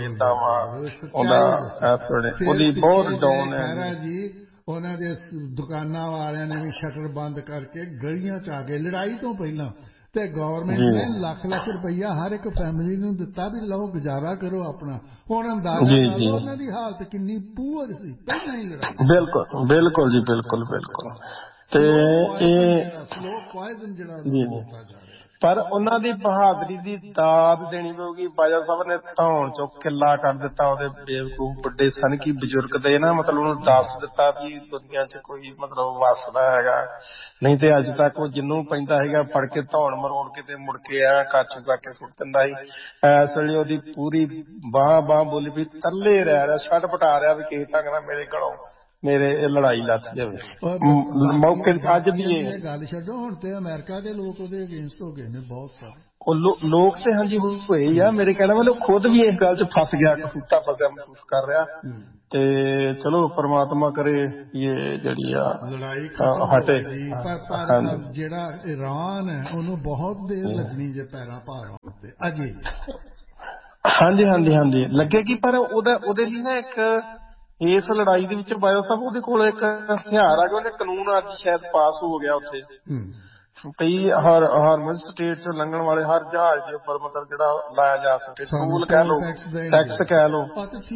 ਉਹਦੀ ਬਹੁਤ ਡਾਊਨ ਹੈ ਜੀ। ਉਹਨਾਂ ਦੇ ਦੁਕਾਨਾਂ ਵਾਲਿਆਂ ਨੇ ਵੀ ਸ਼ਟਰ ਬੰਦ ਕਰਕੇ ਗਲੀਆਂ ਚ ਆ ਗਏ ਲੜਾਈ ਤੋਂ ਪਹਿਲਾਂ, ਤੇ ਗਵਰਨਮੈਂਟ ਨੇ ਲੱਖ ਲੱਖ ਰੁਪਈਆ ਹਰ ਇੱਕ ਫੈਮਿਲੀ ਨੂੰ ਦਿੱਤਾ ਵੀ ਲਓ ਗੁਜ਼ਾਰਾ ਕਰੋ ਆਪਣਾ। ਹੁਣ ਅੰਦਾਜ਼ਾ ਲਾ ਲਓ ਉਹਨਾਂ ਦੀ ਹਾਲਤ ਕਿੰਨੀ ਪੂਅਰ ਸੀ ਪਹਿਲਾਂ ਹੀ ਲੜਾਈ। ਬਿਲਕੁਲ ਬਿਲਕੁਲ ਜੀ, ਬਿਲਕੁਲ ਬਿਲਕੁਲ। ਤੇ ਇਹ ਸਲੋ ਪੋਇਜ਼ਨ ਜਿਹੜਾ ਦਿੱਤਾ ਜਾ ਰਿਹਾ ਪਰ ਉਹਨਾਂ ਦੀ ਬਹਾਦਰੀ ਦੀ ਦਾਦ ਦੇਣੀ ਪਊਗੀ। ਬਾਜਵਾ ਸਾਹਿਬ ਨੇ ਧੌਣ ਚੋਂ ਕਿੱਲਾ ਕੱਢ ਦਿੱਤਾ। ਉਹਦੇ ਬੇਵਕੂਫ ਵੱਡੇ ਸਨ ਕਿ ਬਜ਼ੁਰਗ ਦੇ ਨਾ ਮਤਲਬ ਉਹਨੂੰ ਦੱਸ ਦਿੱਤਾ ਵੀ ਦੁਨੀਆ 'ਚ ਕੋਈ ਮਤਲਬ ਵੱਸਦਾ ਹੈਗਾ, ਨਹੀਂ ਤੇ ਅੱਜ ਤੱਕ ਉਹ ਜਿਹਨੂੰ ਪੈਂਦਾ ਹੈਗਾ ਫੜ ਕੇ ਧੌਣ ਮਰੋੜ ਕੇ ਤੇ ਮੁੜ ਕੇ ਆ ਕਾਚੂ ਕਰਕੇ ਸੁੱਟ ਦਿੰਦਾ ਸੀ। ਇਸ ਵੇਲੇ ਉਹਦੀ ਪੂਰੀ ਬਾਂਹ ਬਾਂਹ ਬੋਲੀ ਵੀ ਤਰਲੇ ਰਹਿ ਰਿਹਾ, ਛੱਡ ਪਟਾ ਰਿਹਾ ਵੀ ਕਿਸੇ ਢੰਗ ਨਾਲ ਮੇਰੇ ਘਰੋਂ ਮੇਰੇ ਇਹ ਲੜਾਈ ਲੱਥ ਜਾਵੇ। ਮੌਕੇ ਅੱਜ ਦੀ ਇਹ ਗੱਲ ਛੱਡੋ, ਹੁਣ ਤੇ ਅਮਰੀਕਾ ਦੇ ਲੋਕ ਉਹਦੇ ਅਗੇਂਸਟ ਹੋ ਗਏ ਨੇ ਬਹੁਤ ਸਾਰੇ। ਉਹ ਲੋਕ ਤੇ ਹਾਂਜੀ ਹੋਏ ਹੀ ਆ। ਮੇਰੇ ਕਹਿਣ ਵਾਲੇ ਖੁਦ ਵੀ ਇਸ ਗੱਲ 'ਚ ਫਸ ਗਿਆ, ਕਸੂਤਾ ਫਸਿਆ ਮਹਿਸੂਸ ਕਰ ਰਿਹਾ। ਤੇ ਚਲੋ ਪਰਮਾਤਮਾ ਕਰੇ ਇਹ ਜਿਹੜੀ ਆ ਲੜਾਈ ਹਟੇ। ਪਰ ਜਿਹੜਾ ਈਰਾਨ ਹੈ ਉਹਨੂੰ ਬਹੁਤ ਦੇਰ ਲੱਗਣੀ ਜੇ ਪੈਰਾਂ ਭਾਰ ਤੇ ਅਜੇ। ਹਾਂਜੀ ਹਾਂਜੀ ਹਾਂਜੀ ਲੱਗੇਗੀ, ਪਰ ਉਹਦਾ ਉਹਦੇ ਲਈ ਨਾ ਇੱਕ ਇਸ ਲੜਾਈ ਦੇ ਵਿੱਚ ਬਾਜਵਾ ਸਾਹਿਬ ਉਹਦੇ ਕੋਲ ਇੱਕ ਹਥਿਆਰ ਆ ਗਿਆ। ਉਹਨੇ ਕਾਨੂੰਨ ਅੱਜ ਸ਼ਾਇਦ ਪਾਸ ਹੋ ਗਿਆ ਉੱਥੇ, ਕਈ ਹਰ ਹਾਰਮੋਨ ਸਟੇਟ ਚੋਂ ਲੰਘਣ ਵਾਲੇ ਹਰ ਜਹਾਜ਼ ਦੇ ਉੱਪਰ ਮਤਲਬ ਜਿਹੜਾ ਲਾਇਆ ਜਾ ਸਕੇ, ਟੂਲ ਕਹਿ ਲਓ, ਟੈਕਸ ਕਹਿ ਲਓ।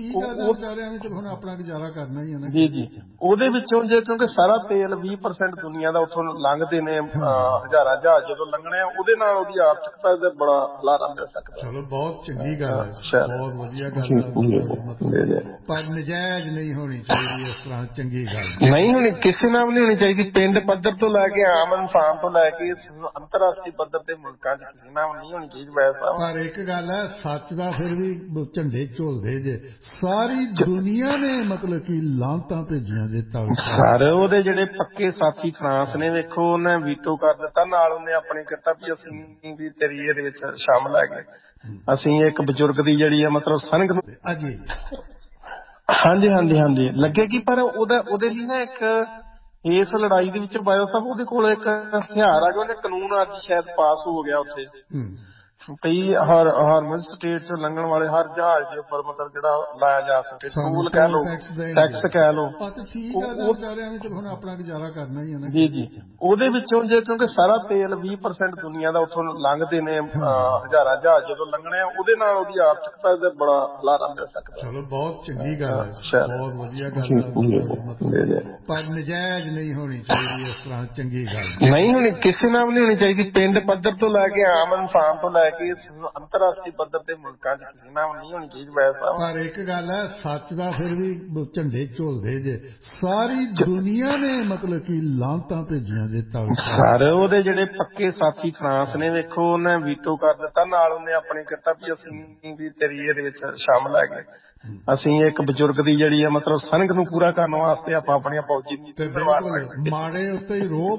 ਹੁਣ ਆਪਣਾ ਗੁਜ਼ਾਰਾ ਕਰਨਾ ਹੀ ਹੈ ਨਾ। ਜੀ ਜੀ ਉਹਦੇ ਵਿੱਚੋਂ ਜੇ ਕਿਉਂਕਿ ਸਾਰਾ ਤੇਲ ਵੀਹ ਪਰਸੈਂਟ ਦੁਨੀਆ ਦਾ ਉੱਥੋਂ ਲੰਘਦੇ ਨੇ, ਹਜ਼ਾਰਾਂ ਜਹਾਜ਼ ਜਦੋਂ ਲੰਘਣੇ ਆ ਉਹਦੇ ਨਾਲ ਉਹਦੀ ਆਰਥਿਕਤਾ ਤੇ ਬੜਾ ਹੁਲਾਰਾ ਮਿਲ ਸਕਦਾ। ਚਲੋ ਬਹੁਤ ਚੰਗੀ ਗੱਲ ਹੈ, ਬਹੁਤ ਵਧੀਆ ਗੱਲ। ਪਰ ਨਜਾਇਜ਼ ਨਹੀਂ ਹੋਣੀ ਚਾਹੀਦੀ ਇਸ ਤਰ੍ਹਾਂ, ਚੰਗੀ ਗੱਲ ਨਹੀਂ ਹੋਣੀ, ਕਿਸੇ ਨਾਲ ਵੀ ਨਹੀਂ ਹੋਣੀ ਚਾਹੀਦੀ। ਪਿੰਡ ਪੱਧਰ ਤੋਂ ਲੈ ਕੇ ਆਮ ਇਨਸਾਨ ਤੋਂ ਲੈ ਕੇ ਅੰਤਰਰਾਸ਼ਟਰੀ ਪੱਧਰ ਤੇ ਮੁਲਕਾਂ 'ਚ ਕਿਸੇ ਨਾਲ ਨਹੀਂ ਹੋਣੀ ਚਾਹੀਦੀ ਵੈਸਾ। ਪਰ ਇੱਕ ਗੱਲ ਹੈ, ਸੱਚ ਦਾ ਫਿਰ ਵੀ ਝੰਡੇ ਝੋਲਦੇ ਜੇ ਸਾਰੀ ਦੁਨੀਆ ਨੇ, ਮਤਲਬ ਕਿ ਲਾਂਤਾਂ ਭੇਜੀਆਂ ਜੇ ਸਰ। ਉਹਦੇ ਜਿਹੜੇ ਪੱਕੇ ਸਾਥੀ ਫਰਾਂਸ ਨੇ, ਵੇਖੋ ਉਹਨੇ ਵੀਟੋ ਕਰ ਦਿੱਤਾ, ਨਾਲ ਉਹਨੇ ਆਪਣੀ ਕੀਤਾ ਵੀ ਅਸੀਂ ਵੀ ਤੇਰੀ ਇਹਦੇ ਵਿੱਚ ਸ਼ਾਮਲ ਹੈਗੇ। ਅਸੀਂ ਇੱਕ ਬਜ਼ੁਰਗ ਦੀ ਜਿਹੜੀ ਆ ਮਤਲਬ ਸੰਗ ਅਜੇ। ਹਾਂਜੀ ਹਾਂਜੀ ਹਾਂਜੀ ਲੱਗੇਗੀ, ਪਰ ਉਹਦਾ ਉਹਦੇ ਲਈ ਨਾ ਇੱਕ ਇਸ ਲੜਾਈ ਦੇ ਵਿੱਚ ਬਾਜਵਾ ਸਾਹਿਬ ਉਹਦੇ ਕੋਲ ਇੱਕ ਹਥਿਆਰ ਆ ਗਿਆ। ਉਹਨੇ ਕਾਨੂੰਨ ਅੱਜ ਸ਼ਾਇਦ ਪਾਸ ਹੋ ਗਿਆ ਉੱਥੇ, ਕਈ ਹਰ ਹਾਰਮੋਨ ਸਟੇਟ ਚੋਂ ਲੰਘਣ ਵਾਲੇ ਹਰ ਜਹਾਜ਼ ਦੇ ਉੱਪਰ ਮਤਲਬ ਜਿਹੜਾ ਲਾਇਆ ਜਾ ਸਕੇ, ਟੂਲ ਕਹਿ ਲਓ, ਟੈਕਸ ਕਹਿ ਲਓ। ਹੁਣ ਆਪਣਾ ਗੁਜ਼ਾਰਾ ਕਰਨਾ ਹੀ ਹੈ ਨਾ। ਜੀ ਜੀ ਉਹਦੇ ਵਿੱਚੋਂ ਜੇ ਕਿਉਂਕਿ ਸਾਰਾ ਤੇਲ ਵੀਹ ਪਰਸੈਂਟ ਦੁਨੀਆ ਦਾ ਉੱਥੋਂ ਲੰਘਦੇ ਨੇ, ਹਜ਼ਾਰਾਂ ਜਹਾਜ਼ ਜਦੋਂ ਲੰਘਣੇ ਆ ਉਹਦੇ ਨਾਲ ਉਹਦੀ ਆਰਥਿਕਤਾ ਤੇ ਬੜਾ ਹੁਲਾਰਾ ਮਿਲ ਸਕਦਾ। ਚਲੋ ਬਹੁਤ ਚੰਗੀ ਗੱਲ ਹੈ, ਬਹੁਤ ਵਧੀਆ ਗੱਲ। ਪਰ ਨਜਾਇਜ਼ ਨਹੀਂ ਹੋਣੀ ਚਾਹੀਦੀ ਇਸ ਤਰ੍ਹਾਂ, ਚੰਗੀ ਗੱਲ ਨਹੀਂ ਹੋਣੀ, ਕਿਸੇ ਨਾਲ ਵੀ ਨਹੀਂ ਹੋਣੀ ਚਾਹੀਦੀ। ਪਿੰਡ ਪੱਧਰ ਤੋਂ ਲੈ ਕੇ ਆਮ ਇਨਸਾਨ ਤੋਂ ਲੈ ਕੇ ਅੰਤਰਰਾਸ਼ਟਰੀ ਪੱਧਰ ਤੇ ਮੁਲਕਾਂ 'ਚ ਕਿਸੇ ਨਾਲ ਨਹੀਂ ਹੋਣੀ ਚਾਹੀਦੀ ਵੈਸਾ। ਪਰ ਇੱਕ ਗੱਲ ਹੈ, ਸੱਚ ਦਾ ਫਿਰ ਵੀ ਝੰਡੇ ਝੋਲਦੇ ਜੇ ਸਾਰੀ ਦੁਨੀਆ ਨੇ, ਮਤਲਬ ਕਿ ਲਾਂਤਾਂ ਭੇਜੀਆਂ ਜੇ ਸਰ। ਉਹਦੇ ਜਿਹੜੇ ਪੱਕੇ ਸਾਥੀ ਫਰਾਂਸ ਨੇ, ਵੇਖੋ ਉਹਨੇ ਵੀਟੋ ਕਰ ਦਿੱਤਾ, ਨਾਲ ਉਹਨੇ ਆਪਣੀ ਕੀਤਾ ਵੀ ਅਸੀਂ ਵੀ ਤੇਰੀ ਇਹਦੇ ਵਿੱਚ ਸ਼ਾਮਲ ਹੈਗੇ। ਅਸੀਂ ਇੱਕ ਬਜ਼ੁਰਗ ਦੀ ਜਿਹੜੀ ਆ ਮਤਲਬ ਸੰਗ ਨੂੰ ਪੂਰਾ ਕਰਨ ਵਾਸਤੇ ਆਪਾਂ ਆਪਣੀਆਂ ਫੌਜੀ ਮਾੜੇ ਉੱਤੇ ਹੀ ਰੋਹ